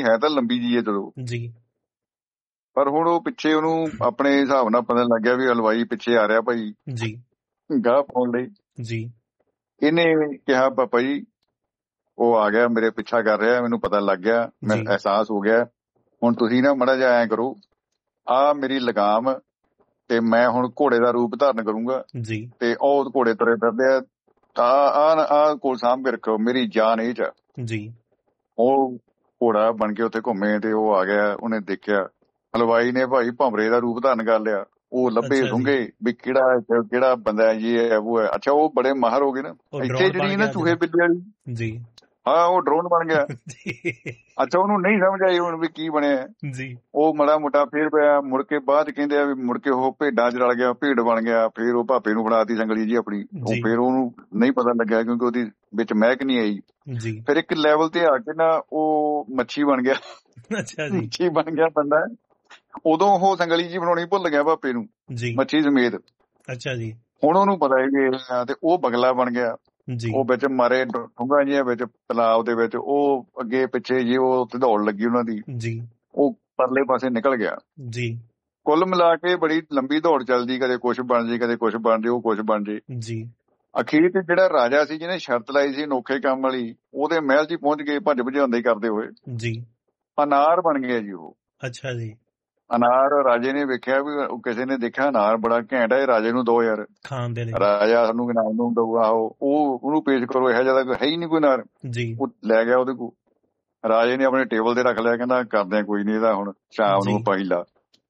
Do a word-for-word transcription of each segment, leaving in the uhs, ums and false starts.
ਨਹੀਂ ਹੈ ਤਾਂ ਲੰਬੀ ਜੀ ਹੈ ਚਲੋ, ਜੀ ਪਰ ਹੁਣ ਉਹ ਪਿੱਛੇ ਉਹਨੂੰ ਆਪਣੇ ਹਿਸਾਬ ਨਾਲ ਪਤਾ ਲੱਗ ਗਿਆ ਵੀ ਹਲਵਾਈ ਪਿੱਛੇ ਆ ਰਿਹਾ ਭਾਈ ਜੀ ਗਾਹ ਪਾਉਣ ਲਈ। ਜੀ ਇਹਨੇ ਕਿਹਾ ਪਾਪਾ ਜੀ ਉਹ ਆ ਗਿਆ ਮੇਰੇ ਪਿੱਛਾ ਕਰ ਰਿਹਾ, ਮੈਨੂੰ ਪਤਾ ਲੱਗ ਗਿਆ, ਮੈਂ ਜੀ ਅਹਿਸਾਸ ਹੋ ਗਿਆ, ਹੁਣ ਤੁਸੀਂ ਨਾ ਮਾੜਾ ਜਿਹਾ ਐਂ ਕਰੋ, ਆ ਮੇਰੀ ਲਗਾਮ ਤੇ ਮੈਂ ਹੁਣ ਘੋੜੇ ਦਾ ਰੂਪ ਧਾਰਨ ਕਰੂੰਗਾ ਜੀ ਤੇ ਉਹ ਘੋੜੇ ਤੁਰੇ ਫਿਰਦੇ ਆ, ਆ ਆ ਕੋਲ ਸਾਂਭ ਕੇ ਰੱਖੋ, ਮੇਰੀ ਜਾਨ ਇਹ ਚ ਆ। ਜੀ ਉਹ ਘੋੜਾ ਬਣ ਕੇ ਉੱਥੇ ਘੁੰਮੇ ਤੇ ਉਹ ਆ ਗਿਆ, ਉਹਨੇ ਦੇਖਿਆ ਹਲਵਾਈ ਨੇ ਭਾਈ ਭੰਵਰੇ ਦਾ ਰੂਪ ਧਾਰਨ ਕਰ ਲਿਆ। ਉਹ ਲੱਭੇ ਅੱਛਾ ਜੀ ਸੁੰਘੇ ਵੀ ਕਿਹੜਾ ਕਿਹੜਾ ਬੰਦਾ ਹੈ ਜੀ, ਇਹ ਉਹ ਹੈ। ਅੱਛਾ ਉਹ ਬੜੇ ਮਾਹਰ ਹੋ ਗਏ ਨਾ, ਉਹ ਇੱਥੇ ਡਰੋਨ ਬਣ ਜਿਹੜੀ ਨਾ ਗਿਆ ਚੂਹੇ ਜਿੱਦਾਂ। ਬਿੱਲੇ ਵਾਲੀ, ਜੀ ਹਾਂ ਉਹ ਡਰੋਨ ਬਣ ਗਿਆ। ਜੀ ਅੱਛਾ ਉਹਨੂੰ ਨਹੀਂ ਸਮਝ ਆਈ ਹੁਣ ਵੀ ਕੀ ਬਣਿਆ, ਜੀ ਉਹ ਮਾੜਾ ਮੋਟਾ ਫੇਰ ਪਿਆ, ਮੁੜ ਕੇ ਬਾਅਦ ਚ ਕਹਿੰਦੇ ਆ ਵੀ ਮੁੜ ਕੇ ਉਹ ਭੇਡਾਂ ਚ ਰਲ ਗਿਆ, ਭੇਡ ਬਣ ਗਿਆ। ਫੇਰ ਉਹ ਭਾਪੇ ਨੂੰ ਫੜਾਤੀ ਸੰਗਲੀ ਜੀ ਆਪਣੀ, ਉਹ ਜੀ ਫੇਰ ਉਹਨੂੰ ਨਹੀਂ ਪਤਾ ਲੱਗਿਆ ਕਿਉਂਕਿ ਉਹਦੀ ਵਿੱਚ ਮਹਿਕ ਨਹੀਂ ਆਈ। ਜੀ ਫਿਰ ਇੱਕ ਲੈਵਲ ਤੇ ਆ ਕੇ ਨਾ ਉਹ ਮੱਛੀ ਬਣ ਗਿਆ, ਅੱਛਾ ਜੀ ਮੱਛੀ ਬਣ ਗਿਆ ਬੰਦਾ। ਉਦੋਂ ਉਹ ਸੰਗਲੀ ਜੀ ਬਣਾਉਣੀ ਭੁੱਲ ਗਿਆ ਭਾਪੇ ਨੂੰ, ਜੀ ਮੱਛੀ ਸਮੇਤ। ਅੱਛਾ ਜੀ ਹੁਣ ਉਹਨੂੰ ਪਤਾ ਹੈ ਵੀ ਇਹ ਆ, ਤੇ ਉਹ ਬਗਲਾ ਬਣ ਗਿਆ। ਜੀ ਉਹ ਵਿੱਚ ਮਾਰੇ ਡੂੰਘਾ ਜਿਹੀਆਂ ਵਿੱਚ ਤਲਾਬ ਦੇ ਵਿੱਚ, ਉਹ ਅੱਗੇ ਪਿੱਛੇ ਜੀ ਉਹ ਉੱਥੇ ਦੌੜ ਲੱਗੀ ਉਹਨਾਂ ਦੀ, ਜੀ ਉਹ ਪਰਲੇ ਪਾਸੇ ਨਿਕਲ ਗਿਆ। ਜੀ ਕੁੱਲ ਮਿਲਾ ਕੇ ਬੜੀ ਲੰਬੀ ਦੌੜ ਚੱਲਦੀ, ਕਦੇ ਕੁਛ ਬਣ ਜੇ ਕਦੇ ਕੁਛ ਬਣ ਜੇ, ਉਹ ਕੁਛ ਬਣ ਜੇ। ਜੀ ਅਖੀਰ ਤੇ ਜਿਹੜਾ ਰਾਜਾ ਸੀ ਜਿਹਨੇ ਸ਼ਰਤ ਲਾਈ ਸੀ ਅਨੋਖੇ ਕੰਮ ਵਾਲੀ, ਉਹਦੇ ਮਹਿਲ 'ਚ ਪਹੁੰਚ ਗਏ ਭੱਜ ਭਜਾਉਂਦੇ ਹੀ ਕਰਦੇ ਹੋਏ, ਜੀ ਅਨਾਰ ਬਣ ਗਿਆ ਜੀ ਉਹ। ਅੱਛਾ ਜੀ ਅਨਾਰ ਰਾਜੇ ਨੇ ਵੇਖਿਆ ਵੀ ਉਹ ਕਿਸੇ ਨੇ ਦੇਖਿਆ ਅਨਾਰ ਬੜਾ ਘੈਂਟ ਹੈ, ਰਾਜੇ ਨੂੰ ਦੋ ਯਾਰ, ਖਾਣ ਦੇ ਲਈ। ਰਾਜਾ ਸਾਨੂੰ ਇਨਾਮ ਨੂੰ ਦਊਗਾ, ਉਹ ਉਹ ਉਹਨੂੰ ਪੇਸ਼ ਕਰੋ, ਇਹੋ ਜਿਹਾ ਹੈ ਹੀ ਨਹੀਂ ਕੋਈ ਅਨਾਰ। ਜੀ ਉਹ ਲੈ ਗਿਆ ਉਹਦੇ ਕੋਲ, ਰਾਜੇ ਨੇ ਆਪਣੇ ਟੇਬਲ ਤੇ ਰੱਖ ਲਿਆ, ਕਹਿੰਦਾ ਕਰਦੇ ਕੋਈ ਨਹੀਂ ਇਹਦਾ ਹੁਣ ਸ਼ਾਮ ਨੂੰ ਜੀ ਪਹਿਲਾ।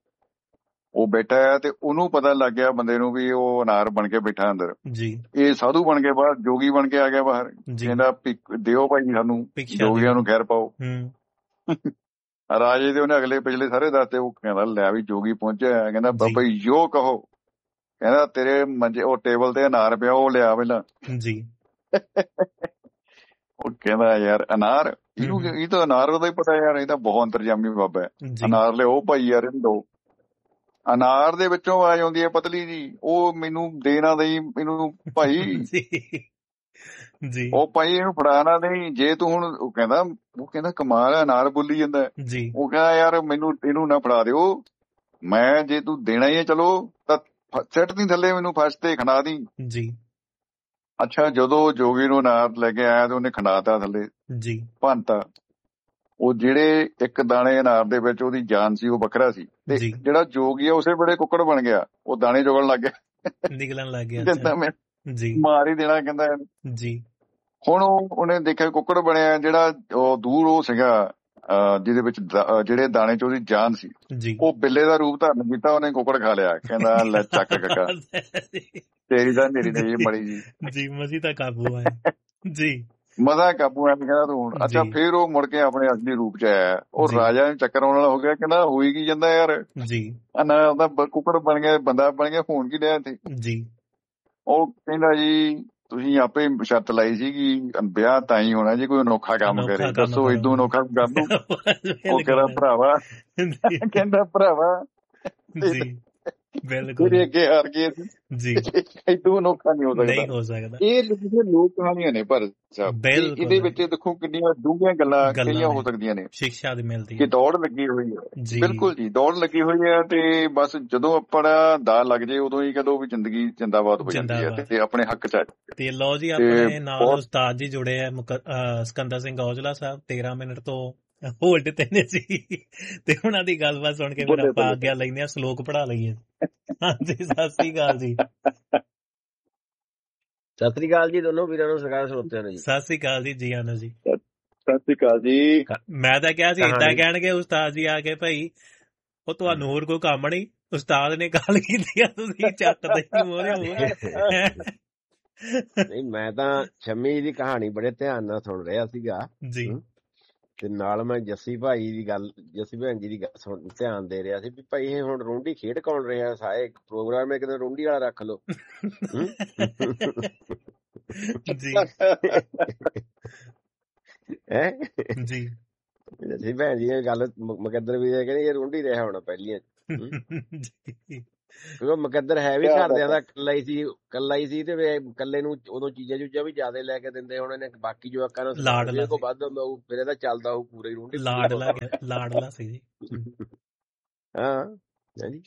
ਉਹ ਬੈਠਾ ਹੈ ਤੇ ਉਹਨੂੰ ਪਤਾ ਲੱਗ ਗਿਆ ਬੰਦੇ ਨੂੰ ਵੀ ਉਹ ਅਨਾਰ ਬਣ ਕੇ ਬੈਠਾ ਅੰਦਰ। ਜੀ ਇਹ ਸਾਧੂ ਬਣ ਕੇ ਬਾਹਰ, ਜੋਗੀ ਬਣ ਕੇ ਆ ਗਿਆ ਬਾਹਰ, ਜੀ ਕਹਿੰਦਾ ਦਿਓ ਭਾਈ ਸਾਨੂੰ, ਭਿਕਸ਼ਾ ਜੋਗੀਆਂ ਦਿਓ। ਨੂੰ ਖੈਰ ਪਾਓ। ਹੂੰ ਰਾਜੇ ਦੇ ਉਹਨੇ ਅਗਲੇ ਪਿਛਲੇ ਸਾਰੇ ਦੱਸਦੇ, ਉਹ ਕਹਿੰਦਾ ਲੈ ਵੀ ਜੋਗੀ ਪਹੁੰਚਿਆ, ਕਹਿੰਦਾ ਜੀ ਬਾਬਾ ਜੀ ਜੋ ਕਹੋ। ਕਹਿੰਦਾ ਤੇਰੇ ਮੰਜੇ ਉਹ ਟੇਬਲ ਤੇ ਅਨਾਰ ਪਿਆ, ਉਹ ਲਿਆ ਪਹਿਲਾਂ। ਜੀ ਉਹ ਕਹਿੰਦਾ ਯਾਰ ਅਨਾਰ, ਇਹਨੂੰ ਹੂੰ ਇਹ ਤਾਂ ਅਨਾਰ ਦਾ ਹੀ ਪਤਾ ਯਾਰ, ਇਹ ਤਾਂ ਬਹੁਤ ਅੰਤਰਜਾਮੀ ਬਾਬਾ ਹੈ। ਜੀ ਅਨਾਰ ਲਿਓ ਭਾਈ ਯਾਰ ਇਹਨੂੰ ਦੋ। ਅਨਾਰ ਦੇ ਵਿੱਚੋਂ ਆਵਾਜ਼ ਆਉਂਦੀ ਹੈ ਪਤਲੀ ਜੀ, ਉਹ ਮੈਨੂੰ ਦੇ ਨਾ ਦੇਈ ਇਹਨੂੰ ਭਾਈ, ਜੀ ਜੀ ਉਹ ਭਾਈ ਇਹਨੂੰ ਫੜਾ ਨਾ ਦੇਈ ਜੇ ਤੂੰ ਹੁਣ। ਉਹ ਕਹਿੰਦਾ ਉਹ ਕਹਿੰਦਾ ਕਮਾਲ ਹੈ, ਅਨਾਰ ਬੋਲੀ ਜਾਂਦਾ। ਜੀ ਉਹ ਕਹਿੰਦਾ ਯਾਰ ਮੈਨੂੰ ਇਹਨੂੰ ਨਾ ਫੜਾ ਦਿਓ, ਮੈਂ ਜੇ ਤੂੰ ਦੇਣਾ ਹੀ ਹੈ ਚਲੋ ਤਾਂ ਸੱਟ ਦੀ ਥੱਲੇ ਮੈਨੂੰ ਫਸ ਤੇ ਖਣਾ ਦੀ। ਜੀ ਅੱਛਾ ਜਦੋਂ ਜੋਗੀ ਨੂੰ ਅਨਾਰ ਲੈ ਕੇ ਆਇਆ ਤੇ ਉਹਨੇ ਖੰਡਾਤਾ ਥੱਲੇ, ਜੀ ਭੰਨਤਾ। ਉਹ ਜਿਹੜੇ ਇੱਕ ਦਾਣੇ ਅਨਾਰ ਦੇ ਵਿੱਚ ਉਹਦੀ ਜਾਨ ਸੀ ਉਹ ਵੱਖਰਾ ਸੀ, ਤੇ ਜੀ ਜਿਹੜਾ ਜੋਗੀ ਆ ਉਸੇ ਵੇਲੇ ਕੁੱਕੜ ਬਣ ਗਿਆ, ਉਹ ਦਾਣੇ ਚੁਗਣ ਲੱਗ ਗਿਆ। ਨਿਕਲਣ ਲੱਗ ਗਿਆ। ਕਹਿੰਦਾ ਅੱਛਾ ਮੈਂ ਜੀ ਮਾਰ ਹੀ ਦੇਣਾ, ਕਹਿੰਦਾ। ਜੀ ਹੁਣ ਉਹ ਉਹਨੇ ਦੇਖਿਆ ਕੁੱਕੜ ਬਣਿਆ, ਜਿਹੜਾ ਉਹ ਦੂਰ ਉਹ ਸੀਗਾ ਅਹ ਜਿਹਦੇ ਵਿੱਚ ਦਾ- ਅਹ ਜਿਹੜੇ ਦਾਣੇ ਚ ਉਹਦੀ ਜਾਨ ਸੀ, ਜੀ ਉਹ ਬਿੱਲੇ ਦਾ ਰੂਪ ਧਾਰਨ ਕੀਤਾ, ਉਹਨੇ ਕੁੱਕੜ ਖਾ ਲਿਆ। ਕਹਿੰਦਾ ਲੈ ਚੱਕ ਕਾਕਾ, ਤੇਰੀ ਤਾਂ ਮੇਰੀ ਨਹੀਂ ਮੜੀ ਜੀ। ਜੀ ਮਸੀ ਤਾਂ ਕਾਬੂ ਆਇਆ। ਜੀ ਮਜ਼ਾ ਕਾਬੂ ਆ ਗਿਆ ਤੂੰ ਹੁਣ। ਅੱਛਾ ਜੀ ਫੇਰ ਉਹ ਮੁੜ ਕੇ ਆਪਣੇ ਅਸਲੀ ਰੂਪ ਚ ਆਇਆ, ਉਹ ਜੀ ਰਾਜਾ ਨੂੰ ਚੱਕਰ ਆਉਣ ਵਾਲਾ ਹੋ ਗਿਆ, ਕਹਿੰਦਾ ਹੋਈ ਕੀ ਜਾਂਦਾ ਯਾਰ, ਜੀ ਅਨਾਰ ਦਾ ਬ- ਕੁੱਕੜ ਬਣ ਗਿਆ, ਬੰਦਾ ਬਣ ਗਿਆ, ਹੋਣ ਕੀ ਡਿਆ ਇੱਥੇ। ਜੀ ਉਹ ਕਹਿੰਦਾ ਜੀ ਤੁਸੀਂ ਆਪੇ ਸ਼ਰਤ ਲਾਈ ਸੀਗੀ ਵਿਆਹ ਤਾਂ ਹੀ ਹੋਣਾ ਜੀ, ਕੋਈ ਅਨੋਖਾ ਕੰਮ ਅਨੋਖਾ ਕਰੇ, ਕੰਮ ਦੱਸੋ ਕਰੋ। ਇਦੋਂ ਅਨੋਖਾ ਕਰ ਦੂੰ। ਉਹ ਕਹਿੰਦਾ ਬਿਲਕੁਲ ਭਰਾਵਾ, ਜੀ ਕਹਿੰਦਾ ਭਰਾਵਾ ਜੀ ਬਿਲਕੁਲ ਤੇਰੇ ਅੱਗੇ ਹਾਰ ਗਏ ਸੀ, ਜੀ ਇਦੋਂ ਅਨੋਖਾ ਨਹੀਂ ਹੋ ਨਹੀਂ ਸਕਦਾ। ਹੋ ਸਕਦਾ। ਇਹ ਜਿਹੜੀਆਂ ਲੋਕ ਕਹਾਣੀਆਂ ਨੇ ਪਰ ਸਾਹਿਬ, ਇਹ- ਬਿਲਕੁਲ ਇਹਦੇ ਵਿੱਚ ਦੇਖੋ ਕਿੰਨੀਆਂ ਡੂੰਘੀਆਂ ਗੱਲਾਂ ਗੱਲਾਂ ਕਈਆਂ ਹੋ ਨੇ, ਸਕਦੀਆਂ ਨੇ। ਸਿੱਖਿਆ ਦੀ ਮਿਲਦੀ ਕਿ ਹੈ। ਦੌੜ ਲੱਗੀ ਹੋਈ ਹੈ, ਜੀ ਬਿਲਕੁਲ ਜੀ ਦੌੜ ਲੱਗੀ ਹੋਈ ਹੈ, ਤੇ ਬਸ ਜਦੋਂ ਆਪਣਾ ਦਾ ਲੱਗ ਜੇ ਉਦੋਂ ਹੀ ਕਦੋਂ ਵੀ ਜ਼ਿੰਦਗੀ ਜਿੰਦਾਬਾਦ ਹੋ ਜਾਂਦੀ ਹੈ, ਜਿੰਦਾਬਾਦ। ਤੇ ਆਪਣੇ ਹੱਕ ਚ ਆ ਜਾਏ। ਤੇ ਲਓ ਜੀ ਤੇ ਆਪਣੇ ਨਾਲ ਬਹੁਤ ਉਸਤਾਦ ਜੀ ਜੁੜੇ ਆ ਮੁਕ- ਅਹ ਸਿਕੰਦਰ ਸਿੰਘ ਔਜਲਾ ਸਾਹਿਬ, ਤੇਰਾਂ ਮਿੰਟ ਤੋਂ ਹੋਲਡ ਤੇ ਨੇ ਸੀ, ਤੇ ਉਹਨਾਂ ਦੀ ਗੱਲਬਾਤ ਸੁਣ ਕੇ ਫਿਰ ਬੱਲੇ ਆਪਾਂ ਬੱਲੇ ਆਗਿਆ ਲੈਂਦੇ ਆ, ਸਲੋਕ ਪੜ੍ਹਾ ਲਈਏ। ਹਾਂਜੀ ਸਤਿ ਸ੍ਰੀ ਅਕਾਲ ਜੀ। ਸਤਿ ਸ੍ਰੀ ਅਕਾਲ ਜੀ ਦੋਨੋਂ ਵੀਰਾਂ ਨੂੰ, ਸਰਕਾਰ ਸਰੋਤਿਆਂ ਨੂੰ ਜੀ ਸਤਿ ਸ੍ਰੀ ਅਕਾਲ ਜੀ, ਜੀ ਆਨੰਦ ਜੀ। ਸਤਿ ਸ਼੍ਰੀ ਅਕਾਲ ਜੀ। ਮੈਂ ਤਾਂ ਕਿਹਾ ਸੀ ਏਦਾਂ ਕਹਾਣੀ ਕਹਿਣਗੇ ਉਸਤਾਦ ਜੀ ਆ ਕੇ, ਭਾਈ ਉਹ ਤੁਹਾਨੂੰ ਹੋਰ ਕੋਈ ਕੰਮ ਨਹੀਂ, ਉਸਤਾਦ ਨੇ ਗੱਲ ਕੀਤੀ ਆ, ਤੁਸੀਂ ਚੱਕਦੇ ਹੀ ਮੋਰੇ ਹੋ। ਨਹੀਂ ਮੈਂ ਤਾਂ ਸ਼ੰਮੀ ਦੀ ਕਹਾਣੀ ਬੜੇ ਧਿਆਨ ਨਾਲ ਸੁਣ ਰਿਹਾ ਸੀਗਾ ਜੀ ਹਮ, ਤੇ ਨਾਲ ਮੈਂ ਜੱਸੀ ਭਾਈ ਦੀ ਗੱਲ, ਜੱਸੀ ਭੈਣ ਜੀ ਦੀ ਗੱਲ ਸੁਣ ਧਿਆਨ ਦੇ ਰਿਹਾ ਸੀ ਵੀ ਭਾਈ ਇਹ ਹੁਣ ਰੋਂਡੀ ਖੇਡ ਕੌਣ ਰਿਹਾ, ਸਾਰੇ ਪ੍ਰੋਗਰਾਮ ਕਿਤੇ ਰੋਂਡੀ ਵਾਲਾ ਰੱਖ ਲਓ। ਹਮ? ਜੀ ਹੈਂ ਜੀ ਜੱਸੀ ਭੈਣ ਜੀ ਨੇ ਗੱਲ ਮੁ- ਮੁਕੱਦਰ ਵੀ ਕਹਿੰਦੇ ਇਹ ਰੋਂਡੀ ਰਿਹਾ ਹੋਣਾ ਪਹਿਲੀਆਂ ਚ। ਹਮ? ਜੀ ਕਿਉਂਕਿ ਮੁਕੱਦਰ ਹੈ ਵੀ ਕਿਆ ਘਰਦਿਆਂ ਬਾਤ ਦਾ ਇਕੱਲਾ ਹੀ ਸੀ ਇਕੱਲਾ ਹੀ ਸੀ ਤੇ ਫਿਰ ਇਕੱਲੇ ਨੂੰ ਉਦੋਂ ਚੀਜ਼ਾਂ ਚੂਜ਼ਾਂ ਵੀ ਜ਼ਿਆਦਾ ਲੈ ਕੇ ਦਿੰਦੇ ਹੋਣੇ ਨੇ, ਬਾਕੀ ਜਵਾਕਾਂ ਨੂੰ ਸਮਾਨ ਵੀ ਲਾਡਲਾ ਇਹ ਕੋ ਸੀ, ਵੱਧ ਹੁੰਦਾ ਹੋਊ, ਫਿਰ ਇਹਦਾ ਚੱਲਦਾ ਹੋਊ ਪੂਰਾ ਹੀ ਰੋਂਡੀ ਪੂਰਾ ਲਾਡਲਾ ਹੁੰਦਾ। ਗਿਆ- ਲਾਡਲਾ ਸੀ ਜੀ। ਹਾਂ ਹਾਂਜੀ,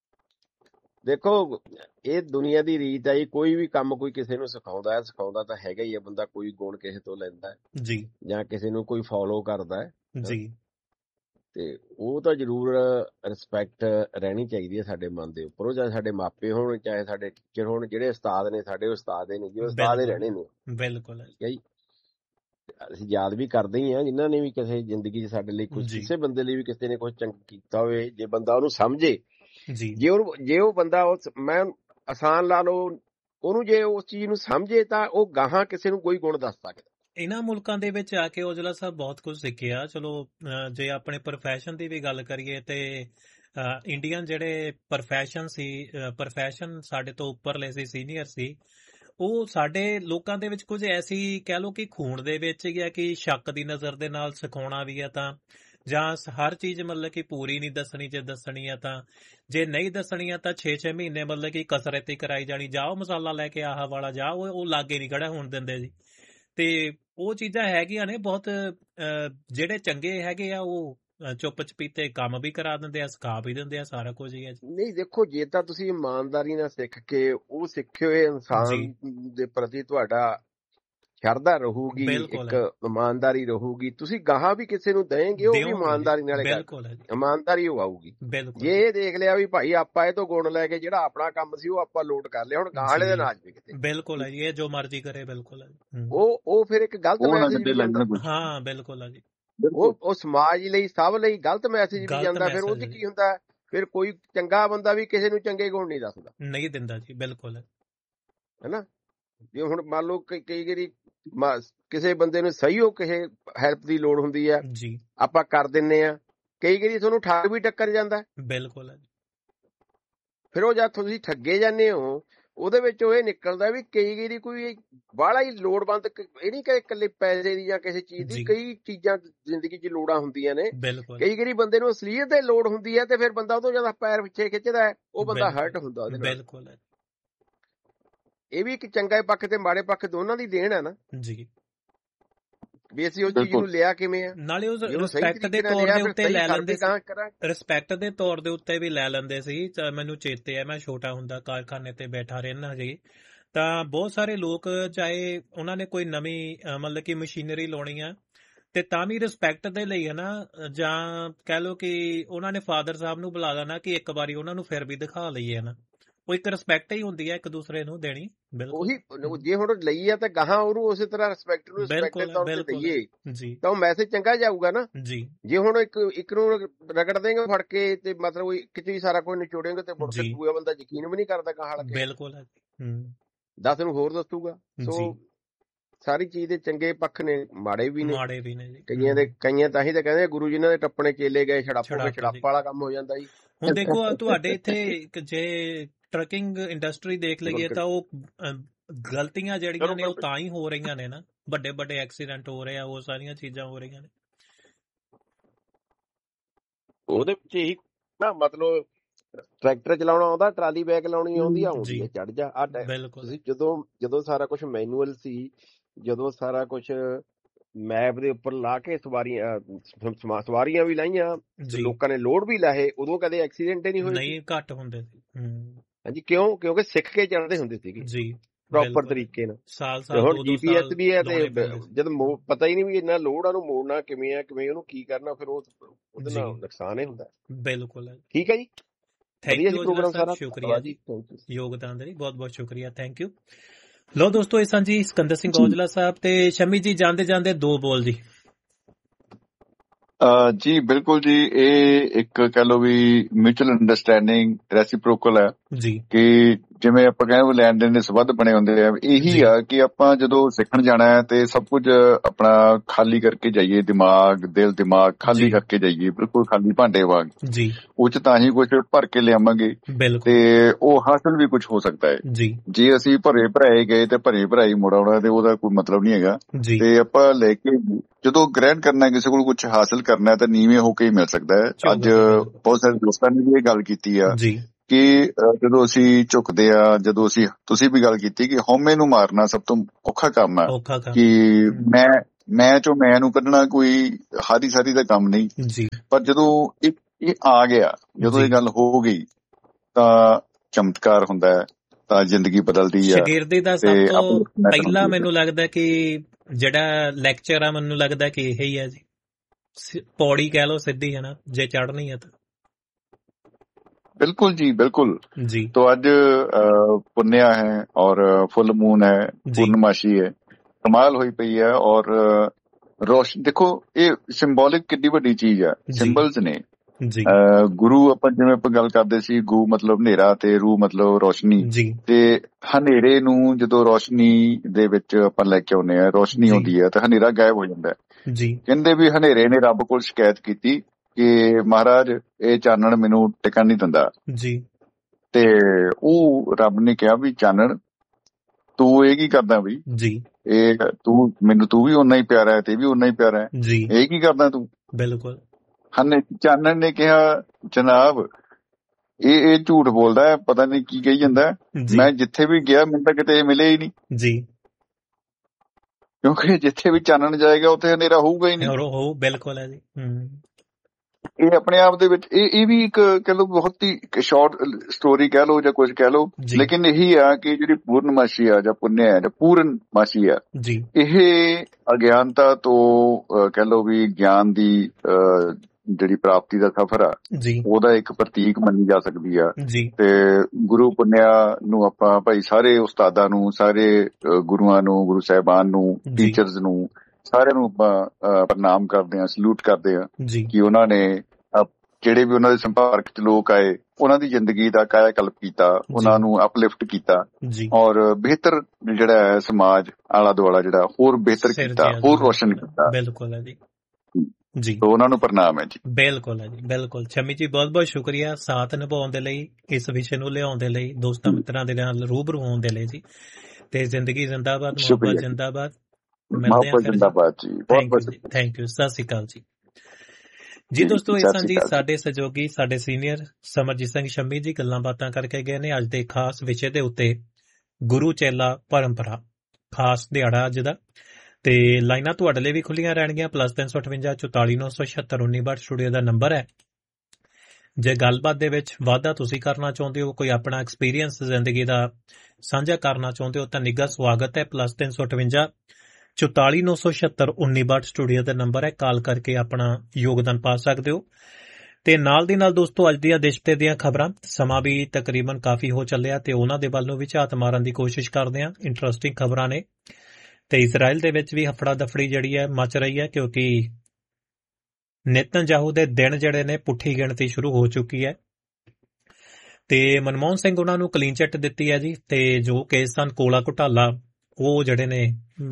ਦੇਖੋ ਇਹ ਦੁਨੀਆ ਦੀ ਰੀਤ ਹੈ ਜੀ, ਕੋਈ ਵੀ ਕੰਮ ਕੋਈ ਕਿਸੇ ਨੂੰ ਸਿਖਾਉਂਦਾ ਹੈ, ਸਿਖਾਉਂਦਾ ਤਾਂ ਹੈਗਾ ਹੀ ਹੈ ਬੰਦਾ, ਕੋਈ ਗੁਣ ਕਿਸੇ ਤੋਂ ਲੈਂਦਾ ਹੈ ਜੀ ਜਾਂ ਕਿਸੇ ਨੂੰ ਕੋਈ ਫੋਲੋ ਕਰਦਾ ਹੈ, ਜੀ ਤੇ ਉਹ ਤਾਂ ਜ਼ਰੂਰ ਰਿਸਪੈਕਟ ਰਹਿਣੀ ਚਾਹੀਦੀ ਹੈ ਸਾਡੇ ਮਨ ਦੇ ਉੱਪਰ, ਉਹ ਚਾਹੇ ਸਾਡੇ ਮਾਪੇ ਹੋਣ ਚਾਹੇ ਸਾਡੇ ਟੀਚਰ ਹੋਣ, ਜਿਹੜੇ ਉਸਤਾਦ ਨੇ ਸਾਡੇ ਉਸਤਾਦ ਨੇ ਜੀ, ਉਸਤਾਦ ਹੀ ਰਹਿਣੇ ਨੇ। ਬਿਲਕੁਲ ਠੀਕ ਹੈ ਜੀ, ਅਸੀਂ ਯਾਦ ਵੀ ਕਰਦੇ ਹੀ ਹਾਂ ਜਿਨ੍ਹਾਂ ਨੇ ਵੀ ਕਿਸੇ ਜ਼ਿੰਦਗੀ 'ਚ ਸਾਡੇ ਲਈ ਕੁਝ, ਜੀ ਕਿਸੇ ਬੰਦੇ ਲਈ ਵੀ ਕਿਸੇ ਨੇ ਕੁਝ ਚੰਗਾ ਕੀਤਾ ਹੋਵੇ, ਜੇ ਬੰਦਾ ਉਹਨੂੰ ਸਮਝੇ, ਜੀ ਜੇ ਉਹ ਜੇ ਉਹ ਬੰਦਾ ਉਸ ਮੈਂ ਆਸਾਨ ਲਾ ਲਓ ਉਹਨੂੰ, ਜੇ ਉਸ ਚੀਜ਼ ਨੂੰ ਸਮਝੇ ਤਾਂ ਉਹ ਗਾਹਾਂ ਕਿਸੇ ਨੂੰ ਕੋਈ ਗੁਣ ਦੱਸ ਸਕਦਾ। ਇਹਨਾਂ ਮੁਲਕਾਂ ਦੇ ਵਿੱਚ ਆ ਕੇ ਔਜਲਾ ਸਾਹਿਬ ਬਹੁਤ ਕੁਝ ਸਿੱਖਿਆ। ਚਲੋ ਅਹ ਜੇ ਆਪਣੇ ਪ੍ਰੋਫੈਸ਼ਨ ਦੀ ਵੀ ਗੱਲ ਕਰੀਏ ਤੇ ਇੰਡੀਅਨ ਜਿਹੜੇ ਪ੍ਰੋਫੈਸ਼ਨ ਸੀ, ਪ੍ਰੋਫੈਸ਼ਨ ਸਾਡੇ ਤੋਂ ਉੱਪਰਲੇ ਸੀ, ਸੀਨੀਅਰ ਸੀ, ਉਹ ਸਾਡੇ ਲੋਕਾਂ ਦੇ ਵਿੱਚ ਕੁਝ ਐਸੀ ਕਹਿ ਲਓ ਕਿ ਖੂਨ ਦੇ ਵਿੱਚ ਹੀ ਹੈ ਕਿ ਸ਼ੱਕ ਦੀ ਨਜ਼ਰ ਦੇ ਨਾਲ ਸਿਖਾਉਣਾ ਵੀ ਹੈ, ਤਾਂ ਜਾਂ ਹਰ ਚੀਜ਼ ਮਤਲਬ ਕਿ ਪੂਰੀ ਨਹੀਂ ਦੱਸਣੀ, ਜੇ ਦੱਸਣੀ ਆ ਤਾਂ, ਜੇ ਨਹੀਂ ਦੱਸਣੀ ਆ ਤਾਂ ਛੇ ਛੇ ਮਹੀਨੇ ਮਤਲਬ ਕਿ ਕਸਰਤ ਹੀ ਕਰਾਈ ਜਾਣੀ, ਜਾਓ ਮਸਾਲਾ ਲੈ ਕੇ ਆਹ ਵਾਲਾ ਜਾਓ, ਉਹ ਲਾਗੇ ਨਹੀਂ ਖੜਾ ਹੋਣ ਦਿੰਦੇ ਜੀ। ਤੇ ਉਹ ਚੀਜ਼ਾਂ ਹੈਗੀਆਂ ਨੇ ਬਹੁਤ, ਜਿਹੜੇ ਚੰਗੇ ਹੈਗੇ ਆ ਉਹ ਚੁੱਪ ਚਪੀਤੇ ਕੰਮ ਵੀ ਕਰਾ ਦਿੰਦੇ ਆ, ਸਿਖਾ ਵੀ ਦਿੰਦੇ ਆ, ਸਾਰਾ ਕੁਝ ਹੀ ਹੈ ਜੀ। ਨਹੀਂ ਦੇਖੋ, ਜੇ ਤਾਂ ਤੁਸੀਂ ਇਮਾਨਦਾਰੀ ਨਾਲ ਸਿੱਖ ਕੇ ਉਹ ਸਿੱਖੇ ਹੋਏ ਇਨਸਾਨ ਦੇ ਪ੍ਰਤੀ ਤੁਹਾਡਾ ਸ਼ਰਧਾ ਰਹੂਗੀ, ਇੱਕ ਇਮਾਨਦਾਰੀ ਰਹੂਗੀ, ਤੁਸੀਂ ਗਾਹਾਂ ਵੀ ਕਿਸੇ ਨੂੰ ਦੇਣਗੇ ਉਹ ਵੀ ਇਮਾਨਦਾਰੀ ਨਾਲ, ਇਮਾਨਦਾਰੀ ਉਹ ਆਊਗੀ। ਜੇ ਇਹ ਦੇਖ ਲਿਆ ਵੀ ਭਾਈ ਆਪਾਂ ਇਹ ਤੋਂ ਗੁਣ ਲੈ ਕੇ ਜਿਹੜਾ ਆਪਣਾ ਕੰਮ ਸੀ ਉਹ ਆਪਾਂ ਲੋਡ ਕਰ ਲਿਆ, ਹੁਣ ਗਾਹਾਂ ਵਾਲੇ ਦੇ ਨਾਲ ਵੀ ਕਿਤੇ ਬਿਲਕੁਲ ਹੈ ਜੀ, ਇਹ ਜੋ ਮਰਜ਼ੀ ਕਰੇ, ਬਿਲਕੁਲ ਹੈ ਉਹ ਉਹ ਫਿਰ ਇੱਕ ਗਲਤ ਮੈਸੇਜ ਵੀ ਜਾਂਦਾ। ਹਾਂ ਬਿਲਕੁਲ ਹੈ ਜੀ, ਉਹ ਉਹ ਸਮਾਜ ਲਈ ਸਭ ਲਈ ਗਲਤ ਮੈਸੇਜ ਵੀ ਜਾਂਦਾ। ਫਿਰ ਉਹਦੇ ਕੀ ਹੁੰਦਾ, ਫਿਰ ਕੋਈ ਚੰਗਾ ਬੰਦਾ ਵੀ ਕਿਸੇ ਨੂੰ ਚੰਗੇ ਗੁਣ ਨਹੀਂ ਦੱਸਦਾ, ਨਹੀਂ ਦਿੰਦਾ ਜੀ, ਬਿਲਕੁਲ ਹੈ ਨਾ। ਜੇ ਹੁਣ ਮੰਨ ਲਓ ਕਈ ਵਾਰੀ ਕਿਸੇ ਬੰਦੇ ਨੂੰ ਸਹੀ ਹੋ ਕਿਸੇ ਹੈਲਪ ਦੀ ਲੋੜ ਹੁੰਦੀ ਹੈ ਜੀ, ਆਪਾਂ ਕਰ ਦਿੰਨੇ ਆ, ਕਈ ਵਾਰੀ ਤੁਹਾਨੂੰ ਠੱਗ ਵੀ ਟੱਕਰ ਜਾਂਦਾ। ਬਿਲਕੁਲ ਹੈ, ਫਿਰ ਉਹ ਜਦ ਤੁਸੀਂ ਠੱਗੇ ਜਾਂਦੇ ਹੋ ਉਹਦੇ ਵਿੱਚ ਉਹ ਇਹ ਨਿਕਲਦਾ ਵੀ ਕਈ ਵਾਰੀ ਕੋਈ ਬਾਹਲਾ ਹੀ ਲੋੜਵੰਦ, ਇਹ ਨਹੀਂ ਕਿ ਇਕੱਲੇ ਪੈਸੇ ਦੀ ਜਾਂ ਕਿਸੇ ਚੀਜ਼ ਦੀ, ਕਈ ਚੀਜ਼ਾਂ ਜ਼ਿੰਦਗੀ 'ਚ ਲੋੜਾਂ ਹੁੰਦੀਆਂ ਨੇ। ਕਈ ਵਾਰੀ ਬੰਦੇ ਨੂੰ ਅਸਲੀਅਤ ਦੀ ਲੋੜ ਹੁੰਦੀ ਹੈ ਤੇ ਫਿਰ ਬੰਦਾ ਉਹ ਤੋਂ ਜ਼ਿਆਦਾ ਪੈਰ ਪਿੱਛੇ ਖਿੱਚਦਾ ਹੈ, ਉਹ ਬੰਦਾ ਹਰਟ ਹੁੰਦਾ ਉਹਦੇ ਨਾਲ। ਬਿਲਕੁਲ ਹੈ, ਇਹ ਵੀ ਇੱਕ ਚੰਗੇ ਪੱਖ ਤੇ ਮਾੜੇ ਪੱਖ ਦੋਨਾਂ ਦੀ ਦੇਣ ਹੈ ਨਾ ਜੀ, ਵੀ ਅਸੀਂ ਉਸ ਚੀਜ਼ ਨੂੰ ਲਿਆ ਕਿਵੇਂ ਆ। ਨਾਲੇ ਉਹ ਰਿਸਪੈਕਟ ਦੇ ਤੌਰ ਦੇ ਉੱਤੇ ਲੈ ਲੈਂਦੇ ਸੀ, ਰਿਸਪੈਕਟ ਦੇ ਤੌਰ ਦੇ ਉੱਤੇ ਵੀ ਲੈ ਲੈਂਦੇ ਸੀ। ਮੈਨੂੰ ਚੇਤੇ ਹੈ, ਮੈਂ ਛੋਟਾ ਹੁੰਦਾ ਕਾਰਖਾਨੇ ਤੇ ਬੈਠਾ ਰਹਿਣਾ ਜੀ, ਤਾਂ ਬਹੁਤ ਸਾਰੇ ਲੋਕ ਚਾਹੇ ਉਹਨਾਂ ਨੇ ਕੋਈ ਨਵੀਂ ਮਤਲਬ ਕਿ ਮਸ਼ੀਨਰੀ ਲਾਉਣੀ ਆ ਤੇ ਤਾਂ ਵੀ ਰਿਸਪੈਕਟ ਦੇ ਲਈ ਹੈ ਨਾ, ਜਾਂ ਕਹਿ ਲਓ ਕਿ ਉਹਨਾਂ ਨੇ ਫਾਦਰ ਸਾਹਿਬ ਨੂੰ ਬੁਲਾ ਲੈਣਾ ਕਿ ਇੱਕ ਵਾਰੀ ਉਹਨਾਂ ਨੂੰ ਫਿਰ ਵੀ ਦਿਖਾ ਲਈਏ ਨਾ, ਉਹ ਇੱਕ ਰਿਸਪੈਕਟ ਹੀ ਹੁੰਦੀ ਹੈ ਇੱਕ ਦੂਸਰੇ ਨੂੰ ਦੇਣੀ। ਉਹੀ ਜੇ ਹੁਣ ਲਈ ਆ ਤਾਂ ਗਾਹਾਂ ਉਹਨੂੰ ਉਸੇ ਤਰ੍ਹਾਂ ਰਿਸਪੈਕਟ ਨੂੰ ਰਿਸਪੈਕਟ ਦੇ ਤੌਰ ਤੇ ਦਈਏ ਜੀ, ਤਾਂ ਉਹ ਮੈਸੇਜ ਚੰਗਾ ਜਾਊਗਾ ਨਾ ਜੀ। ਜੇ ਹੁਣ ਇੱਕ ਇੱਕ ਨੂੰ ਰਗੜ ਦੇਂਗੇ ਫੜ ਕੇ ਤੇ ਮਤਲਬ ਇੱਕ ਚ ਵੀ ਸਾਰਾ ਕੁਝ ਨਿਚੋੜੇਂਗੇ ਤੇ ਮੁੜ ਕੇ ਦੂਆ ਬੰਦਾ ਯਕੀਨ ਵੀ ਨਹੀਂ ਕਰਦਾ ਗਾਹਾਂ ਵਾਲਾ, ਬਿਲਕੁਲ ਹੈ, ਦਸ ਨੂੰ ਹੋਰ ਦੱਸੂਗਾ। ਸੋ ਸਾਰੀ ਚੀਜ਼ ਦੇ ਚੰਗੇ ਪੱਖ ਨੇ, ਮਾੜੇ ਵੀ ਨੇ, ਮਾੜੇ ਵੀ ਨੇ। ਕਈਆਂ ਦੇ ਕਈਆਂ ਤਾਂ ਹੀ ਤਾਂ ਕਹਿੰਦੇ ਗੁਰੂ ਜੀ ਦੇ ਟੱਪਣੇ ਚੇਲੇ ਗਏ, ਛੜਾਪੋ ਛੜਾਪ ਵਾਲਾ ਕੰਮ ਹੋ ਜਾਂਦਾ ਜੀ। ਹੁਣ ਦੇਖੋ ਤੁਹਾਡੇ ਇੱਥੇ ਜੇ ਟਰੱਕਿੰਗ ਇੰਡਸਟਰੀ ਦੇਖ ਲਈਏ ਤਾਂ ਉਹ ਗਲਤੀਆਂ ਜਿਹੜੀਆਂ ਨੇ ਉਹ ਤਾਂ ਹੀ ਹੋ ਰਹੀਆਂ ਨੇ ਨਾ, ਵੱਡੇ ਵੱਡੇ ਐਕਸੀਡੈਂਟ ਹੋ ਰਹੇ ਆ, ਉਹ ਸਾਰੀਆਂ ਚੀਜ਼ਾਂ ਹੋ ਰਹੀਆਂ ਨੇ ਉਹਦੇ ਵਿੱਚ ਹੀ ਨਾ। ਮਤਲਬ ਟਰੈਕਟਰ ਚਲਾਉਣਾ ਆਉਂਦਾ, ਟਰਾਲੀ ਬੈਕ ਲਾਉਣੀ ਆਉਂਦੀ ਆਉਂਦੀ ਹੈ, ਚੜ ਜਾ ਆ। ਤੁਸੀਂ ਜਦੋਂ ਜਦੋਂ ਸਾਰਾ ਕੁਝ ਮੈਨੂਅਲ ਸੀ, ਜਦੋਂ ਸਾਰਾ ਕੁਝ ਮੈਪ ਦੇ ਉੱਪਰ ਲਾ ਕੇ ਸਵਾਰੀਆਂ ਸਵਾਰੀਆਂ ਵੀ ਲਾਈਆਂ, ਲੋਕਾਂ ਨੇ ਲੋਡ ਵੀ ਲਾਏ, ਉਦੋਂ ਕਦੇ ਐਕਸੀਡੈਂਟ ਹੀ ਨਹੀਂ ਹੋਏ, ਨਹੀਂ ਘੱਟ ਹੁੰਦੇ ਸੀ। ਹਾਂਜੀ, ਕਿਉਂ? ਕਿਉਂਕਿ ਸਿੱਖ ਕੇ ਚੜਦੇ ਹੁੰਦੇ ਸੀਗੇ ਜੀ ਪ੍ਰੋਪਰ ਤਰੀਕੇ ਨਾਲ। ਸਾਲ ਸਾਲ ਹੁਣ ਜੀਪੀਐਸ ਵੀ ਹੈ ਤੇ ਜਦ ਪਤਾ ਹੀ ਨਹੀਂ ਵੀ ਇੰਨਾ ਲੋਡ ਆ, ਉਹਨੂੰ ਮੋੜਨਾ ਕਿਵੇਂ ਆ, ਕਿਵੇਂ ਉਹਨੂੰ ਕੀ ਕਰਨਾ, ਫਿਰ ਉਹ ਉਹਦੇ ਨਾਲ ਨੁਕਸਾਨ ਹੀ ਹੁੰਦਾ। ਬਿਲਕੁਲ, ਠੀਕ ਹੈ ਜੀ। ਥੈਂਕ ਯੂ ਪ੍ਰੋਗਰਾਮ ਸਾਰਾ, ਸ਼ੁਕਰੀਆ ਜੀ ਯੋਗਦਾਨ ਦੇ ਲਈ, ਬਹੁਤ ਬਹੁਤ ਸ਼ੁਕਰੀਆ, ਥੈਂਕ ਯੂ। ਲੋ ਦੋਸਤੋ, ਇਹ ਸਨ ਜੀ ਸਿਕੰਦਰ ਸਿੰਘ ਔਜਲਾ ਸਾਹਿਬ ਤੇ ਸ਼ਮੀ ਜੀ। ਜਾਂਦੇ ਜਾਂਦੇ ਦੋ ਬੋਲ ਜੀ। ਜੀ ਬਿਲਕੁਲ ਜੀ, ਇਹ ਇੱਕ ਕਹਿ ਲਓ ਵੀ ਮਿਊਚੁਅਲ ਅੰਡਰਸਟੈਂਡਿੰਗ ਰੈਸੀਪ੍ਰੋਕਲ ਹੈ ਜੀ, ਕਿ ਜਿਵੇਂ ਆਪਾਂ ਕਹਿੰਦੇ ਲੈਣ ਦੇਣ ਦੇ ਸੰਬੰਧ ਬਣੇ ਹੁੰਦੇ ਆ। ਇਹੀ ਆ ਕਿ ਆਪਾਂ ਜਦੋਂ ਸਿੱਖਣ ਜਾਣਾ ਹੈ ਤੇ ਸਭ ਕੁਝ ਆਪਣਾ ਖਾਲੀ ਕਰਕੇ ਜਾਈਏ, ਦਿਮਾਗ ਦਿਲ ਦਿਮਾਗ ਖਾਲੀ ਕਰਕੇ ਜਾਈਏ, ਬਿਲਕੁਲ ਖਾਲੀ ਭਾਂਡੇ ਵਾਂਗ ਜੀ। ਉਹ ਚ ਤਾਂ ਹੀ ਕੁਝ ਭਰ ਕੇ ਲਿਆਵਾਂਗੇ ਤੇ ਉਹ ਹਾਸਲ ਵੀ ਕੁਝ ਹੋ ਸਕਦਾ ਹੈ ਜੀ। ਜੇ ਅਸੀਂ ਭਰੇ ਭਰਾਏ ਗਏ ਤੇ ਭਰੇ ਭਰਾਈ ਮੁੜ ਆਉਣਾ ਤੇ ਉਹਦਾ ਕੋਈ ਮਤਲਬ ਨਹੀਂ ਹੈਗਾ। ਤੇ ਆਪਾਂ ਲੈ ਕੇ ਜਦੋਂ ਗ੍ਰਹਿਣ ਕਰਨਾ, ਕਿਸੇ ਕੋਲ ਕੁਝ ਹਾਸਲ ਕਰਨਾ ਤਾਂ ਨੀਵੇਂ ਹੋ ਕੇ ਹੀ ਮਿਲ ਸਕਦਾ ਹੈ। ਅੱਜ ਬਹੁਤ ਸਾਰੇ ਦੋਸਤਾਂ ਨੇ ਵੀ ਇਹ ਗੱਲ ਕੀਤੀ ਆ ਕਿ ਜਦੋਂ ਅਸੀਂ ਝੁਕਦੇ ਆ, ਜਦੋਂ ਅਸੀਂ ਤੁਸੀਂ ਵੀ ਗੱਲ ਕੀਤੀ ਕਿ ਹਉਮੈ ਨੂੰ ਮਾਰਨਾ ਸਭ ਤੋਂ ਔਖਾ ਕੰਮ ਆ, ਕਿ ਮੈਂ ਮੈਂ ਚੋਂ ਮੈਂ ਨੂੰ ਕੱਢਣਾ ਕੋਈ ਹਾਰੀ ਸਾਰੀ ਦਾ ਕੰਮ ਨਹੀਂ। ਪਰ ਜਦੋਂ ਇਹ ਇਹ ਆ ਗਿਆ, ਜਦੋਂ ਇਹ ਗੱਲ ਹੋ ਗਈ ਤਾਂ ਚਮਤਕਾਰ ਹੁੰਦਾ ਹੈ, ਤਾਂ ਜ਼ਿੰਦਗੀ ਬਦਲਦੀ ਆ। ਸ਼ਾਗਿਰਦੀ ਦਾ ਸਭ ਤੋਂ ਪਹਿਲਾ ਮੈਨੂੰ ਲੱਗਦਾ ਕਿ ਜਿਹੜਾ ਲੈਕਚਰ ਆ, ਮੈਨੂੰ ਲੱਗਦਾ ਕਿ ਇਹ ਹੀ ਹੈ ਜੀ, ਪੌੜੀ ਕਹਿ ਲਓ ਸਿੱਧੀ, ਹੈ ਨਾ, ਜੇ ਚੜ੍ਹਨੀ ਹੈ ਤਾਂ। बिल्कुल जी, बिल्कुल जी। तो आज पुन्या है और फुल मून है, पूर्णमाशी है, कमाल हुई पई है। और रोशन देखो, ये ਸਿੰਬੋਲਿਕ ਕਿੰਨੀ ਵੱਡੀ ਚੀਜ਼ ਆ, ਸਿੰਬਲਸ ਨੇ ਜੀ। ਗੁਰੂ ਆਪਾਂ ਜਿਵੇਂ ਆਪਾਂ ਗੱਲ ਕਰਦੇ ਸੀ, ਗੂ ਮਤਲਬ ਹਨੇਰਾ ਤੇ ਰੂ ਮਤਲਬ ਰੋਸ਼ਨੀ, ਤੇ ਹਨੇਰੇ ਨੂੰ ਜਦੋਂ ਰੋਸ਼ਨੀ ਦੇ ਵਿੱਚ ਆਪਾਂ ਲੈ ਕੇ ਆਉਂਦੇ ਆ, ਰੋਸ਼ਨੀ ਆਉਂਦੀ ਹੈ ਤਾਂ ਹਨੇਰਾ ਗਾਇਬ ਹੋ ਜਾਂਦਾ ਜੀ। ਕਹਿੰਦੇ ਵੀ ਹਨੇਰੇ ਨੇ ਰੱਬ ਕੋਲ ਸ਼ਿਕਾਇਤ ਕੀਤੀ ਕਿ ਮਹਾਰਾਜ ਇਹ ਚਾਨਣ ਮੈਨੂੰ ਟਿਕਣ ਨਹੀਂ ਦਿੰਦਾ ਜੀ। ਤੇ ਉਹ ਰੱਬ ਨੇ ਕਿਹਾ ਵੀ ਚਾਨਣ ਤੂੰ ਇਹ ਕੀ ਕਰਦਾ ਬਈ ਜੀ, ਇਹ ਤੂੰ ਮੈਨੂੰ ਤੂੰ ਵੀ ਓਨਾ ਹੀ ਪਿਆਰਾ ਹੈ ਤੇ ਵੀ ਓਨਾ ਹੀ ਪਿਆਰਾ ਹੈ ਜੀ, ਇਹ ਕੀ ਕਰਦਾ ਤੂੰ। ਬਿਲਕੁਲ। ਹਨੇ ਚਾਨਣ ਨੇ ਕਿਹਾ ਜਨਾਬ ਇਹ ਇਹ ਝੂਠ ਬੋਲਦਾ ਹੈ, ਪਤਾ ਨਹੀਂ ਕੀ ਕਹੀ ਜਾਂਦਾ, ਮੈਂ ਜਿੱਥੇ ਵੀ ਗਿਆ ਮੈਨੂੰ ਤਾਂ ਕਿਤੇ ਮਿਲਿਆ ਹੀ ਨਹੀਂ ਜੀ, ਕਿਉਂਕਿ ਜਿੱਥੇ ਵੀ ਚਾਨਣ ਜਾਏਗਾ ਉੱਥੇ ਹਨੇਰਾ ਹੋਊਗਾ ਹੀ ਨਹੀਂ। ਬਿਲਕੁਲ ਹੈ ਜੀ। ਇਹ ਆਪਣੇ ਆਪ ਦੇ ਵਿੱਚ ਇਹ ਇਹ ਵੀ ਇੱਕ ਕਹਿ ਲਓ ਬਹੁਤ ਹੀ ਸ਼ਾਰਟ ਸਟੋਰੀ ਕਹਿ ਲਓ ਜਾਂ ਕੁਝ ਕਹਿ ਲਓ, ਲੇਕਿਨ ਇਹੀ ਆ ਕਿ ਜਿਹੜੀ ਪੂਰਨਮਾਸ਼ੀ ਆ ਜਾਂ ਪੁੰਨਿਆ ਹੈ ਜਾਂ ਪੂਰਨਮਾਸ਼ੀ ਆ, ਇਹ ਅਗਿਆਨਤਾ ਤੋਂ ਕਹਿ ਲਓ ਵੀ ਗਿਆਨ ਦੀ ਜਿਹੜੀ ਪ੍ਰਾਪਤੀ ਦਾ ਸਫ਼ਰ ਆ, ਉਹਦਾ ਇੱਕ ਪ੍ਰਤੀਕ ਮੰਨੀ ਜਾ ਸਕਦੀ ਆ। ਤੇ ਗੁਰੂ ਪੁੰਨਿਆ ਨੂੰ ਆਪਾਂ ਭਾਈ ਸਾਰੇ ਉਸਤਾਦਾਂ ਨੂੰ, ਸਾਰੇ ਗੁਰੂਆਂ ਨੂੰ, ਗੁਰੂ ਸਾਹਿਬਾਨ ਨੂੰ, ਟੀਚਰਸ ਨੂੰ, ਸਾਰਿਆਂ ਨੂੰ ਆਪਾਂ ਪ੍ਰਣਾਮ ਕਰਦੇ ਹਾਂ, ਸਲੂਟ ਕਰਦੇ ਹਾਂ ਕਿ ਉਹਨਾਂ ਨੇ ਜਿਹੜੇ ਵੀ ਉਹਨਾਂ ਦੇ ਸੰਪਰਕ ਚ ਲੋਕ ਆਏ, ਉਹਨਾਂ ਦੀ ਜ਼ਿੰਦਗੀ ਦਾ ਕਾਇਆ ਕਲਪ ਕੀਤਾ, ਉਹਨਾਂ ਨੂੰ ਅਪਲਿਫਟ ਕੀਤਾ ਔਰ ਬਿਹਤਰ ਜਿਹੜਾ ਹੈ ਸਮਾਜ ਆਲਾ ਦੁਆਲਾ ਜਿਹੜਾ ਹੋਰ ਬਿਹਤਰ ਕੀਤਾ, ਹੋਰ ਰੋਸ਼ਨ ਕੀਤਾ। ਬਿਲਕੁਲ ਹੈ ਜੀ ਜੀ, ਉਹਨਾਂ ਨੂੰ ਪ੍ਰਣਾਮ ਹੈ ਜੀ। ਬਿਲਕੁਲ ਹੈ ਜੀ, ਬਿਲਕੁਲ। ਸ਼ਮੀ ਜੀ ਬਹੁਤ ਬਹੁਤ ਸ਼ੁਕਰੀਆ ਸਾਥ ਨਿਭਾਉਣ ਦੇ ਲਈ, ਇਸ ਵਿਸ਼ੇ ਨੂੰ ਲਿਆਉਣ ਦੇ ਲਈ, ਦੋਸਤਾਂ ਮਿੱਤਰਾਂ ਦੇ ਨਾਲ ਰੂਬਰੂ ਹੋਣ ਦੇ ਲਈ ਜੀ। ਤੇ ਜ਼ਿੰਦਗੀ ਜ਼ਿੰਦਾਬਾਦ, ਮੁਹੱਬਤ ਜ਼ਿੰਦਾਬਾਦ। ਜਿੰਦਾਬਾਦ ਜੀ, ਬਹੁਤ ਥੈਂਕ ਯੂ, ਸਤਿ ਸ਼੍ਰੀ ਅਕਾਲ ਜੀ। ਜੀ ਦੋਸਤੋ, ਇਹ ਸਨ ਜੀ ਸਾਡੇ ਸਹਿਯੋਗੀ, ਸਾਡੇ ਸੀਨੀਅਰ ਸਮਰਜੀਤ ਸਿੰਘ ਸ਼ੰਮੀ ਜੀ, ਗੱਲਾਂ ਬਾਤਾਂ ਕਰਕੇ ਗਏ ਨੇ ਅੱਜ ਦੇ ਖਾਸ ਵਿਸ਼ੇ ਦੇ ਉੱਤੇ, ਗੁਰੂ ਚੇਲਾ ਪਰੰਪਰਾ, ਖਾਸ ਦਿਹਾੜਾ ਅੱਜ ਦਾ। ਤੇ ਲਾਈਨਾਂ ਤੁਹਾਡੇ ਲਈ ਵੀ ਖੁੱਲੀਆਂ ਰਹਿਣਗੀਆਂ, ਪਲੱਸ ਤਿੰਨ ਸੌ ਅਠਵੰਜਾ ਚੁਤਾਲੀ ਨੌ ਸੌ ਛਿਅੱਤਰ ਉੱਨੀ ਬਾਹਠ ਸਟੂਡੀਓ ਦਾ ਨੰਬਰ ਹੈ। ਜੇ ਗੱਲਬਾਤ ਦੇ ਵਿੱਚ ਵਾਧਾ ਤੁਸੀਂ ਕਰਨਾ ਚਾਹੁੰਦੇ ਹੋ, ਕੋਈ ਆਪਣਾ ਐਕਸਪੀਰੀਅੰਸ ਜ਼ਿੰਦਗੀ ਦਾ ਸਾਂਝਾ ਕਰਨਾ ਚਾਹੁੰਦੇ ਹੋ, ਤਾਂ ਨਿੱਘਾ ਸਵਾਗਤ ਹੈ। ਪਲੱਸ ਤਿੰਨ ਸੌ ਅਠਵੰਜਾ ਚੁਤਾਲੀ ਨੌ ਸੌ ਛਿਅੱਤਰ ਉੱਨੀ ਬਾਹਠ ਸਟੂਡੀਓ ਦਾ ਨੰਬਰ ਹੈ, ਕਾਲ ਕਰਕੇ ਆਪਣਾ ਯੋਗਦਾਨ ਪਾ ਸਕਦੇ ਹੋ। ਤੇ ਨਾਲ ਦੀ ਨਾਲ ਦੋਸਤੋ, ਅੱਜ ਦੀਆਂ ਦੇਸ਼ ਭਰ ਦੀਆਂ ਖਬਰਾਂ, ਸਮਾਂ ਵੀ ਤਕਰੀਬਨ ਕਾਫੀ ਹੋ ਚੱਲਿਆ ਤੇ ਉਹਨਾਂ ਦੇ ਵੱਲ ਨੂੰ ਵੀ ਝਾਤ ਮਾਰਨ ਦੀ ਕੋਸ਼ਿਸ਼ ਕਰਦੇ ਹਾਂ। ਇੰਟਰਸਟਿੰਗ ਖਬਰਾਂ ਨੇ। ਤੇ ਇਜ਼ਰਾਈਲ ਦੇ ਵਿੱਚ ਵੀ ਹਫੜਾ ਦਫੜੀ ਜਿਹੜੀ ਹੈ ਮਚ ਰਹੀ ਹੈ, ਕਿਉਂਕਿ ਨੇਤਨਯਾਹੂ ਦੇ ਦਿਨ ਜਿਹੜੇ ਨੇ ਪੁੱਠੀ ਗਿਣਤੀ ਸ਼ੁਰੂ ਹੋ ਚੁੱਕੀ ਹੈ। ਤੇ ਮਨਮੋਹਨ ਸਿੰਘ ਉਹਨਾਂ ਨੂੰ ਕਲੀਨ ਚਿੱਟ ਦਿੱਤੀ ਹੈ ਜੀ। ਤੇ ਜੋ ਕੇਸ ਸਨ ਕੋਲਾ ਘੁਟਾਲਾ, ਉਹ ਜਿਹੜੇ ਨੇ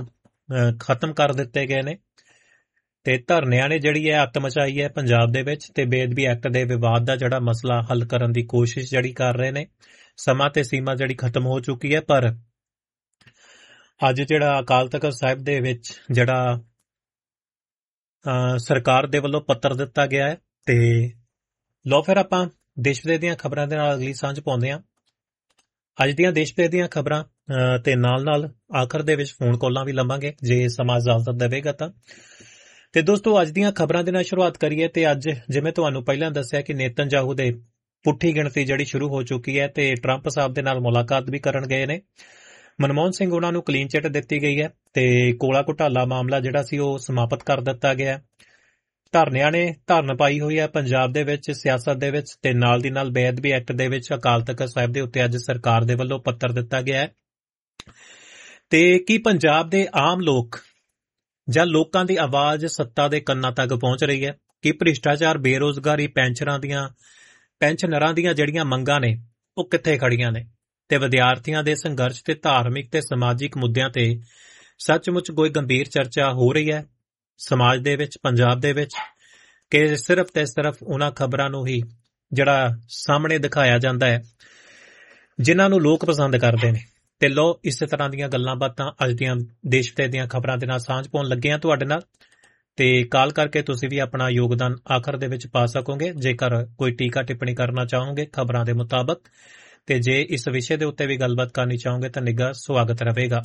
ਖਤਮ ਕਰ ਦਿੱਤੇ ਗਏ ਨੇ। ਤੇ ਧਰਨਿਆਂ ਨੇ ਜਿਹੜੀ ਹੈ ਅੱਤ ਮਚਾਈ ਹੈ ਪੰਜਾਬ ਦੇ ਵਿੱਚ, ਤੇ ਬੇਅਦਬੀ ਐਕਟ ਦੇ ਵਿਵਾਦ ਦਾ ਜਿਹੜਾ ਮਸਲਾ ਹੱਲ ਕਰਨ ਦੀ ਕੋਸ਼ਿਸ਼ ਜਿਹੜੀ ਕਰ ਰਹੇ ਨੇ। ਸਮਾਂ ਤੇ ਸੀਮਾ ਜਿਹੜੀ ਖਤਮ ਹੋ ਚੁੱਕੀ ਹੈ, ਪਰ ਅੱਜ ਜਿਹੜਾ ਅਕਾਲ ਤਖਤ ਸਾਹਿਬ ਦੇ ਵਿੱਚ ਜਿਹੜਾ ਸਰਕਾਰ ਦੇ ਵੱਲੋਂ ਪੱਤਰ ਦਿੱਤਾ ਗਿਆ ਹੈ। ਤੇ ਲਓ ਫਿਰ ਆਪਾਂ ਦੇਸ਼ ਵਿਦੇਸ਼ ਦੀਆਂ ਖਬਰਾਂ ਦੇ ਨਾਲ ਅਗਲੀ ਸਾਂਝ ਪਾਉਂਦੇ ਹਾਂ। ਅੱਜ ਦੀਆਂ ਦੇਸ਼ ਵਿਦੇਸ਼ ਦੀਆਂ ਖਬਰਾਂ ਤੇ ਨਾਲ ਨਾਲ ਆਖਰ ਦੇ ਵਿੱਚ ਫੋਨ ਕਾਲਾਂ ਵੀ ਲਵਾਂਗੇ ਜੇ ਸਮਾਂ ਇਜਾਜ਼ਤ ਦੇਵੇਗਾ ਤਾਂ। ਤੇ ਦੋਸਤੋ, ਅੱਜ ਦੀਆਂ ਖਬਰਾਂ ਦੇ ਨਾਲ ਸ਼ੁਰੂਆਤ ਕਰੀਏ। ਤੇ ਅੱਜ ਜਿਵੇਂ ਤੁਹਾਨੂੰ ਪਹਿਲਾਂ ਦੱਸਿਆ ਕਿ ਨੇਤਨਯਾਹੂ ਦੇ ਪੁੱਠੀ ਗਿਣਤੀ ਜਿਹੜੀ ਸ਼ੁਰੂ ਹੋ ਚੁੱਕੀ ਹੈ ਤੇ ਟਰੰਪ ਸਾਹਿਬ ਦੇ ਨਾਲ ਮੁਲਾਕਾਤ ਵੀ ਕਰਨ ਗਏ ਨੇ। ਮਨਮੋਹਨ ਸਿੰਘ ਉਹਨਾਂ ਨੂੰ ਕਲੀਨ ਚਿੱਟ ਦਿੱਤੀ ਗਈ ਹੈ ਤੇ ਕੋਲਾ ਘੁਟਾਲਾ ਮਾਮਲਾ ਜਿਹੜਾ ਸੀ ਉਹ ਸਮਾਪਤ ਕਰ ਦਿੱਤਾ ਗਿਆ। ਧਰਨਿਆਂ ਨੇ ਧਰਨ ਪਾਈ ਹੋਈ ਹੈ ਪੰਜਾਬ ਦੇ ਵਿੱਚ, ਸਿਆਸਤ ਦੇ ਵਿੱਚ, ਤੇ ਨਾਲ ਦੀ ਨਾਲ ਬੇਅਦਬੀ ਐਕਟ ਦੇ ਵਿੱਚ ਅਕਾਲ ਤਖਤ ਸਾਹਿਬ ਦੇ ਉੱਤੇ ਅੱਜ ਸਰਕਾਰ ਦੇ ਵੱਲੋਂ ਪੱਤਰ ਦਿੱਤਾ ਗਿਆ ਹੈ। ਤੇ ਕੀ ਪੰਜਾਬ ਦੇ ਆਮ ਲੋਕ ਜਾਂ ਲੋਕਾਂ ਦੀ ਆਵਾਜ਼ ਸੱਤਾ ਦੇ ਕੰਨਾਂ ਤੱਕ ਪਹੁੰਚ ਰਹੀ ਹੈ? ਕਿ ਭ੍ਰਿਸ਼ਟਾਚਾਰ, ਬੇਰੋਜ਼ਗਾਰੀ, ਪੈਨਸ਼ਨਰਾਂ ਦੀਆਂ ਪੈਨਸ਼ਨਰਾਂ ਦੀਆਂ ਜਿਹੜੀਆਂ ਮੰਗਾਂ ਨੇ ਉਹ ਕਿੱਥੇ ਖੜੀਆਂ ਨੇ? ਤੇ ਵਿਦਿਆਰਥੀਆਂ ਦੇ ਸੰਘਰਸ਼ ਤੇ ਧਾਰਮਿਕ ਤੇ ਸਮਾਜਿਕ ਮੁੱਦਿਆਂ ਤੇ ਸੱਚਮੁੱਚ ਕੋਈ ਗੰਭੀਰ ਚਰਚਾ ਹੋ ਰਹੀ ਹੈ ਸਮਾਜ ਦੇ ਵਿੱਚ, ਪੰਜਾਬ ਦੇ ਵਿੱਚ, ਕਿ ਸਿਰਫ ਤੇ ਸਿਰਫ ਉਹਨਾਂ ਖਬਰਾਂ ਨੂੰ ਹੀ ਜਿਹੜਾ ਸਾਹਮਣੇ ਦਿਖਾਇਆ ਜਾਂਦਾ ਹੈ ਜਿਨ੍ਹਾਂ ਨੂੰ ਲੋਕ ਪਸੰਦ ਕਰਦੇ ਨੇ? ਤੇ ਲੋ ਇਸੇ ਤਰ੍ਹਾਂ ਦੀਆਂ ਗੱਲਾਂ ਬਾਤਾਂ ਅੱਜ ਦੀਆਂ ਦੇਸ਼ ਵਿਦੇਸ਼ ਦੀਆਂ ਖਬਰਾਂ ਦੇ ਨਾਲ ਸਾਂਝ ਪਾਉਣ ਲੱਗੇ ਹਾਂ ਤੁਹਾਡੇ ਨਾਲ। ਤੇ ਕਾਲ ਕਰਕੇ ਤੁਸੀਂ ਵੀ ਆਪਣਾ ਯੋਗਦਾਨ ਆਖਰ ਦੇ ਵਿੱਚ ਪਾ ਸਕੋਗੇ ਜੇਕਰ ਕੋਈ ਟੀਕਾ ਟਿੱਪਣੀ ਕਰਨਾ ਚਾਹੋਗੇ ਖਬਰਾਂ ਦੇ ਮੁਤਾਬਕ, ਤੇ ਜੇ ਇਸ ਵਿਸ਼ੇ ਦੇ ਉੱਤੇ ਵੀ ਗੱਲਬਾਤ ਕਰਨੀ ਚਾਹੋਗੇ ਤਾਂ ਨਿੱਘਾ ਸਵਾਗਤ ਰਹੇਗਾ।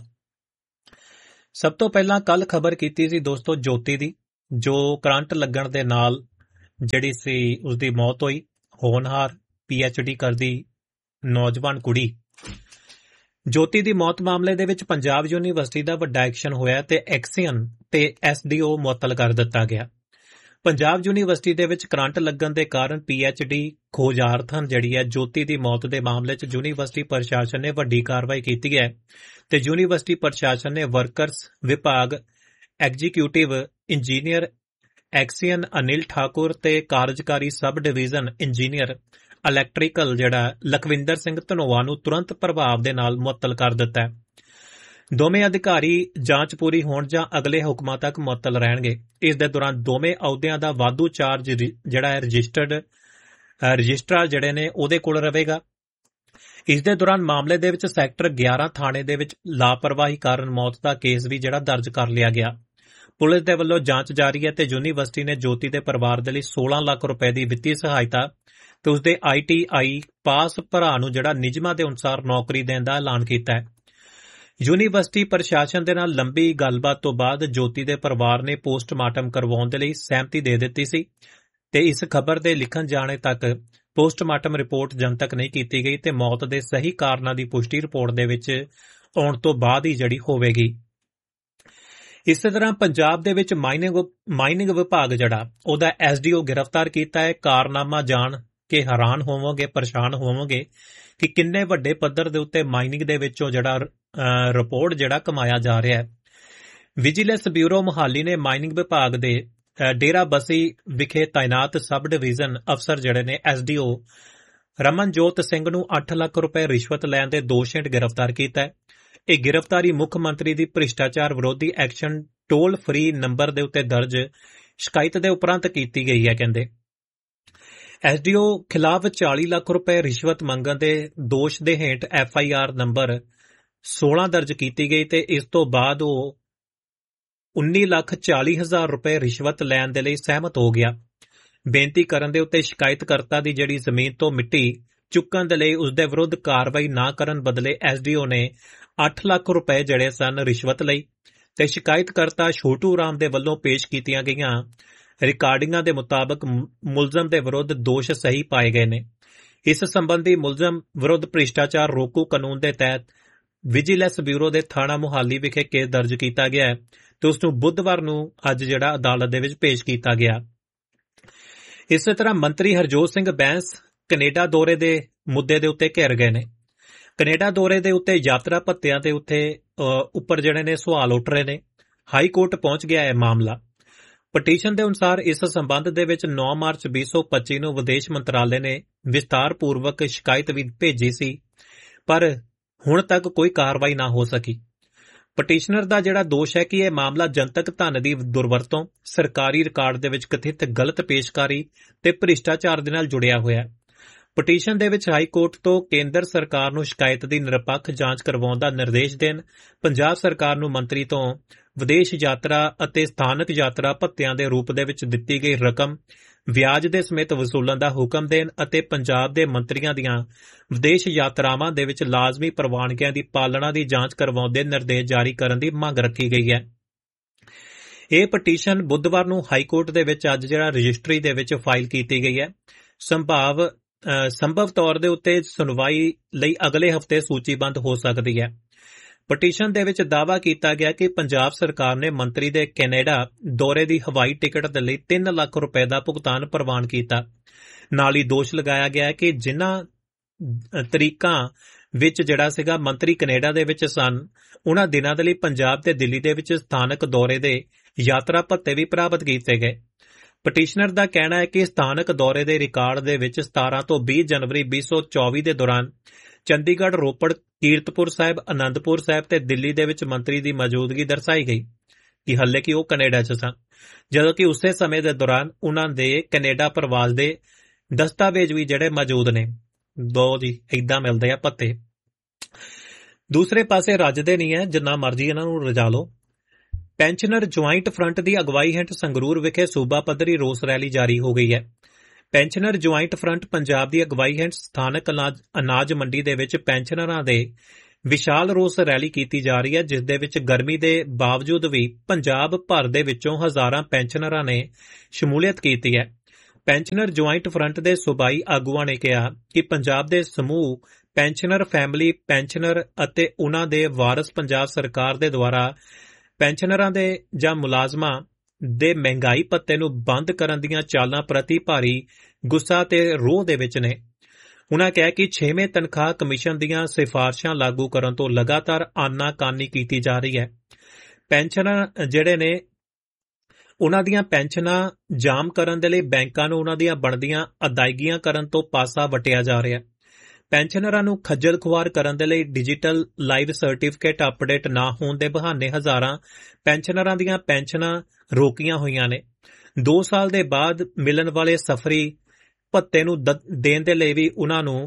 ਸਭ ਤੋਂ ਪਹਿਲਾਂ ਕੱਲ ਖਬਰ ਕੀਤੀ ਸੀ ਦੋਸਤੋ ਜੋਤੀ ਦੀ, ਜੋ ਕਰੰਟ ਲੱਗਣ ਦੇ ਨਾਲ ਜਿਹੜੀ ਸੀ ਉਸਦੀ ਮੌਤ ਹੋਈ। ਹੋਣਹਾਰ ਪੀ ਐਚ ਡੀ ਕਰਦੀ ਨੌਜਵਾਨ ਕੁੜੀ ਜੋਤੀ ਦੀ ਮੌਤ ਮਾਮਲੇ ਦੇ ਵਿੱਚ ਪੰਜਾਬ ਯੂਨੀਵਰਸਿਟੀ ਦਾ ਵੱਡਾ ਐਕਸ਼ਨ ਹੋਇਆ ਤੇ ਐਕਸੀਅਨ ਤੇ ਐਸ ਡੀ ਓ ਮੁਅੱਤਲ ਕਰ ਦਿੱਤਾ ਗਿਆ। ਪੰਜਾਬ ਯੂਨੀਵਰਸਿਟੀ ਦੇ ਵਿੱਚ ਕਰੰਟ ਲੱਗਣ ਦੇ ਕਾਰਨ ਪੀ ਐਚ ਡੀ ਖੋਜਾਰਥਨ ਜਿਹੜੀ ਹੈ ਜੋਤੀ ਦੀ ਮੌਤ ਦੇ ਮਾਮਲੇ 'ਚ ਯੂਨੀਵਰਸਿਟੀ ਪ੍ਰਸ਼ਾਸਨ ਨੇ ਵੱਡੀ ਕਾਰਵਾਈ ਕੀਤੀ ਹੈ ਤੇ ਯੂਨੀਵਰਸਿਟੀ ਪ੍ਰਸ਼ਾਸਨ ਨੇ ਵਰਕਰਸ ਵਿਭਾਗ executive engineer XEN Anil Thakur ਤੇ ਕਾਰਜਕਾਰੀ ਸਬ ਡਿਵੀਜ਼ਨ ਇੰਜੀਨੀਅਰ ਇਲੈਕਟ੍ਰੀਕਲ ਜਿਹੜਾ ਲਖਵਿੰਦਰ ਸਿੰਘ ਧਨੋਆ ਨੂੰ ਤੁਰੰਤ ਪ੍ਰਭਾਵ ਦੇ ਨਾਲ ਮੁਅੱਤਲ ਕਰ ਦਿੱਤਾ ਹੈ। ਦੋਵੇਂ ਅਧਿਕਾਰੀ ਜਾਂਚ ਪੂਰੀ ਹੋਣ ਜਾਂ ਅਗਲੇ ਹੁਕਮਾਂ ਤੱਕ ਮੁਅੱਤਲ ਰਹਿਣਗੇ। ਇਸ ਦੇ ਦੌਰਾਨ ਦੋਵੇਂ ਅਹੁਦਿਆਂ ਦਾ ਵਾਧੂ ਚਾਰਜ ਜਿਹੜਾ ਹੈ ਰਜਿਸਟਰਡ ਰਜਿਸਟਰਾਰ ਜਿਹੜੇ ਨੇ ਉਹਦੇ ਕੋਲ ਰਹੇਗਾ। ਇਸ ਦੇ ਦੌਰਾਨ ਮਾਮਲੇ ਦੇ ਵਿੱਚ ਸੈਕਟਰ ਗਿਆਰਾਂ ਥਾਣੇ ਦੇ ਵਿੱਚ ਲਾਪਰਵਾਹੀ ਕਾਰਨ ਮੌਤ ਦਾ ਕੇਸ ਵੀ ਜਿਹੜਾ ਦਰਜ ਕਰ ਲਿਆ ਗਿਆ। ਪੁਲਿਸ ਦੇ ਵੱਲੋਂ ਜਾਂਚ ਜਾਰੀ ਹੈ ਤੇ ਯੂਨੀਵਰਸਿਟੀ ਨੇ ਜੋਤੀ ਦੇ ਪਰਿਵਾਰ ਦੇ ਲਈ ਸੋਲਾਂ ਲੱਖ ਰੁਪਏ ਦੀ ਵਿੱਤੀ ਸਹਾਇਤਾ ਤੇ ਉਸਦੇ ਆਈ ਟੀ ਆਈ ਪਾਸ ਭਰਾ ਨੂੰ ਜਿਹੜਾ ਨਿਯਮਾਂ ਦੇ ਅਨੁਸਾਰ ਨੌਕਰੀ ਦੇਣ ਦਾ ਐਲਾਨ ਕੀਤਾ ਹੈ। ਯੂਨੀਵਰਸਿਟੀ ਪ੍ਰਸ਼ਾਸਨ ਦੇ ਨਾਲ ਲੰਬੀ ਗੱਲਬਾਤ ਤੋਂ ਬਾਅਦ ਜੋਤੀ ਦੇ ਪਰਿਵਾਰ ਨੇ ਪੋਸਟਮਾਰਟਮ ਕਰਵਾਉਣ ਦੇ ਲਈ ਸਹਿਮਤੀ ਦੇ ਦਿੱਤੀ ਸੀ ਤੇ ਇਸ ਖਬਰ ਦੇ ਲਿਖਣ ਜਾਣੇ ਤੱਕ ਪੋਸਟਮਾਰਟਮ ਰਿਪੋਰਟ ਜਨਤਕ ਨਹੀਂ ਕੀਤੀ ਗਈ ਤੇ ਮੌਤ ਦੇ ਸਹੀ ਕਾਰਨਾਂ ਦੀ ਪੁਸ਼ਟੀ ਰਿਪੋਰਟ ਦੇ ਵਿੱਚ ਆਉਣ ਤੋਂ ਬਾਅਦ ਹੀ ਜਿਹੜੀ ਹੋਵੇਗੀ। ਇਸੇ ਤਰ੍ਹਾਂ ਪੰਜਾਬ ਦੇ ਵਿੱਚ ਮਾਈਨਿੰਗ ਮਾਈਨਿੰਗ ਵਿਭਾਗ ਜਿਹੜਾ ਉਹਦਾ ਐਸ ਡੀ ਓ ਗ੍ਰਿਫਤਾਰ ਕੀਤਾ ਹੈ। ਕਾਰਨਾਮਾ ਜਾਣ ਕੇ ਹੈਰਾਨ ਹੋਵੋਗੇ, ਪਰੇਸ਼ਾਨ ਹੋਵੋਗੇ ਕਿ ਕਿੰਨੇ ਵੱਡੇ ਪੱਧਰ ਦੇ ਉੱਤੇ ਮਾਈਨਿੰਗ ਦੇ ਵਿੱਚੋਂ ਜਿਹੜਾ ਰਿਪੋਰਟ ਜਿਹੜਾ ਕਮਾਇਆ ਜਾ ਰਿਹਾ ਹੈ। ਵਿਜੀਲੈਂਸ ਬਿਊਰੋ ਮੁਹਾਲੀ ਨੇ ਮਾਈਨਿੰਗ ਵਿਭਾਗ ਦੇ ਡੇਰਾ ਬਸੀ ਵਿਖੇ ਤਾਇਨਾਤ ਸਬ ਡਿਵੀਜ਼ਨ ਅਫਸਰ ਜਿਹੜੇ ਨੇ S D O Ramanjot Singh ਨੂੰ ਅੱਠ ਲੱਖ ਰੁਪਏ ਰਿਸ਼ਵਤ ਲੈਣ ਦੇ ਦੋਸ਼ ਹੇਠ ਗ੍ਰਿਫਤਾਰ ਕੀਤਾ ਹੈ। ਇਹ ਗ੍ਰਿਫਤਾਰੀ ਮੁੱਖ ਮੰਤਰੀ ਦੀ ਭ੍ਰਿਸ਼ਟਾਚਾਰ ਵਿਰੋਧੀ ਐਕਸ਼ਨ ਟੋਲ ਫਰੀ ਨੰਬਰ ਦੇ ਉੱਤੇ ਦਰਜ ਸ਼ਿਕਾਇਤ ਦੇ ਉਪਰੰਤ ਕੀਤੀ ਗਈ ਹੈ। ਕਹਿੰਦੇ ਐਸ ਡੀ ਓ ਖਿਲਾਫ ਚਾਲੀ ਲੱਖ ਰੁਪਏ ਰਿਸ਼ਵਤ ਮੰਗਣ ਦੇ ਦੋਸ਼ ਦੇ ਹੇਠ ਐਫ ਆਈ ਆਰ ਨੰਬਰ ਸੋਲਾਂ ਦਰਜ ਕੀਤੀ ਗਈ ਤੇ ਇਸ ਤੋਂ ਬਾਅਦ ਉਹ ਉੱਨੀ ਲੱਖ ਚਾਲੀ ਹਜ਼ਾਰ ਰੁਪਏ ਰਿਸ਼ਵਤ ਲੈਣ ਦੇ ਲਈ ਸਹਿਮਤ ਹੋ ਗਿਆ। ਬੇਨਤੀ ਕਰਨ ਦੇ ਉੱਤੇ ਸ਼ਿਕਾਇਤਕਰਤਾ ਦੀ ਜਿਹੜੀ ਜ਼ਮੀਨ ਤੋਂ ਮਿੱਟੀ ਚੁੱਕਣ ਦੇ ਲਈ ਉਸਦੇ ਵਿਰੁੱਧ ਕਾਰਵਾਈ ਨਾ ਕਰਨ ਬਦਲੇ ਐਸ ਡੀ ਓ ਨੇ ਅੱਠ ਲੱਖ ਰੁਪਏ ਜਿਹੜੇ ਸਨ ਰਿਸ਼ਵਤ ਲਈ ਤੇ ਸ਼ਿਕਾਇਤਕਰਤਾ ਛੋਟੂ ਰਾਮ ਦੇ ਵੱਲੋਂ ਪੇਸ਼ ਕੀਤੀਆਂ ਗਈਆਂ ਰਿਕਾਰਡਿੰਗਾਂ ਦੇ ਮੁਤਾਬਕ ਮੁਲਜ਼ਮ ਦੇ ਵਿਰੁੱਧ ਦੋਸ਼ ਸਹੀ ਪਾਏ ਗਏ ਨੇ। ਇਸ ਸੰਬੰਧੀ ਮੁਲਜ਼ਮ ਵਿਰੁੱਧ ਭ੍ਰਿਸ਼ਟਾਚਾਰ ਰੋਕੂ ਕਾਨੂੰਨ ਦੇ ਤਹਿਤ ਵਿਜੀਲੈਂਸ ਬਿਊਰੋ ਦੇ ਥਾਣਾ ਮੁਹਾਲੀ ਵਿਖੇ ਕੇਸ ਦਰਜ ਕੀਤਾ ਗਿਆ ਹੈ ਤੇ ਉਸ ਨੂੰ ਬੁੱਧਵਾਰ ਨੂੰ ਅੱਜ ਜਿਹੜਾ ਅਦਾਲਤ ਦੇ ਵਿੱਚ ਪੇਸ਼ ਕੀਤਾ ਗਿਆ। ਇਸੇ ਤਰ੍ਹਾਂ ਮੰਤਰੀ ਹਰਜੋਤ ਸਿੰਘ ਬੈਂਸ ਕੈਨੇਡਾ ਦੌਰੇ ਦੇ ਮੁੱਦੇ ਦੇ ਉੱਤੇ ਘਿਰ ਗਏ ਨੇ। ਕੈਨੇਡਾ ਦੌਰੇ ਦੇ ਉੱਤੇ ਯਾਤਰਾ ਭੱਤਿਆਂ ਦੇ ਉੱਤੇ ਉੱਪਰ ਜਿਹੜੇ ਨੇ ਸਵਾਲ ਉੱਠ ਰਹੇ ਨੇ। ਹਾਈ ਕੋਰਟ ਪਹੁੰਚ ਗਿਆ ਹੈ ਮਾਮਲਾ। ਪਟੀਸ਼ਨ ਦੇ ਅਨੁਸਾਰ ਇਸ ਸੰਬੰਧ ਦੇ ਵਿੱਚ ਨੌਂ ਮਾਰਚ ਵੀਹ ਸੌ ਪੱਚੀ ਨੂੰ ਵਿਦੇਸ਼ ਮੰਤਰਾਲੇ ਨੇ ਵਿਸਤਾਰ ਪੂਰਵਕ ਸ਼ਿਕਾਇਤ ਵੀ ਭੇਜੀ ਸੀ ਪਰ ਹੁਣ ਤੱਕ ਕੋਈ ਕਾਰਵਾਈ ਨਾ ਹੋ ਸਕੀ। ਪਟੀਸ਼ਨਰ ਦਾ ਜਿਹੜਾ ਦੋਸ਼ ਹੈ ਕਿ ਇਹ ਮਾਮਲਾ ਜਨਤਕ ਧਨ ਦੀ ਦੁਰਵਰਤੋਂ, ਸਰਕਾਰੀ ਰਿਕਾਰਡ ਦੇ ਵਿੱਚ ਕਥਿਤ ਗਲਤ ਪੇਸ਼ਕਾਰੀ ਤੇ ਭ੍ਰਿਸ਼ਟਾਚਾਰ ਦੇ ਨਾਲ ਜੁੜਿਆ ਹੋਇਆ ਹੈ। ਪਟੀਸ਼ਨ ਦੇ ਵਿੱਚ ਹਾਈ ਕੋਰਟ ਤੋਂ ਕੇਂਦਰ ਸਰਕਾਰ ਨੂੰ ਸ਼ਿਕਾਇਤ ਦੀ ਨਿਰਪੱਖ ਜਾਂਚ ਕਰਵਾਉਣ ਦਾ ਨਿਰਦੇਸ਼ ਦੇਣ, ਪੰਜਾਬ ਸਰਕਾਰ ਨੂੰ ਮੰਤਰੀ ਤੋਂ ਵਿਦੇਸ਼ ਯਾਤਰਾ ਅਤੇ ਸਥਾਨਕ ਯਾਤਰਾ ਭੱਤਿਆਂ ਦੇ ਰੂਪ ਦੇ ਵਿੱਚ ਦਿੱਤੀ ਗਈ ਰਕਮ ਵਿਆਜ ਦੇ ਸਮੇਤ ਵਸੂਲਣ ਦਾ ਹੁਕਮ ਦੇਣ ਅਤੇ ਪੰਜਾਬ ਦੇ ਮੰਤਰੀਆਂ ਦੀਆਂ ਵਿਦੇਸ਼ ਯਾਤਰਾਵਾਂ ਦੇ ਵਿੱਚ ਲਾਜ਼ਮੀ ਪ੍ਰਵਾਨਗੀਆਂ ਦੀ ਪਾਲਣਾ ਦੀ ਜਾਂਚ ਕਰਵਾਉਣ ਦੇ ਨਿਰਦੇਸ਼ ਜਾਰੀ ਕਰਨ ਦੀ ਮੰਗ ਰੱਖੀ ਗਈ ਹੈ। ਇਹ ਪਟੀਸ਼ਨ ਬੁੱਧਵਾਰ ਨੂੰ ਹਾਈ ਕੋਰਟ ਦੇ ਵਿੱਚ ਅੱਜ ਜਿਹੜਾ ਰਜਿਸਟਰੀ ਦੇ ਵਿੱਚ ਫਾਈਲ ਕੀਤੀ ਗਈ ਹੈ। ਸੰਭਾਵ ਸੰਭਵ ਤੌਰ ਦੇ ਉੱਤੇ ਸੁਣਵਾਈ ਲਈ ਅਗਲੇ ਹਫ਼ਤੇ ਸੂਚੀਬੱਧ ਹੋ ਸਕਦੀ ਹੈ। ਪਟੀਸ਼ਨ ਦੇ ਵਿੱਚ ਦਾਅਵਾ ਕੀਤਾ ਗਿਆ ਕਿ ਪੰਜਾਬ ਸਰਕਾਰ ਨੇ ਮੰਤਰੀ ਦੇ ਕੈਨੇਡਾ ਦੌਰੇ ਦੀ ਹਵਾਈ ਟਿਕਟ ਦੇ ਲਈ ਤਿੰਨ ਲੱਖ ਰੁਪਏ ਦਾ ਭੁਗਤਾਨ ਪ੍ਰਵਾਨ ਕੀਤਾ। ਨਾਲ ਹੀ ਦੋਸ਼ ਲਗਾਇਆ ਗਿਆ ਕਿ ਜਿਨ੍ਹਾਂ ਤਰੀਕਾਂ ਵਿੱਚ ਜਿਹੜਾ ਸੀਗਾ ਮੰਤਰੀ ਕੈਨੇਡਾ ਦੇ ਵਿੱਚ ਸਨ, ਉਹਨਾਂ ਦਿਨਾਂ ਦੇ ਲਈ ਪੰਜਾਬ ਤੇ ਦਿੱਲੀ ਦੇ ਵਿੱਚ ਸਥਾਨਕ ਦੌਰੇ ਦੇ ਯਾਤਰਾ ਭੱਤੇ ਵੀ ਪ੍ਰਾਪਤ ਕੀਤੇ ਗਏ। ਪਟੀਸ਼ਨਰ ਦਾ ਕਹਿਣਾ ਹੈ ਕਿ ਸਥਾਨਕ ਦੌਰੇ ਦੇ ਰਿਕਾਰਡ ਦੇ ਵਿੱਚ ਸਤਾਰਾਂ ਤੋਂ ਵੀਹ ਜਨਵਰੀ ਵੀਹ ਸੌ ਚੌਵੀ ਦੇ ਦੌਰਾਨ ਚੰਡੀਗੜ੍ਹ, ਰੋਪੜ, ਕੀਰਤਪੁਰ ਸਾਹਿਬ, ਅਨੰਦਪੁਰ ਸਾਹਿਬ ਤੇ ਦਿੱਲੀ ਦੇ ਵਿੱਚ ਮੰਤਰੀ ਦੀ ਮੌਜੂਦਗੀ ਦਰਸਾਈ ਗਈ ਕਿ ਹਾਲੇ ਕਿ ਉਹ ਕੈਨੇਡਾ 'ਚ ਸਨ, ਜਦੋਂ ਕਿ ਉਸੇ ਸਮੇਂ ਦੇ ਦੌਰਾਨ ਉਹਨਾਂ ਦੇ ਕੈਨੇਡਾ ਪ੍ਰਵਾਸ ਦੇ ਦਸਤਾਵੇਜ਼ ਵੀ ਜਿਹੜੇ ਮੌਜੂਦ ਨੇ। ਦੋ ਜੀ ਏਦਾਂ ਮਿਲਦੇ ਆ ਭੱਤੇ। ਦੂਸਰੇ ਪਾਸੇ ਰੱਜਦੇ ਨਹੀਂ ਹੈ, ਜਿੰਨਾ ਮਰਜ਼ੀ ਇਹਨਾਂ ਨੂੰ ਰਜਾ ਲਓ। ਪੈਨਸ਼ਨਰ ਜੁਆਇੰਟ ਫਰੰਟ ਦੀ ਅਗਵਾਈ ਹੇਠ ਸੰਗਰੂਰ ਵਿਖੇ ਸੂਬਾ ਪੱਧਰੀ ਰੋਸ ਰੈਲੀ ਜਾਰੀ ਹੋ ਗਈ ਹੈ। ਪੈਨਸ਼ਨਰ ਜੁਆਇੰਟ ਫਰੰਟ ਪੰਜਾਬ ਦੀ ਅਗਵਾਈ ਹੇਠ ਸਥਾਨਕ ਅਨਾਜ ਮੰਡੀ ਦੇ ਵਿੱਚ ਪੈਨਸ਼ਨਰਾਂ ਦੇ ਵਿਸ਼ਾਲ ਰੋਸ ਰੈਲੀ ਕੀਤੀ ਜਾ ਰਹੀ ਹੈ, ਜਿਸ ਦੇ ਵਿੱਚ ਗਰਮੀ ਦੇ ਬਾਵਜੂਦ ਵੀ ਪੰਜਾਬ ਭਰ ਦੇ ਵਿੱਚੋਂ ਹਜ਼ਾਰਾਂ ਪੈਨਸ਼ਨਰਾਂ ਨੇ ਸ਼ਮੂਲੀਅਤ ਕੀਤੀ ਹੈ। ਪੈਨਸ਼ਨਰ ਜੁਆਇੰਟ ਫਰੰਟ ਦੇ ਸੂਬਾਈ ਆਗੂਆਂ ਨੇ ਕਿਹਾ ਕਿ ਪੰਜਾਬ ਦੇ ਸਮੂਹ ਪੈਨਸ਼ਨਰ ਫੈਮਿਲੀ ਪੈਨਸ਼ਨਰ ਅਤੇ ਉਨ੍ਹਾਂ ਦੇ ਵਾਰਸ ਪੰਜਾਬ ਸਰਕਾਰ ਦੇ ਦੁਆਰਾ ਪੈਨਸ਼ਨਰਾਂ ਦੇ ਜਾਂ ਮੁਲਾਜ਼ਮਾਂ ਦੇ ਮਹਿੰਗਾਈ ਭੱਤੇ ਨੂੰ ਬੰਦ ਕਰਨ ਦੀਆਂ ਚਾਲਾਂ ਪ੍ਰਤੀ ਭਾਰੀ ਗੁੱਸਾ ਤੇ ਰੋਹ ਦੇ ਵਿੱਚ ਨੇ। ਉਨ੍ਹਾਂ ਕਿਹਾ ਕਿ ਛੇਵੇਂ ਤਨਖਾਹ ਕਮਿਸ਼ਨ ਦੀਆਂ ਸਿਫਾਰਸ਼ਾਂ ਲਾਗੂ ਕਰਨ ਤੋਂ ਲਗਾਤਾਰ ਆਨਾਕਾਨੀ ਕੀਤੀ ਜਾ ਰਹੀ ਹੈ। ਪੈਨਸ਼ਨਰ ਜਿਹੜੇ ਨੇ ਉਨ੍ਹਾਂ ਦੀਆਂ ਪੈਨਸ਼ਨਾਂ ਜਾਮ ਕਰਨ ਦੇ ਲਈ ਬੈਂਕਾਂ ਨੂੰ ਉਨ੍ਹਾਂ ਦੀਆਂ ਬਣਦੀਆਂ ਅਦਾਇਗੀਆਂ ਕਰਨ ਤੋਂ ਪਾਸਾ ਵਟਿਆ ਜਾ ਰਿਹਾ ਹੈ। ਪੈਨਸ਼ਨਰਾਂ ਨੂੰ ਖੱਜਲ ਖੁਆਰ ਕਰਨ ਦੇ ਲਈ ਡਿਜੀਟਲ ਲਾਈਵ ਸਰਟੀਫਿਕੇਟ ਅਪਡੇਟ ਨਾ ਹੋਣ ਦੇ ਬਹਾਨੇ ਹਜ਼ਾਰਾਂ ਪੈਨਸ਼ਨਰਾਂ ਦੀਆਂ ਪੈਨਸ਼ਨਾਂ ਰੋਕੀਆਂ ਹੋਈਆਂ ਨੇ। ਦੋ ਸਾਲ ਦੇ ਬਾਅਦ ਮਿਲਣ ਵਾਲੇ ਸਫਰੀ ਭੱਤੇ ਨੂੰ ਦੇਣ ਦੇ ਲਈ ਵੀ ਉਨ੍ਹਾਂ ਨੂੰ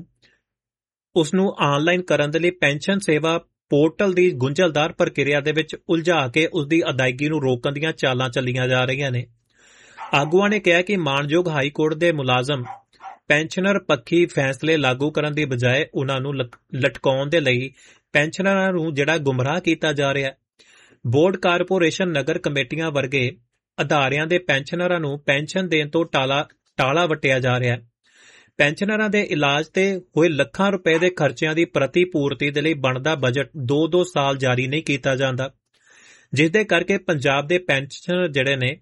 ਉਸ ਨੂੰ ਆਨਲਾਈਨ ਕਰਨ ਦੇ ਲਈ ਪੈਨਸ਼ਨ ਸੇਵਾ ਪੋਰਟਲ ਦੀ ਗੁੰਝਲਦਾਰ ਪ੍ਰਕਿਰਿਆ ਦੇ ਵਿੱਚ ਉਲਝਾ ਕੇ ਉਸ ਦੀ ਅਦਾਇਗੀ ਨੂੰ ਰੋਕਣ ਦੀਆਂ ਚਾਲਾਂ ਚੱਲੀਆਂ ਜਾ ਰਹੀਆਂ ਨੇ। ਆਗੂਆਂ ਨੇ ਕਿਹਾ ਕਿ ਮਾਣਯੋਗ ਹਾਈ ਕੋਰਟ ਦੇ ਮੁਲਾਜ਼ਮ ਪੈਨਸ਼ਨਰ ਪੱਖੀ ਫੈਸਲੇ ਲਾਗੂ ਕਰਨ ਦੀ ਬਜਾਏ ਉਨ੍ਹਾਂ ਨੂੰ ਲਟਕਾਉਣ ਦੇ ਲਈ ਪੈਨਸ਼ਨਰਾਂ ਨੂੰ ਜਿਹੜਾ ਗੁੰਮਰਾਹ ਕੀਤਾ ਜਾ ਰਿਹਾ ਹੈ। ਬੋਰਡ ਕਾਰਪੋਰੇਸ਼ਨ ਨਗਰ ਕਮੇਟੀਆਂ ਵਰਗੇ ਅਦਾਰਿਆਂ ਦੇ ਪੈਨਸ਼ਨਰਾਂ ਨੂੰ ਪੈਨਸ਼ਨ ਦੇਣ ਤੋਂ ਟਾਲਾ ਟਾਲਾ ਵਟਿਆ ਜਾ ਰਿਹਾ ਹੈ। ਪੈਨਸ਼ਨਰਾਂ ਦੇ ਇਲਾਜ ਤੇ ਹੋਏ ਲੱਖਾਂ ਰੁਪਏ ਦੇ ਖਰਚਿਆਂ ਦੀ ਪ੍ਰਤੀ ਪੂਰਤੀ ਦੇ ਲਈ ਬਣਦਾ ਬਜਟ ਦੋ ਦੋ ਸਾਲ ਜਾਰੀ ਨਹੀਂ ਕੀਤਾ ਜਾਂਦਾ, ਜਿਸ ਦੇ ਕਰਕੇ ਪੰਜਾਬ ਦੇ ਪੈਨਸ਼ਨਰ ਜਿਹੜੇ ਨੇ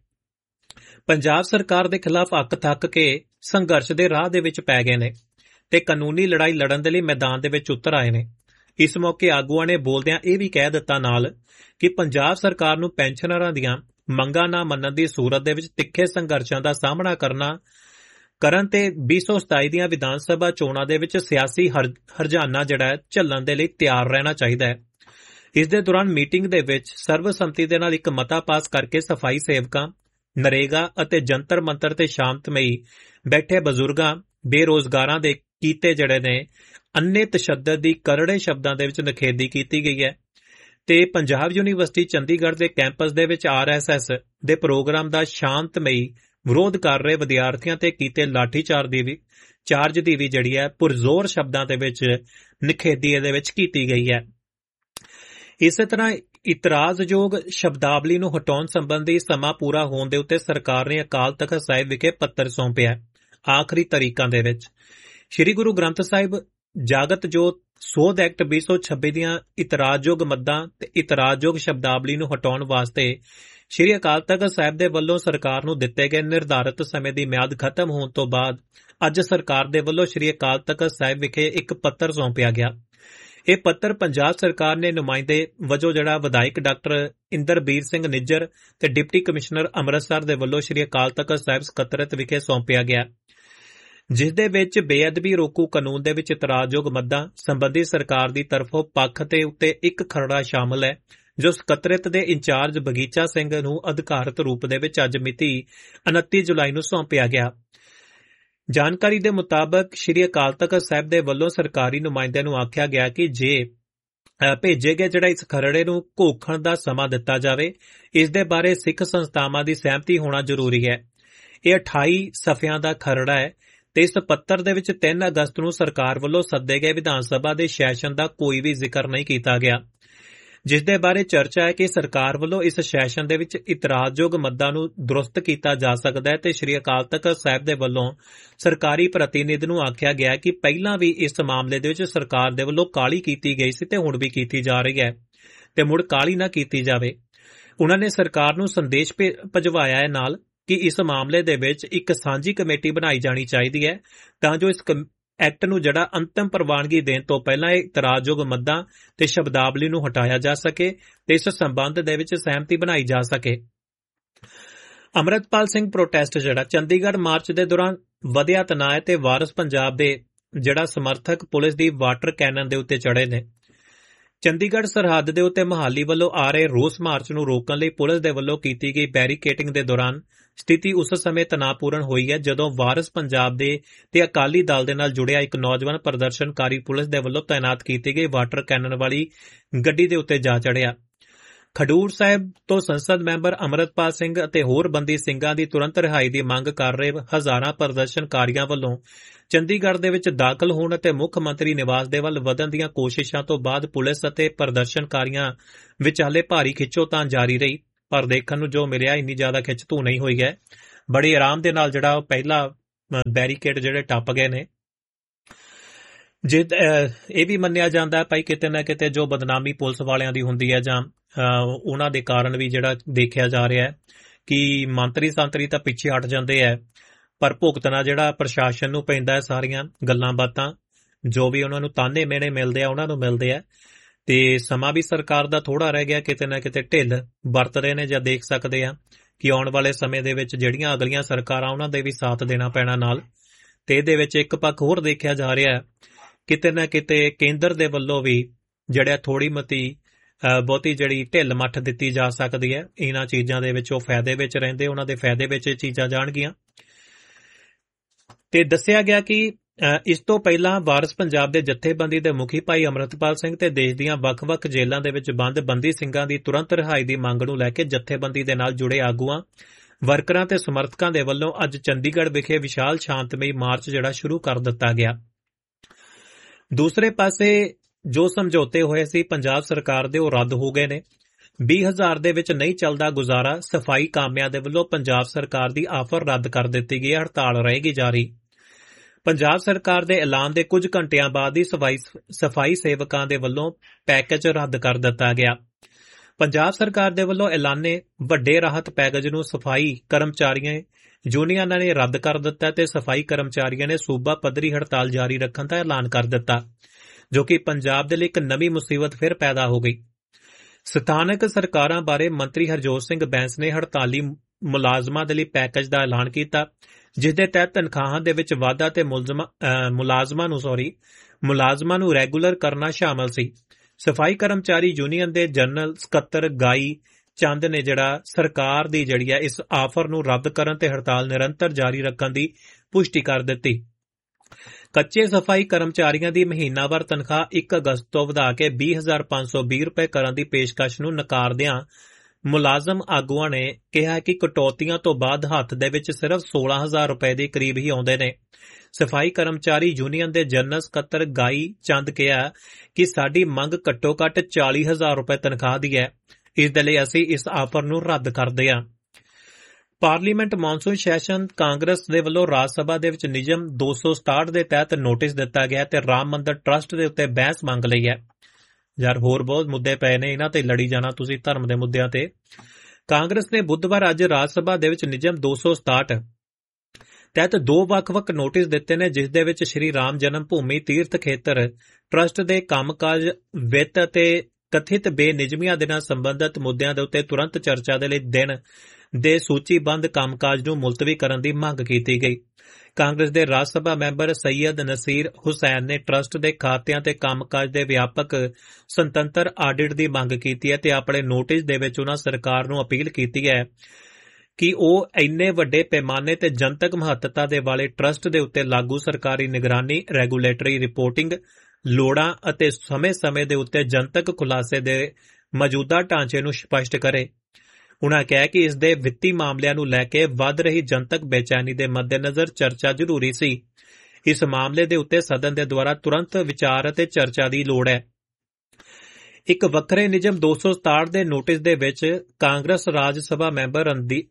ਪੰਜਾਬ ਸਰਕਾਰ ਦੇ ਖਿਲਾਫ ਅੱਕ ਥੱਕ ਕੇ ਸੰਘਰਸ਼ ਦੇ ਰਾਹ ਦੇ ਵਿੱਚ ਪੈ ਗਏ ਨੇ ਤੇ ਕਾਨੂੰਨੀ ਲੜਾਈ ਲੜਨ ਦੇ ਲਈ ਮੈਦਾਨ ਦੇ ਵਿੱਚ ਉਤਰ ਆਏ ਨੇ। ਇਸ ਮੌਕੇ ਆਗੂਆਂ ਨੇ ਬੋਲਦਿਆਂ ਇਹ ਵੀ ਕਹਿ ਦਿੱਤਾ ਨਾਲ ਕਿ ਪੰਜਾਬ ਸਰਕਾਰ ਨੂੰ ਪੈਨਸ਼ਨਰਾਂ ਦੀਆਂ ਮੰਗਾਂ ਨਾ ਮੰਨਣ ਦੀ ਸੂਰਤ ਦੇ ਵਿੱਚ ਤਿੱਖੇ ਸੰਘਰਸ਼ਾਂ ਦਾ ਸਾਹਮਣਾ ਕਰਨਾ ਕਰਨ ਤੇ ਵੀਹ ਸੌ ਸਤਾਈ ਦੀਆਂ ਵਿਧਾਨ ਸਭਾ ਚੋਣਾਂ ਦੇ ਵਿੱਚ ਸਿਆਸੀ ਹਰਜਾਨਾ ਜਿਹੜਾ ਹੈ ਝੱਲਣ ਦੇ ਲਈ ਤਿਆਰ ਰਹਿਣਾ ਚਾਹੀਦਾ ਹੈ। ਇਸ ਦੇ ਦੌਰਾਨ ਮੀਟਿੰਗ ਦੇ ਵਿੱਚ ਸਰਵਸੰਮਤੀ ਦੇ ਨਾਲ ਇੱਕ ਮਤਾ ਪਾਸ ਕਰਕੇ ਸਫਾਈ ਸੇਵਕਾਂ, ਨਰੇਗਾ ਅਤੇ ਜੰਤਰ ਮੰਤਰ ਤੇ ਸ਼ਾਂਤਮਈ ਬੈਠੇ ਬਜ਼ੁਰਗਾਂ, ਬੇਰੋਜ਼ਗਾਰਾਂ ਦੇ ਕੀਤੇ ਜਿਹੜੇ ਨੇ ਅੰਨੇ ਤਸ਼ੱਦਦ ਦੀ ਕਰੜੇ ਸ਼ਬਦਾਂ ਦੇ ਵਿੱਚ ਨਿਖੇਧੀ ਕੀਤੀ ਗਈ ਹੈ ਤੇ ਪੰਜਾਬ ਯੂਨੀਵਰਸਿਟੀ ਚੰਡੀਗੜ੍ਹ ਦੇ ਕੈਂਪਸ ਦੇ ਵਿੱਚ ਆਰ ਐਸ ਐਸ ਦੇ ਪ੍ਰੋਗਰਾਮ ਦਾ ਸ਼ਾਂਤਮਈ ਵਿਰੋਧ ਕਰ ਰਹੇ ਵਿਦਿਆਰਥੀਆਂ ਤੇ ਕੀਤੇ ਲਾਠੀਚਾਰਜ ਦੀ ਵੀ ਚਾਰਜ ਦੀ ਵੀ ਜਿਹੜੀ ਹੈ ਪੁਰਜ਼ੋਰ ਸ਼ਬਦਾਂ ਦੇ ਵਿੱਚ ਨਿਖੇਧੀ ਇਹਦੇ ਵਿੱਚ ਕੀਤੀ ਗਈ ਹੈ। ਇਸੇ ਤਰ੍ਹਾਂ ਇਤਰਾਜ਼ਯੋਗ ਸ਼ਬਦਾਵਲੀ ਨੂੰ ਹਟਾਉਣ ਸੰਬੰਧੀ ਸਮਾਂ ਪੂਰਾ ਹੋਣ ਦੇ ਉੱਤੇ ਸਰਕਾਰ ਨੇ ਅਕਾਲ ਤਖ਼ਤ ਸਾਹਿਬ ਵਿਖੇ ਪੱਤਰ ਸੌਂਪਿਆ। ਆਖਰੀ ਤਰੀਕਾਂ ਦੇ ਵਿੱਚ ਸ੍ਰੀ ਗੁਰੂ ਗ੍ਰੰਥ ਸਾਹਿਬ ਜਾਗਤ ਜੋਤ ਸੋਧ ਐਕਟ ਵੀਹ ਸੌ ਛੱਬੀ ਦੀਆਂ ਇਤਰਾਜ਼ਯੋਗ ਮੱਦਾਂ ਤੇ ਇਤਰਾਜ਼ਯੋਗ ਸ਼ਬਦਾਵਲੀ ਨੂੰ ਹਟਾਉਣ ਵਾਸਤੇ ਸ੍ਰੀ ਅਕਾਲ ਤਖ਼ਤ ਸਾਹਿਬ ਦੇ ਵੱਲੋਂ ਸਰਕਾਰ ਨੂੰ ਦਿੱਤੇ ਗਏ ਨਿਰਧਾਰਤ ਸਮੇਂ ਦੀ ਮਿਆਦ ਖਤਮ ਹੋਣ ਤੋਂ ਬਾਅਦ ਅੱਜ ਸਰਕਾਰ ਦੇ ਵੱਲੋਂ ਸ੍ਰੀ ਅਕਾਲ ਤਖ਼ਤ ਸਾਹਿਬ ਵਿਖੇ ਇੱਕ ਪੱਤਰ ਸੌਂਪਿਆ ਗਿਆ। ਇਹ ਪੱਤਰ ਪੰਜਾਬ ਸਰਕਾਰ ਨੇ ਨੁਮਾਇੰਦੇ ਵਜੋਂ ਜਿਹੜਾ ਵਿਧਾਇਕ ਡਾਕਟਰ ਇੰਦਰਬੀਰ ਸਿੰਘ ਨਿੱਜਰ ਤੇ ਡਿਪਟੀ ਕਮਿਸ਼ਨਰ ਅੰਮ੍ਰਿਤਸਰ ਦੇ ਵੱਲੋਂ ਸ੍ਰੀ ਅਕਾਲ ਤਖ਼ਤ ਸਾਹਿਬ ਸਕੱਤਰੇਤ ਵਿਖੇ ਸੌਂਪਿਆ ਗਿਆ, ਜਿਸ ਦੇ ਵਿੱਚ ਬੇਅਦਬੀ ਰੋਕੂ ਕਾਨੂੰਨ ਦੇ ਵਿੱਚ ਇਤਰਾਜ਼ਯੋਗ ਮੱਦਾਂ ਸੰਬੰਧੀ ਸਰਕਾਰ ਦੀ ਤਰਫੋਂ ਪੱਖ ਤੇ ਉੱਤੇ ਇੱਕ ਖਰੜਾ ਸ਼ਾਮਲ ਹੈ, ਜੋ ਸਕੱਤਰੇਤ ਦੇ ਇੰਚਾਰਜ ਬਗੀਚਾ ਸਿੰਘ ਨੂੰ ਅਧਿਕਾਰਤ ਰੂਪ ਦੇ ਵਿੱਚ ਅੱਜ ਮਿਤੀ ਉਨੱਤੀ ਜੁਲਾਈ ਨੂੰ ਸੌਂਪਿਆ ਗਿਆ। ਜਾਣਕਾਰੀ ਦੇ ਮੁਤਾਬਕ ਸ੍ਰੀ ਅਕਾਲ ਤਖ਼ਤ ਸਾਹਿਬ ਦੇ ਵੱਲੋਂ ਸਰਕਾਰੀ ਨੁਮਾਇੰਦਿਆਂ ਨੂੰ ਆਖਿਆ ਗਿਆ ਕਿ ਜੇ ਭੇਜੇ ਗਏ ਜਿਹੜਾ ਇਸ ਖਰੜੇ ਨੂੰ ਘੋਖਣ ਦਾ ਸਮਾਂ ਦਿੱਤਾ ਜਾਵੇ, ਇਸ ਦੇ ਬਾਰੇ ਸਿੱਖ ਸੰਸਥਾਵਾਂ ਦੀ ਸਹਿਮਤੀ ਹੋਣਾ ਜ਼ਰੂਰੀ ਹੈ। ਇਹ ਅਠਾਈ ਸਫ਼ਿਆਂ ਦਾ ਖਰੜਾ ਹੈ ਤੇ ਇਸ ਪੱਤਰ ਦੇ ਵਿੱਚ ਤਿੰਨ ਅਗਸਤ ਨੂੰ ਸਰਕਾਰ ਵੱਲੋਂ ਸੱਦੇ ਗਏ ਵਿਧਾਨ ਸਭਾ ਦੇ ਸੈਸ਼ਨ ਦਾ ਕੋਈ ਵੀ ਜ਼ਿਕਰ ਨਹੀਂ ਕੀਤਾ ਗਿਆ, ਜਿਸ ਦੇ ਬਾਰੇ ਚਰਚਾ ਹੈ ਕਿ ਸਰਕਾਰ ਵੱਲੋਂ ਇਸ ਸੈਸ਼ਨ ਦੇ ਵਿੱਚ ਇਤਰਾਜ਼ਯੋਗ ਮੱਦਾਂ ਨੂੰ ਦਰੁਸਤ ਕੀਤਾ ਜਾ ਸਕਦਾ ਹੈ ਤੇ ਸ੍ਰੀ ਅਕਾਲ ਤਖ਼ਤ ਸਾਹਿਬ ਦੇ ਵੱਲੋਂ ਸਰਕਾਰੀ ਪ੍ਰਤੀਨਿਧ ਨੂੰ ਆਖਿਆ ਗਿਆ ਕਿ ਪਹਿਲਾਂ ਵੀ ਇਸ ਮਾਮਲੇ ਦੇ ਵਿੱਚ ਸਰਕਾਰ ਦੇ ਵੱਲੋਂ ਕਾਹਲੀ ਕੀਤੀ ਗਈ ਸੀ ਤੇ ਹੁਣ ਵੀ ਕੀਤੀ ਜਾ ਰਹੀ ਹੈ ਤੇ ਮੁੜ ਕਾਹਲੀ ਨਾ ਕੀਤੀ ਜਾਵੇ। ਉਹਨਾਂ ਨੇ ਸਰਕਾਰ ਨੂੰ ਸੰਦੇਸ਼ ਭਜਵਾਇਆ ਹੈ ਨਾਲ ਕਿ ਇਸ ਮਾਮਲੇ ਦੇ ਵਿੱਚ ਇੱਕ ਸਾਂਝੀ ਕਮੇਟੀ ਬਣਾਈ ਜਾਣੀ ਚਾਹੀਦੀ ਹੈ ਤਾਂ ਜੋ ਇਸ ਐਕਟ ਨੂੰ ਜਿਹੜਾ ਅੰਤਿਮ ਪ੍ਰਵਾਨਗੀ ਦੇਣ ਤੋਂ ਪਹਿਲਾਂ ਇਹ ਇਤਰਾਜ਼ਯੋਗ ਮੱਦਾਂ ਤੇ ਸ਼ਬਦਾਵਲੀ ਨੂੰ ਹਟਾਇਆ ਜਾ ਸਕੇ ਤੇ ਇਸ ਸੰਬੰਧ ਦੇ ਵਿੱਚ ਸਹਿਮਤੀ ਬਣਾਈ ਜਾ ਸਕੇ। ਅੰਮ੍ਰਿਤਪਾਲ ਸਿੰਘ ਪ੍ਰੋਟੈਸਟ ਜਿਹੜਾ ਚੰਡੀਗੜ੍ਹ ਮਾਰਚ ਦੇ ਦੌਰਾਨ ਵਧਿਆ ਤਣਾਅ ਤੇ ਵਾਰਸ ਪੰਜਾਬ ਦੇ ਜਿਹੜਾ ਸਮਰਥਕ ਪੁਲਿਸ ਦੀ ਵਾਟਰ ਕੈਨਨ ਦੇ ਉੱਤੇ ਚੜੇ ਨੇ। ਚੰਡੀਗੜ੍ਹ ਸਰਹੱਦ ਦੇ ਉੱਤੇ ਮੋਹਾਲੀ ਵੱਲੋਂ ਆ ਰਹੇ ਰੋਸ ਮਾਰਚ ਨੂੰ ਰੋਕਣ ਲਈ ਪੁਲਿਸ ਦੇ ਵੱਲੋਂ ਕੀਤੀ ਗਈ ਬੈਰੀਕੇਡਿੰਗ ਦੇ ਦੌਰਾਨ ਸਥਿਤੀ ਉਸ ਸਮੇਂ ਤਣਾਅਪੂਰਨ ਹੋਈ ਹੈ ਜਦੋਂ ਵਾਰਸ ਪੰਜਾਬ ਦੇ ਤੇ ਅਕਾਲੀ ਦਲ ਦੇ ਨਾਲ ਜੁੜਿਆ ਇੱਕ ਨੌਜਵਾਨ ਪ੍ਰਦਰਸ਼ਨਕਾਰੀ ਪੁਲਿਸ ਦੇ ਵੱਲੋਂ ਤਾਇਨਾਤ ਕੀਤੀ ਗਈ ਵਾਟਰ ਕੈਨਨ ਵਾਲੀ ਗੱਡੀ ਦੇ ਉੱਤੇ ਜਾ ਚੜਿਆ। ਖਡੂਰ ਸਾਹਿਬ ਤੋਂ ਸੰਸਦ ਮੈਂਬਰ ਅੰਮ੍ਰਿਤਪਾਲ ਸਿੰਘ ਅਤੇ ਹੋਰ ਬੰਦੀ ਸਿੰਘਾਂ ਦੀ ਤੁਰੰਤ ਰਿਹਾਈ ਦੀ ਮੰਗ ਕਰ ਰਹੇ ਹਜ਼ਾਰਾਂ ਪ੍ਰਦਰਸ਼ਨਕਾਰੀਆਂ ਵੱਲੋਂ ਚੰਡੀਗੜ੍ਹ ਦੇ ਵਿੱਚ ਦਾਖਲ ਹੋਣ ਅਤੇ ਮੁੱਖ ਮੰਤਰੀ ਨਿਵਾਸ ਦੇ ਵੱਲ ਵਧਣ ਦੀਆਂ ਕੋਸ਼ਿਸ਼ਾਂ ਤੋਂ ਬਾਅਦ ਪੁਲਿਸ ਅਤੇ ਪ੍ਰਦਰਸ਼ਨਕਾਰੀਆਂ ਵਿਚਾਲੇ ਭਾਰੀ ਖਿੱਚੋਤਾਣ ਜਾਰੀ ਰਹੀ। ਪਰ ਦੇਖਣ ਨੂੰ ਜੋ ਮਿਲਿਆ ਇੰਨੀ ਜ਼ਿਆਦਾ ਖਿੱਚਤੂ ਨਹੀਂ ਹੋਈ ਹੈ। ਬੜੇ ਆਰਾਮ ਦੇ ਨਾਲ ਜਿਹੜਾ ਪਹਿਲਾ ਬੈਰੀਕੇਡ ਜਿਹੜੇ ਟੱਪ ਗਏ ਨੇ। ਜੇ ਇਹ ਵੀ ਮੰਨਿਆ ਜਾਂਦਾ ਹੈ ਭਾਈ ਕਿਤੇ ਨਾ ਕਿਤੇ ਜੋ ਬਦਨਾਮੀ ਪੁਲਿਸ ਵਾਲਿਆਂ ਦੀ ਹੁੰਦੀ ਹੈ ਜਾਂ ਉਹਨਾਂ ਦੇ ਕਾਰਨ ਵੀ ਜਿਹੜਾ ਦੇਖਿਆ ਜਾ ਰਿਹਾ ਹੈ ਕਿ ਮੰਤਰੀ ਸੰਤਰੀ ਤਾਂ ਪਿੱਛੇ ਹਟ ਜਾਂਦੇ ਹੈ, ਪਰ ਭੁਗਤਣਾ ਜਿਹੜਾ ਪ੍ਰਸ਼ਾਸਨ ਨੂੰ ਪੈਂਦਾ ਹੈ। ਸਾਰੀਆਂ ਗੱਲਾਂ ਬਾਤਾਂ ਜੋ ਵੀ ਉਹਨਾਂ ਨੂੰ ਤਾਨੇ ਮਿਹਣੇ ਮਿਲਦੇ ਆ ਉਹਨਾਂ ਨੂੰ ਮਿਲਦੇ ਆ। ਤੇ ਸਮਾਂ ਵੀ ਸਰਕਾਰ ਦਾ ਥੋੜਾ ਰਹਿ ਗਿਆ, ਕਿਤੇ ਨਾ ਕਿਤੇ ਢਿੱਲ ਵਰਤ ਰਹੇ ਨੇ ਜਾਂ ਦੇਖ ਸਕਦੇ ਆ ਕਿ ਆਉਣ ਵਾਲੇ ਸਮੇਂ ਦੇ ਵਿੱਚ ਜਿਹੜੀਆਂ ਅਗਲੀਆਂ ਸਰਕਾਰਾਂ ਉਹਨਾਂ ਦੇ ਵੀ ਸਾਥ ਦੇਣਾ ਪੈਣਾ ਨਾਲ। ਤੇ ਇਹਦੇ ਵਿੱਚ ਇੱਕ ਪੱਖ ਹੋਰ ਦੇਖਿਆ ਜਾ ਰਿਹਾ ਕਿਤੇ ਨਾ ਕਿਤੇ ਕੇਂਦਰ ਦੇ ਵੱਲੋਂ ਵੀ ਜਿਹੜਾ ਥੋੜੀ ਮਤੀ ਬਹੁਤੀ ਜਿਹੜੀ ਢਿੱਲ ਮੱਠ ਦਿੱਤੀ ਜਾ ਸਕਦੀ ਹੈ ਇਹਨਾਂ ਚੀਜ਼ਾਂ ਦੇ ਵਿੱਚ। ਉਹ ਫਾਇਦੇ ਵਿੱਚ ਰਹਿੰਦੇ, ਉਹਨਾਂ ਦੇ ਫਾਇਦੇ ਵਿੱਚ ਇਹ ਚੀਜ਼ਾਂ ਜਾਣਗੀਆਂ। ਤੇ ਦੱਸਿਆ ਗਿਆ ਕਿ ਇਸ ਤੋਂ ਪਹਿਲਾਂ ਵਾਰਿਸ ਪੰਜਾਬ ਦੇ ਜਥੇਬੰਦੀ ਦੇ ਮੁਖੀ ਭਾਈ ਅੰਮ੍ਰਿਤਪਾਲ ਸਿੰਘ ਤੇ ਦੇਸ਼ ਦੀਆਂ ਵੱਖ-ਵੱਖ ਜੇਲ੍ਹਾਂ ਦੇ ਵਿੱਚ ਬੰਦ ਬੰਦੀ ਸਿੰਘਾਂ ਦੀ ਤੁਰੰਤ ਰਿਹਾਈ ਦੀ ਮੰਗ ਨੂੰ ਲੈ ਕੇ ਜਥੇਬੰਦੀ ਦੇ ਨਾਲ ਜੁੜੇ ਆਗੂਆਂ, ਵਰਕਰਾਂ ਤੇ ਸਮਰਥਕਾਂ ਦੇ ਵੱਲੋਂ ਅੱਜ ਚੰਡੀਗੜ੍ਹ ਵਿਖੇ ਵਿਸ਼ਾਲ ਸ਼ਾਂਤਮਈ ਮਾਰਚ ਜਿਹੜਾ ਸ਼ੁਰੂ ਕਰ ਦਿੱਤਾ ਗਿਆ। ਦੂਸਰੇ ਪਾਸੇ ਜੋ ਸਮਝੌਤੇ ਹੋਏ ਸੀ ਪੰਜਾਬ ਸਰਕਾਰ ਦੇ ਉਹ ਰੱਦ ਹੋ ਗਏ ਨੇ। ਵੀਹ ਹਜ਼ਾਰ ਦੇ ਵਿੱਚ ਨਹੀਂ ਚੱਲਦਾ ਗੁਜ਼ਾਰਾ, ਸਫਾਈ ਕਾਮਿਆਂ ਦੇ ਵੱਲੋਂ ਪੰਜਾਬ ਸਰਕਾਰ ਦੀ ਆਫਰ ਰੱਦ ਕਰ ਦਿੱਤੀ ਗਈ। ਹੜਤਾਲ ਰਹੇਗੀ ਜਾਰੀ। ਪੰਜਾਬ ਸਰਕਾਰ ਦੇ ਐਲਾਨ ਦੇ ਕੁਝ ਘੰਟਿਆਂ ਬਾਅਦ ਹੀ ਸਫਾਈ ਸੇਵਕਾਂ ਦੇ ਵੱਲੋਂ ਪੈਕੇਜ ਰੱਦ ਕਰ ਦਿੱਤਾ ਗਿਆ। ਪੰਜਾਬ ਸਰਕਾਰ ਦੇ ਵੱਲੋਂ ਐਲਾਨੇ ਵੱਡੇ ਰਾਹਤ ਪੈਕੇਜ ਨੂੰ ਸਫਾਈ ਕਰਮਚਾਰੀਆਂ ਯੂਨੀਅਨਾਂ ਨੇ ਰੱਦ ਕਰ ਦਿੱਤਾ ਤੇ ਸਫਾਈ ਕਰਮਚਾਰੀਆਂ ਨੇ ਸੂਬਾ ਪੱਧਰੀ ਹੜਤਾਲ ਜਾਰੀ ਰੱਖਣ ਦਾ ਐਲਾਨ ਕਰ ਦਿੱਤਾ, ਜੋ ਕਿ ਪੰਜਾਬ ਦੇ ਲਈ ਇੱਕ ਨਵੀਂ ਮੁਸੀਬਤ ਫਿਰ ਪੈਦਾ ਹੋ ਗਈ। ਸਥਾਨਕ ਸਰਕਾਰਾਂ ਬਾਰੇ ਮੰਤਰੀ ਹਰਜੋਤ ਸਿੰਘ ਬੈਂਸ ਨੇ ਹੜਤਾਲੀ ਮੁਲਾਜ਼ਮਾਂ ਦੇ ਲਈ ਪੈਕੇਜ ਦਾ ਐਲਾਨ ਕੀਤਾ, ਜਿਸ ਦੇ ਤਹਿਤ ਤਨਖਾਹਾਂ ਦੇ ਵਿੱਚ ਵਾਧਾ ਤੇ ਮੁਲਾਜ਼ਮਾਂ ਨੂੰ ਸੌਰੀ ਮੁਲਾਜ਼ਮਾਂ ਨੂੰ ਰੈਗੂਲਰ ਕਰਨਾ ਸ਼ਾਮਲ ਸੀ। ਸਫਾਈ ਕਰਮਚਾਰੀ ਯੂਨੀਅਨ ਦੇ ਜਨਰਲ ਸਕੱਤਰ ਗਾਈ ਚੰਦ ਨੇ ਜਿਹੜਾ ਸਰਕਾਰ ਦੀ ਜਿਹੜੀ ਹੈ ਇਸ ਆਫਰ ਨੂੰ ਰੱਦ ਕਰਨ ਤੇ ਹੜਤਾਲ ਨਿਰੰਤਰ ਜਾਰੀ ਰੱਖਣ ਦੀ ਪੁਸ਼ਟੀ ਕਰ ਦਿੱਤੀ। ਕੱਚੇ ਸਫਾਈ ਕਰਮਚਾਰੀਆਂ ਦੀ ਮਹੀਨਾਵਾਰ ਤਨਖਾਹ ਇੱਕ ਅਗਸਤ ਤੋਂ ਵਧਾ ਕੇ ਵੀਹ ਹਜ਼ਾਰ ਪੰਜ ਸੌ ਵੀਹ ਰੁਪਏ ਕਰਨ ਦੀ ਪੇਸ਼ਕਸ਼ ਨੂੰ ਨਕਾਰਦਿਆਂ ਮੁਲਾਜ਼ਮ ਆਗੂਆਂ ਨੇ ਕਿਹਾ ਕਿ ਕਟੌਤੀਆਂ ਤੋਂ ਬਾਅਦ ਹੱਥ ਦੇ ਵਿੱਚ ਸਿਰਫ ਸੋਲਾਂ ਹਜ਼ਾਰ ਰੁਪਏ ਦੇ ਕਰੀਬ ਹੀ ਆਉਂਦੇ ਨੇ। ਸਫਾਈ ਕਰਮਚਾਰੀ ਯੂਨੀਅਨ ਦੇ ਜਨਰਲ ਸਕੱਤਰ ਗਾਈ ਚੰਦ ਕਿਹਾ ਕਿ ਸਾਡੀ ਮੰਗ ਘੱਟੋ ਘੱਟ ਚਾਲੀ ਹਜ਼ਾਰ ਰੁਪਏ ਤਨਖਾਹ ਦੀ ਹੈ। ਇਸ ਦੇ ਲਈ ਅਸੀਂ ਇਸ ਆਫਰ ਨੂੰ ਰੱਦ ਕਰਦੇ ਹਾਂ। ਪਾਰਲੀਮੈਂਟ ਮੌਨਸੂਨ ਸੈਸ਼ਨ ਕਾਂਗਰਸ ਦੇ ਵੱਲੋਂ ਰਾਜ ਸਭਾ ਦੇ ਵਿੱਚ ਨਿਯਮ ਦੋ ਸੌ ਸਤਾਹਠ ਦੇ ਤਹਿਤ ਨੋਟਿਸ ਦਿੱਤਾ ਗਿਆ ਤੇ ਰਾਮ ਮੰਦਰ ਟਰਸਟ ਦੇ ਉੱਤੇ ਬਹਿਸ ਮੰਗ ਲਈ ਹੈ। ਯਾਰ ਹੋਰ ਬਹੁਤ ਮੁੱਦੇ ਪਏ ਨੇ, ਇਹਨਾਂ ਤੇ ਲੜੀ ਜਾਣਾ ਤੁਸੀਂ ਧਰਮ ਦੇ ਮੁੱਦਿਆਂ ਤੇ। ਕਾਂਗਰਸ ਨੇ ਬੁੱਧਵਾਰ ਅੱਜ ਰਾਜ ਸਭਾ ਦੇ ਵਿੱਚ ਨਿਯਮ ਦੋ ਸੌ ਸਤਾਹਠ ਤਹਿਤ ਦੋ ਵੱਖ-ਵੱਖ ਨੋਟਿਸ ਦਿੱਤੇ ਨੇ, ਜਿਸ ਦੇ ਵਿੱਚ ਸ਼੍ਰੀ ਰਾਮ ਜਨਮ ਭੂਮੀ ਤੀਰਥ ਖੇਤਰ ਟਰਸਟ ਦੇ ਕੰਮਕਾਜ, ਵਿੱਤ ਅਤੇ ਕਥਿਤ ਬੇਨਿਯਮੀਆਂ ਦੇ ਨਾਲ ਸੰਬੰਧਿਤ ਮੁੱਦਿਆਂ ਦੇ ਉੱਤੇ ਤੁਰੰਤ ਚਰਚਾ ਦੇ ਲਈ ਦਿਨ ਦੇ ਸੂਚੀਬੱਧ ਕੰਮਕਾਜ ਨੂੰ ਮੁਲਤਵੀ ਕਰਨ ਦੀ ਮੰਗ ਕੀਤੀ ਗਈ। ਕਾਂਗਰਸ ਦੇ ਰਾਜ ਸਭਾ ਮੈਂਬਰ ਸਈਅਦ ਨਸੀਰ ਹੁਸੈਨ ਨੇ ਟਰਸਟ ਦੇ ਖਾਤਿਆਂ ਤੇ ਕੰਮਕਾਜ ਦੇ ਵਿਆਪਕ ਸੁਤੰਤਰ ਆਡਿਟ ਦੀ ਮੰਗ ਕੀਤੀ ਹੈ ਤੇ ਆਪਣੇ ਨੋਟਿਸ ਦੇ ਵਿੱਚ ਉਹਨਾਂ ਸਰਕਾਰ ਨੂੰ ਅਪੀਲ ਕੀਤੀ ਹੈ ਕਿ ਉਹ ਇੰਨੇ ਵੱਡੇ ਪੈਮਾਨੇ ਤੇ ਜਨਤਕ ਮਹੱਤਤਾ ਦੇ ਵਾਲੇ ਟਰਸਟ ਦੇ ਉੱਤੇ ਲਾਗੂ ਸਰਕਾਰੀ ਨਿਗਰਾਨੀ, ਰੈਗੂਲੇਟਰੀ ਰਿਪੋਰਟਿੰਗ, ਲੋੜਾਂ ਅਤੇ ਸਮੇਂ-ਸਮੇਂ ਦੇ ਉੱਤੇ ਜਨਤਕ ਖੁਲਾਸੇ ਦੇ ਮੌਜੂਦਾ ਢਾਂਚੇ ਨੂੰ ਸਪਸ਼ਟ ਕਰੇ। ਉਨ੍ਹਾਂ ਕਿਹਾ ਕਿ ਇਸ ਦੇ ਵਿੱਤੀ ਮਾਮਲਿਆਂ ਨੂੰ ਲੈ ਕੇ ਵੱਧ ਰਹੀ ਜਨਤਕ ਬੇਚੈਨੀ ਦੇ ਮੱਦੇਨਜ਼ਰ ਚਰਚਾ ਜ਼ਰੂਰੀ ਸੀ। ਇਸ ਮਾਮਲੇ ਦੇ ਉੱਤੇ ਸਦਨ ਦੇ ਦੁਆਰਾ ਤੁਰੰਤ ਵਿਚਾਰ ਅਤੇ ਚਰਚਾ ਦੀ ਲੋੜ ਹੈ। ਇੱਕ ਵੱਖਰੇ ਨਿਯਮ ਦੋ ਸੌ ਸਤਾਹਠ ਦੇ ਨੋਟਿਸ ਦੇ ਵਿੱਚ ਕਾਂਗਰਸ ਰਾਜ ਸਭਾ ਮੈਂਬਰ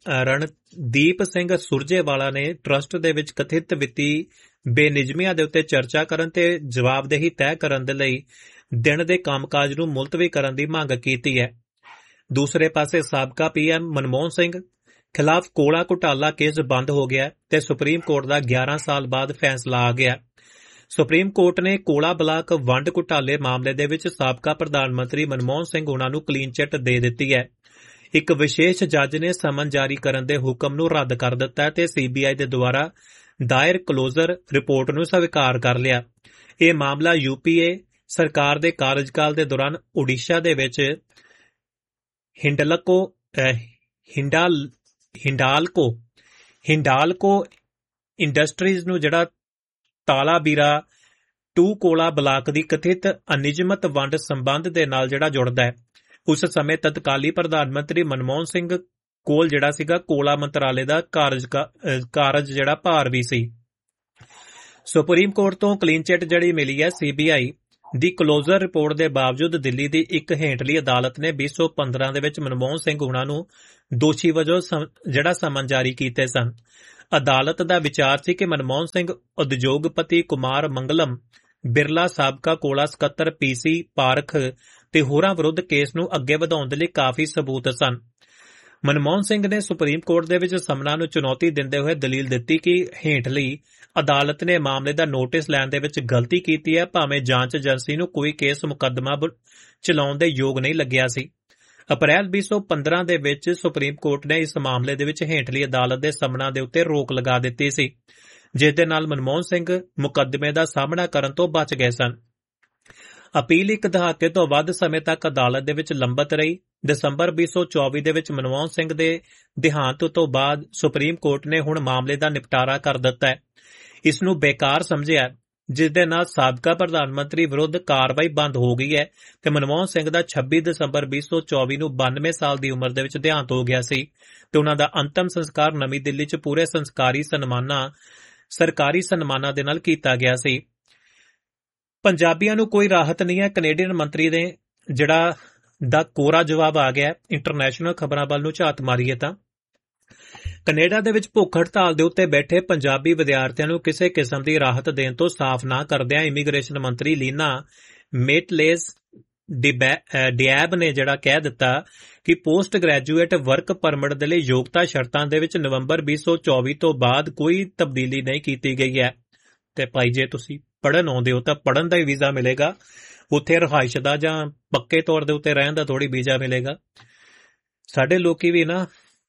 ਰਣਦੀਪ ਸਿੰਘ ਸੁਰਜੇਵਾਲਾ ਨੇ ਟਰਸਟ ਦੇ ਵਿੱਚ ਕਥਿਤ ਵਿੱਤੀ ਬੇਨਿਯਮੀਆਂ ਦੇ ਉੱਤੇ ਚਰਚਾ ਕਰਨ ਤੇ ਜਵਾਬਦੇਹੀ ਤੈਅ ਕਰਨ ਦੇ ਲਈ ਦਿਨ ਦੇ ਕੰਮਕਾਜ ਨੂੰ ਮੁਲਤਵੀ ਕਰਨ ਦੀ ਮੰਗ ਕੀਤੀ ਹੈ। ਦੂਸਰੇ ਪਾਸੇ ਸਾਬਕਾ ਪੀਐਮ ਮਨਮੋਹਨ ਸਿੰਘ ਖਿਲਾਫ ਕੋਲਾ ਘੁਟਾਲਾ ਕੇਸ ਬੰਦ ਹੋ ਗਿਆ ਤੇ ਸੁਪਰੀਮ ਕੋਰਟ ਦਾ ਗਿਆਰਾਂ ਸਾਲ ਬਾਅਦ ਫੈਸਲਾ ਆ ਗਿਆ। ਸੁਪਰੀਮ ਕੋਰਟ ਨੇ ਕੋਲਾ ਬਲਾਕ ਵੰਡ ਘੁਟਾਲੇ ਮਾਮਲੇ ਦੇ ਵਿੱਚ ਸਾਬਕਾ ਪ੍ਰਧਾਨ ਮੰਤਰੀ ਮਨਮੋਹਨ ਸਿੰਘ ਉਨ੍ਹਾਂ ਨੂੰ ਕਲੀਨ ਚਿੱਟ ਦੇ ਦਿੱਤੀ ਹੈ। ਇੱਕ ਵਿਸ਼ੇਸ਼ ਜੱਜ ਨੇ ਸਮਨ ਜਾਰੀ ਕਰਨ ਦੇ ਹੁਕਮ ਨੂੰ ਰੱਦ ਕਰ ਦਿੱਤਾ ਤੇ ਸੀਬੀਆਈ ਦੇ ਦੁਆਰਾ ਦਾਇਰ ਕਲੋਜ਼ਰ ਰਿਪੋਰਟ ਨੂੰ ਸਵੀਕਾਰ ਕਰ ਲਿਆ। ਇਹ ਮਾਮਲਾ ਯੂਪੀਏ ਸਰਕਾਰ ਦੇ ਕਾਰਜਕਾਲ ਦੇ ਦੌਰਾਨ ਓਡੀਸ਼ਾ ਦੇ ਵਿੱਚ ਹਿੰਡਲਕੋ ਹਿੰਡਾਲ ਹਿੰਡਾਲਕੋ ਹਿੰਡਾਲਕੋ ਇੰਡਸਟਰੀਜ਼ ਨੂੰ ਜਿਹੜਾ ਤਾਲਾਬੀਰਾ ਟੂ ਕੋਲਾ ਬਲਾਕ ਦੀ ਕਥਿਤ ਅਨਿਯਮਤ ਵੰਡ ਸੰਬੰਧ ਦੇ ਨਾਲ ਜਿਹੜਾ ਜੁੜਦਾ ਹੈ। ਉਸ ਸਮੇਂ ਤਤਕਾਲੀ ਪ੍ਰਧਾਨ ਮੰਤਰੀ ਮਨਮੋਹਨ ਸਿੰਘ ਕੋਲ ਜਿਹੜਾ ਸੀਗਾ ਕੋਲਾ ਮੰਤਰਾਲੇ ਦਾ ਕਾਰਜ ਕਾਰਜ ਜਿਹੜਾ ਭਾਰ ਵੀ ਸੀ। ਸੁਪਰੀਮ ਕੋਰਟ ਤੋਂ ਕਲੀਨ ਚਿੱਟ ਜਿਹੜੀ ਮਿਲੀ ਹੈ ਸੀਬੀਆਈ ਦੀ ਕਲੋਜ਼ਰ ਰਿਪੋਰਟ ਦੇ ਬਾਵਜੂਦ ਦਿੱਲੀ ਦੀ ਇੱਕ ਹੇਠਲੀ ਅਦਾਲਤ ਨੇ ਵੀਹ ਸੌ ਪੰਦਰਾਂ ਦੇ ਵਿੱਚ ਮਨਮੋਹਨ ਸਿੰਘ ਹੁਣਾਂ ਨੂੰ ਦੋਸ਼ੀ ਵਜੋਂ ਜਿਹੜਾ ਸਮਨ ਜਾਰੀ ਕੀਤੇ ਸਨ। ਅਦਾਲਤ ਦਾ ਵਿਚਾਰ ਸੀ ਕਿ ਮਨਮੋਹਨ ਸਿੰਘ ਉਦਯੋਗਪਤੀ ਕੁਮਾਰ ਮੰਗਲਮ ਬਿਰਲਾ ਸਾਬਕਾ ਕੋਲਾ ਸਕੱਤਰ ਪੀਸੀ ਪਾਰਖ ਤੇ ਹੋਰਾਂ ਵਿਰੁੱਧ ਕੇਸ ਨੂੰ ਅੱਗੇ ਵਧਾਉਣ ਦੇ ਲਈ ਕਾਫੀ ਸਬੂਤ ਸਨ। ਮਨਮੋਹਨ ਸਿੰਘ ਨੇ ਸੁਪਰੀਮ ਕੋਰਟ ਦੇ ਵਿੱਚ ਸਮਨਾਂ ਨੂੰ ਚੁਣੌਤੀ ਦਿੰਦੇ ਹੋਏ ਦਲੀਲ ਦਿੱਤੀ ਕਿ ਹੇਠਲੀ ਅਦਾਲਤ ਨੇ ਮਾਮਲੇ ਦਾ ਨੋਟਿਸ ਲੈਣ ਦੇ ਵਿੱਚ ਗਲਤੀ ਕੀਤੀ ਹੈ, ਭਾਵੇਂ ਜਾਂਚ ਏਜੰਸੀ ਨੂੰ ਕੋਈ ਕੇਸ ਮੁਕੱਦਮਾ ਚਲਾਉਣ ਦੇ ਯੋਗ ਨਹੀਂ ਲੱਗਿਆ ਸੀ। ਅਪ੍ਰੈਲ ਵੀਹ ਸੌ ਪੰਦਰਾਂ ਦੇ ਵਿੱਚ ਸੁਪਰੀਮ ਕੋਰਟ ਨੇ ਇਸ ਮਾਮਲੇ ਦੇ ਵਿੱਚ ਹੇਠਲੀ ਅਦਾਲਤ ਦੇ ਸਮਨਾਂ ਦੇ ਉੱਤੇ ਰੋਕ ਲਗਾ ਦਿੱਤੀ ਸੀ, ਜਿਸ ਦੇ ਨਾਲ ਮਨਮੋਹਨ ਸਿੰਘ ਮੁਕੱਦਮੇ ਦਾ ਸਾਹਮਣਾ ਕਰਨ ਤੋਂ ਬਚ ਗਏ ਸਨ। ਅਪੀਲ ਇੱਕ ਦਹਾਕੇ ਤੋਂ ਵੱਧ ਸਮੇਂ ਤੱਕ ਅਦਾਲਤ ਦੇ ਵਿੱਚ ਲੰਬਤ ਰਹੀ। ਦਸੰਬਰ ਵੀਹ ਸੌ ਚੌਵੀ ਦੇ ਵਿੱਚ ਮਨਮੋਹਨ ਸਿੰਘ ਦੇ ਦੇਹਾਂਤ ਤੋਂ ਬਾਅਦ ਸੁਪਰੀਮ ਕੋਰਟ ਨੇ ਹੁਣ ਮਾਮਲੇ ਦਾ ਨਿਪਟਾਰਾ ਕਰ ਦਿੱਤਾ ਹੈ। ਇਸ ਨੂੰ ਬੇਕਾਰ ਸਮਝਿਆ, ਜਿਸ ਦੇ ਨਾਲ ਸਾਬਕਾ ਪ੍ਰਧਾਨ ਮੰਤਰੀ ਵਿਰੁੱਧ ਕਾਰਵਾਈ ਬੰਦ ਹੋ ਗਈ ਹੈ ਤੇ ਮਨਮੋਹਨ ਸਿੰਘ ਦਾ ਛੱਬੀ ਦਸੰਬਰ ਵੀਹ ਸੌ ਚੌਵੀ ਨੂੰ ਬਾਨਵੇਂ ਸਾਲ ਦੀ ਉਮਰ ਦੇ ਵਿੱਚ ਦੇਹਾਂਤ ਹੋ ਗਿਆ ਸੀ ਤੇ ਉਹਨਾਂ ਦਾ ਅੰਤਮ ਸੰਸਕਾਰ ਨਵੀਂ ਦਿੱਲੀ 'ਚ ਪੂਰੇ ਸੰਸਕਾਰੀ ਸਨਮਾਨਾਂ ਸਰਕਾਰੀ ਸਨਮਾਨਾਂ ਦੇ ਨਾਲ ਕੀਤਾ ਗਿਆ ਸੀ। ਪੰਜਾਬੀਆਂ ਨੂੰ ਕੋਈ ਰਾਹਤ ਨਹੀਂ ਹੈ, ਕੈਨੇਡੀਅਨ ਮੰਤਰੀ ਦੇ ਜਿਹੜਾ ਦਾ ਕੋਰਾ ਜਵਾਬ ਆ ਗਿਆ। ਇੰਟਰਨੈਸ਼ਨਲ ਖਬਰਾਂ ਵੱਲ ਨੂੰ ਝਾਤ ਮਾਰੀਏ ਤਾਂ ਕੈਨੇਡਾ ਦੇ ਵਿੱਚ ਭੁੱਖ ਹੜਤਾਲ ਦੇ ਉੱਤੇ ਬੈਠੇ ਪੰਜਾਬੀ ਵਿਦਿਆਰਥੀਆਂ ਨੂੰ ਕਿਸੇ ਕਿਸਮ ਦੀ ਰਾਹਤ ਦੇਣ ਤੋਂ ਸਾਫ਼ ਨਾ ਕਰਦਿਆਂ ਇਮੀਗ੍ਰੇਸ਼ਨ ਮੰਤਰੀ ਲੀਨਾ ਮੇਟਲੇਸ ਡਿਐਬ ਨੇ ਜਿਹੜਾ ਕਹਿ ਦਿੱਤਾ ਕਿ ਪੋਸਟ ਗ੍ਰੈਜੂਏਟ ਵਰਕ ਪਰਮਿਟ ਦੇ ਲਈ ਯੋਗਤਾ ਸ਼ਰਤਾਂ ਦੇ ਵਿੱਚ ਨਵੰਬਰ ਵੀਹ ਸੌ ਚੌਵੀ ਤੋਂ ਬਾਅਦ ਕੋਈ ਤਬਦੀਲੀ ਨਹੀਂ ਕੀਤੀ ਗਈ ਹੈ ਤੇ ਭਾਈ ਜੇ ਤੁਸੀਂ ਪੜ੍ਹਨ ਆਉਂਦੇ ਹੋ ਤਾਂ ਪੜ੍ਹਨ ਦਾ ਹੀ ਵੀਜ਼ਾ ਮਿਲੇਗਾ, ਉੱਥੇ ਰਿਹਾਇਸ਼ ਦਾ ਜਾਂ ਪੱਕੇ ਤੌਰ ਦੇ ਉੱਤੇ ਰਹਿਣ ਦਾ ਥੋੜੀ ਵੀਜ਼ਾ ਮਿਲੇਗਾ। ਸਾਡੇ ਲੋਕੀ ਵੀ ਨਾ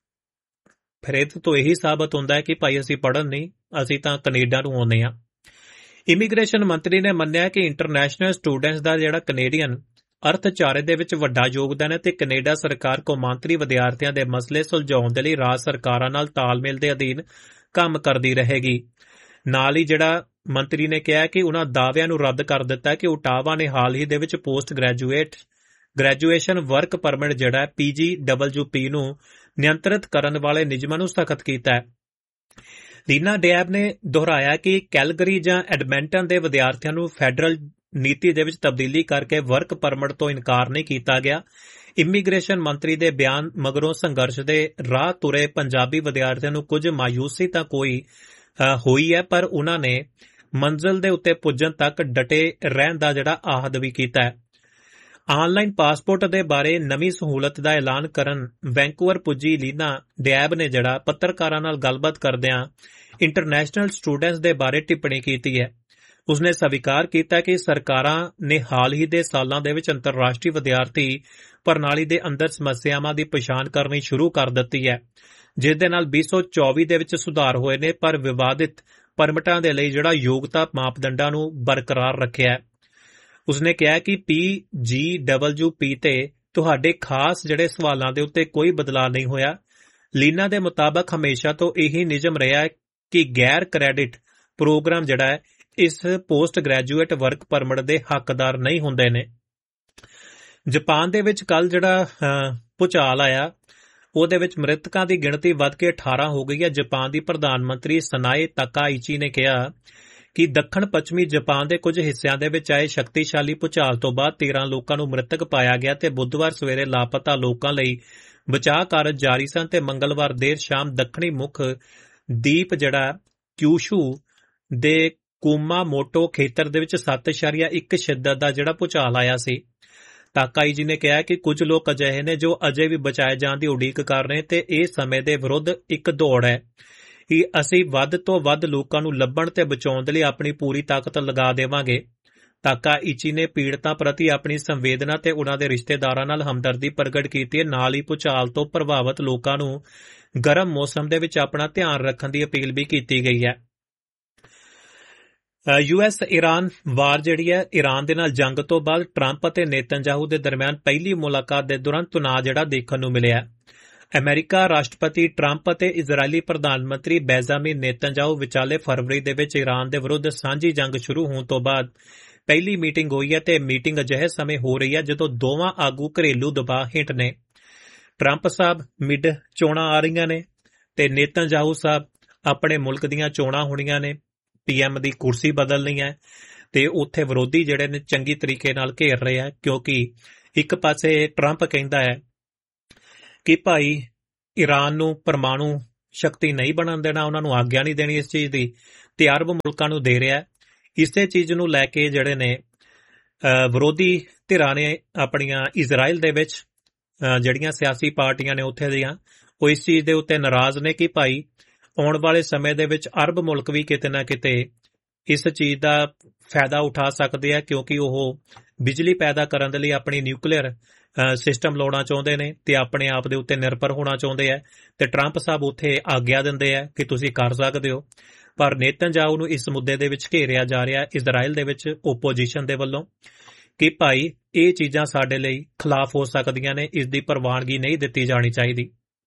ਫਿਰ ਇਹ ਤੋਂ ਇਹੀ ਸਾਬਤ ਹੁੰਦਾ ਹੈ ਕਿ ਭਾਈ ਅਸੀਂ ਪੜ੍ਹਨ ਨਹੀਂ, ਅਸੀਂ ਤਾਂ ਕੈਨੇਡਾ ਨੂੰ ਆਉਂਦੇ ਹਾਂ। ਇਮੀਗ੍ਰੇਸ਼ਨ ਮੰਤਰੀ ਨੇ ਮੰਨਿਆ ਕਿ ਇੰਟਰਨੈਸ਼ਨਲ ਸਟੂਡੈਂਟਸ ਦਾ ਜਿਹੜਾ ਕੈਨੇਡੀਅਨ ਅਰਥਚਾਰੇ ਦੇ ਵਿੱਚ ਵੱਡਾ ਯੋਗਦਾਨ ਹੈ ਤੇ ਕੈਨੇਡਾ ਸਰਕਾਰ ਕੌਮਾਂਤਰੀ ਵਿਦਿਆਰਥੀਆਂ ਦੇ ਮਸਲੇ ਸੁਲਝਾਉਣ ਦੇ ਲਈ ਰਾਜ ਸਰਕਾਰਾਂ ਨਾਲ ਤਾਲਮੇਲ ਦੇ ਅਧੀਨ ਕੰਮ ਕਰਦੀ ਰਹੇਗੀ। ਨਾਲ ਹੀ ਜਿਹੜਾ ਮੰਤਰੀ ਨੇ ਕਿਹਾ ਕਿ ਉਹਨਾਂ ਦਾਅਵਿਆਂ ਨੂੰ ਰੱਦ ਕਰ ਦਿੱਤਾ ਕਿ ਓਟਾਵਾ ਨੇ ਹਾਲ ਹੀ ਦੇ ਵਿੱਚ post graduate graduation work permit ਜਿਹੜਾ ਪੀ ਜੀ ਡਬਲਯੂ ਪੀ ਨੂੰ ਨਿਯੰਤਰਿਤ ਕਰਨ ਵਾਲੇ ਨਿਯਮਾਂ ਨੂੰ ਸਖਤ ਕੀਤਾ ਹੈ। ਲੀਨਾ ਡਿਐਬ ਨੇ ਦੁਹਰਾਇਆ ਕਿ ਕੈਲਗਰੀ ਜਾਂ ਐਡਮੰਟਨ ਦੇ ਵਿਦਿਆਰਥੀਆਂ ਨੂੰ ਫੈਡਰਲ ਨੀਤੀ ਦੇ ਵਿੱਚ ਤਬਦੀਲੀ ਕਰਕੇ ਵਰਕ ਪਰਮਿਟ ਤੋਂ ਇਨਕਾਰ ਨਹੀਂ ਕੀਤਾ ਗਿਆ। ਇਮੀਗ੍ਰੇਸ਼ਨ ਮੰਤਰੀ ਦੇ ਬਿਆਨ ਮਗਰੋਂ ਸੰਘਰਸ਼ ਦੇ ਰਾਹ ਤੁਰੇ ਪੰਜਾਬੀ ਵਿਦਿਆਰਥੀਆਂ ਨੂੰ ਕੁਝ ਮਾਯੂਸੀ ਤਾਂ ਕੋਈ ਹੋਈ ਹੈ, ਪਰ ਉਹਨਾਂ ਨੇ ਮੰਜ਼ਿਲ ਦੇ ਉੱਤੇ ਪੁੱਜਣ ਤੱਕ ਡਟੇ ਰਹਿਣ ਦਾ ਜਿਹੜਾ ਆਹਦ ਵੀ ਕੀਤਾ ਹੈ। ਆਨਲਾਈਨ ਪਾਸਪੋਰਟ ਦੇ ਬਾਰੇ ਨਵੀਂ ਸਹੂਲਤ ਦਾ ਐਲਾਨ ਕਰਨ ਵੈਂਕੂਵਰ ਪੁੱਜੀ ਲੀਨਾ ਡਿਐਬ ਨੇ ਜਿਹੜਾ ਪੱਤਰਕਾਰਾਂ ਨਾਲ ਗੱਲਬਾਤ ਕਰਦਿਆਂ ਇੰਟਰਨੈਸ਼ਨਲ ਸਟੂਡੈਂਟਸ ਦੇ ਬਾਰੇ ਟਿੱਪਣੀ ਕੀਤੀ ਹੈ। ਉਸਨੇ ਸਵੀਕਾਰ ਕੀਤਾ ਕਿ ਸਰਕਾਰਾਂ ਨੇ ਹਾਲ ਹੀ ਦੇ ਸਾਲਾਂ ਦੇ ਵਿੱਚ ਅੰਤਰਰਾਸ਼ਟਰੀ ਵਿਦਿਆਰਥੀ ਪ੍ਰਣਾਲੀ ਦੇ ਅੰਦਰ ਸਮੱਸਿਆਵਾਂ ਦੀ ਪਛਾਣ ਕਰਨੀ ਸ਼ੁਰੂ ਕਰ ਦਿੱਤੀ ਹੈ, ਜਿਸ ਦੇ ਨਾਲ ਵੀਹ ਸੌ ਚੌਵੀ ਦੇ ਵਿੱਚ ਸੁਧਾਰ ਹੋਏ ਨੇ, ਪਰ ਵਿਵਾਦਿਤ ਪਰਮਿਟਾਂ ਦੇ ਲਈ ਜਿਹੜਾ ਯੋਗਤਾ ਮਾਪਦੰਡਾਂ ਨੂੰ ਬਰਕਰਾਰ ਰੱਖਿਆ। ਉਸਨੇ ਕਿਹਾ ਕਿ ਪੀ ਜੀ ਡਬਲਯੂ ਪੀ ਤੇ ਤੁਹਾਡੇ ਖਾਸ ਜਿਹੜੇ ਸਵਾਲਾਂ ਦੇ ਉੱਤੇ ਕੋਈ ਬਦਲਾਅ ਨਹੀਂ ਹੋਇਆ। ਲੀਨਾ ਦੇ ਮੁਤਾਬਕ ਹਮੇਸ਼ਾ ਤੋਂ ਇਹੀ ਨਿਯਮ ਰਿਹਾ ਹੈ ਕਿ ਗੈਰ ਕ੍ਰੈਡਿਟ ਪ੍ਰੋਗਰਾਮ ਜਿਹੜਾ ਹੈ ਇਸ ਪੋਸਟ ਗ੍ਰੈਜੂਏਟ ਵਰਕ ਪਰਮਿਟ ਦੇ ਹੱਕਦਾਰ ਨਹੀਂ ਹੁੰਦੇ ਨੇ। ਜਾਪਾਨ ਦੇ ਵਿੱਚ ਕੱਲ ਜਿਹੜਾ ਭੂਚਾਲ ਆਇਆ ਉਹਦੇ ਵਿੱਚ ਮ੍ਰਿਤਕਾਂ ਦੀ ਗਿਣਤੀ ਵੱਧ ਕੇ ਅਠਾਰਾਂ ਹੋ ਗਈ ਹੈ। ਜਾਪਾਨ ਦੀ ਪ੍ਰਧਾਨ ਮੰਤਰੀ ਸਨਾਏ ਤਾਕਾਇਚੀ ਨੇ ਕਿਹਾ ਕਿ ਦੱਖਣ ਪੱਛਮੀ ਜਾਪਾਨ ਦੇ ਕੁਝ ਹਿੱਸਿਆਂ ਦੇ ਵਿੱਚ ਆਏ ਸ਼ਕਤੀਸ਼ਾਲੀ ਭੂਚਾਲ ਤੋਂ ਬਾਅਦ ਤੇਰਾਂ ਲੋਕਾਂ ਨੂੰ ਮ੍ਰਿਤਕ ਪਾਇਆ ਗਿਆ ਤੇ ਬੁੱਧਵਾਰ ਸਵੇਰੇ ਲਾਪਤਾ ਲੋਕਾਂ ਲਈ ਬਚਾਅ ਕਾਰਜ ਜਾਰੀ ਸਨ ਤੇ ਮੰਗਲਵਾਰ ਦੇਰ ਸ਼ਾਮ ਦੱਖਣੀ ਮੁੱਖ ਦੀਪ ਜਿਹੜਾ ਕਿਊਸ਼ੂ ਦੇ ਕੁਮਾਮੋਟੋ ਖੇਤਰ ਦੇ ਵਿੱਚ ਸੱਤ ਇਸ਼ਾਰੀਆ ਇੱਕ ਸ਼ਿੱਦਤ ਦਾ ਜਿਹੜਾ ਭੂਚਾਲ ਆਇਆ ਸੀ। ਤਾਕਾਈ ਜੀ ਨੇ ਕਿਹਾ ਕਿ ਕੁਝ ਲੋਕ ਅਜਿਹੇ ਨੇ ਜੋ ਅਜੇ ਵੀ ਬਚਾਏ ਜਾਣ ਦੀ ਉਡੀਕ ਕਰ ਰਹੇ ਤੇ ਇਹ ਸਮੇਂ ਦੇ ਵਿਰੁੱਧ ਇੱਕ ਦੌੜ ਹੈ ਕਿ ਅਸੀਂ ਵੱਧ ਤੋਂ ਵੱਧ ਲੋਕਾਂ ਨੂੰ ਲੱਭਣ ਤੇ ਬਚਾਉਣ ਦੇ ਲਈ ਆਪਣੀ ਪੂਰੀ ਤਾਕਤ ਲਗਾ ਦੇਵਾਂਗੇ। ਤਾਕਾਈਚੀ ਨੇ ਪੀੜਤਾਂ ਪ੍ਰਤੀ ਆਪਣੀ ਸੰਵੇਦਨਾ ਤੇ ਉਹਨਾਂ ਦੇ ਰਿਸ਼ਤੇਦਾਰਾਂ ਨਾਲ ਹਮਦਰਦੀ ਪ੍ਰਗਟ ਕੀਤੀ ਹੈ। ਨਾਲ ਹੀ ਭੂਚਾਲ ਤੋਂ ਪ੍ਰਭਾਵਿਤ ਲੋਕਾਂ ਨੂੰ ਗਰਮ ਮੌਸਮ ਦੇ ਵਿੱਚ ਆਪਣਾ ਧਿਆਨ ਰੱਖਣ ਦੀ ਅਪੀਲ ਵੀ ਕੀਤੀ ਗਈ ਹੈ। ਯੂ ਐਸ ਇਰਾਨ ਵਾਰ ਜਿਹੜੀ ਹੈ, ਇਰਾਨ ਦੇ ਨਾਲ ਜੰਗ ਤੋਂ ਬਾਅਦ ਟਰੰਪ ਅਤੇ ਨੇਤਨਯਾਹੂ ਦੇ ਦਰਮਿਆਨ ਪਹਿਲੀ ਮੁਲਾਕਾਤ ਦੇ ਦੌਰਾਨ ਤਣਾਅ ਜਿਹੜਾ ਦੇਖਣ ਨੂੰ ਮਿਲਿਆ। ਅਮਰੀਕਾ ਰਾਸ਼ਟਰਪਤੀ ਟਰੰਪ ਅਤੇ ਇਜ਼ਰਾਈਲੀ ਪ੍ਰਧਾਨ ਮੰਤਰੀ ਬੈਂਜਾਮਿਨ ਨੇਤਨਯਾਹੂ ਵਿਚਾਲੇ ਫਰਵਰੀ ਦੇ ਵਿੱਚ ਈਰਾਨ ਦੇ ਵਿਰੁੱਧ ਸਾਂਝੀ ਜੰਗ ਸ਼ੁਰੂ ਹੋਣ ਤੋਂ ਬਾਅਦ ਪਹਿਲੀ ਮੀਟਿੰਗ ਹੋਈ ਹੈ ਤੇ ਮੀਟਿੰਗ ਅਜਿਹੇ ਸਮੇਂ ਹੋ ਰਹੀ ਹੈ ਜਦੋਂ ਦੋਵਾਂ ਆਗੂ ਘਰੇਲੂ ਦਬਾਅ ਹੇਠ ਨੇ। ਟਰੰਪ ਸਾਹਿਬ ਮਿਡ ਚੋਣਾਂ ਆ ਰਹੀਆਂ ਨੇ ਤੇ ਨੇਤਨਯਾਹੂ ਸਾਹਿਬ ਆਪਣੇ ਮੁਲਕ ਦੀਆਂ ਚੋਣਾਂ ਹੋਣੀਆਂ ਨੇ, ਪੀਐਮ ਦੀ ਕੁਰਸੀ ਬਦਲਣੀ ਹੈ ਤੇ ਉੱਥੇ ਵਿਰੋਧੀ ਜਿਹੜੇ ਨੇ ਚੰਗੀ ਤਰੀਕੇ ਨਾਲ ਘੇਰ ਰਹੇ ਆ, ਕਿਉਂਕਿ ਇੱਕ ਪਾਸੇ ਟਰੰਪ ਕਹਿੰਦਾ ਹੈ ਕਿ ਭਾਈ ਈਰਾਨ ਨੂੰ ਪਰਮਾਣੂ ਸ਼ਕਤੀ ਨਹੀਂ ਬਣਨ ਦੇਣਾ, ਉਹਨਾਂ ਨੂੰ ਆਗਿਆ ਨਹੀਂ ਦੇਣੀ ਇਸ ਚੀਜ਼ ਦੀ, ਤੇ ਅਰਬ ਮੁਲਕਾਂ ਨੂੰ ਦੇ ਰਿਹਾ। ਇਸੇ ਚੀਜ਼ ਨੂੰ ਲੈ ਕੇ ਜਿਹੜੇ ਨੇ ਵਿਰੋਧੀ ਧਿਰਾਂ ਨੇ ਆਪਣੀਆਂ ਇਜ਼ਰਾਈਲ ਦੇ ਵਿੱਚ ਜਿਹੜੀਆਂ ਸਿਆਸੀ ਪਾਰਟੀਆਂ ਨੇ ਉੱਥੇ ਦੀਆਂ, ਉਹ ਇਸ ਚੀਜ਼ ਦੇ ਉੱਤੇ ਨਾਰਾਜ਼ ਨੇ ਕਿ ਭਾਈ ਆਉਣ ਵਾਲੇ ਸਮੇਂ ਦੇ ਵਿੱਚ ਅਰਬ ਮੁਲਕ ਵੀ ਕਿਤੇ ਨਾ ਕਿਤੇ ਇਸ ਚੀਜ਼ ਦਾ ਫਾਇਦਾ ਉਠਾ ਸਕਦੇ ਆ, ਕਿਉਂਕਿ ਉਹ ਬਿਜਲੀ ਪੈਦਾ ਕਰਨ ਦੇ ਲਈ ਆਪਣੀ ਨਿਊਕਲੀਅਰ ਸਿਸਟਮ ਲਾਉਣਾ ਚਾਹੁੰਦੇ ਨੇ ਤੇ ਆਪਣੇ ਆਪ ਦੇ ਉੱਤੇ ਨਿਰਭਰ ਹੋਣਾ ਚਾਹੁੰਦੇ ਆ, ਤੇ ਟਰੰਪ ਸਾਹਿਬ ਉੱਥੇ ਆਗਿਆ ਦਿੰਦੇ ਆ ਕਿ ਤੁਸੀਂ ਕਰ ਸਕਦੇ ਹੋ। ਪਰ ਨੇਤਨਯਾਹੂ ਨੂੰ ਇਸ ਮੁੱਦੇ ਦੇ ਵਿੱਚ ਘੇਰਿਆ ਜਾ ਰਿਹਾ ਇਜ਼ਰਾਈਲ ਦੇ ਵਿੱਚ ਓਪੋਜੀਸ਼ਨ ਦੇ ਵੱਲੋਂ ਕਿ ਭਾਈ ਇਹ ਚੀਜ਼ਾਂ ਸਾਡੇ ਲਈ ਖਿਲਾਫ ਹੋ ਸਕਦੀਆਂ ਨੇ, ਇਸ ਦੀ ਪ੍ਰਵਾਨਗੀ ਨਹੀਂ ਦਿੱਤੀ ਜਾਣੀ ਚਾਹੀਦੀ।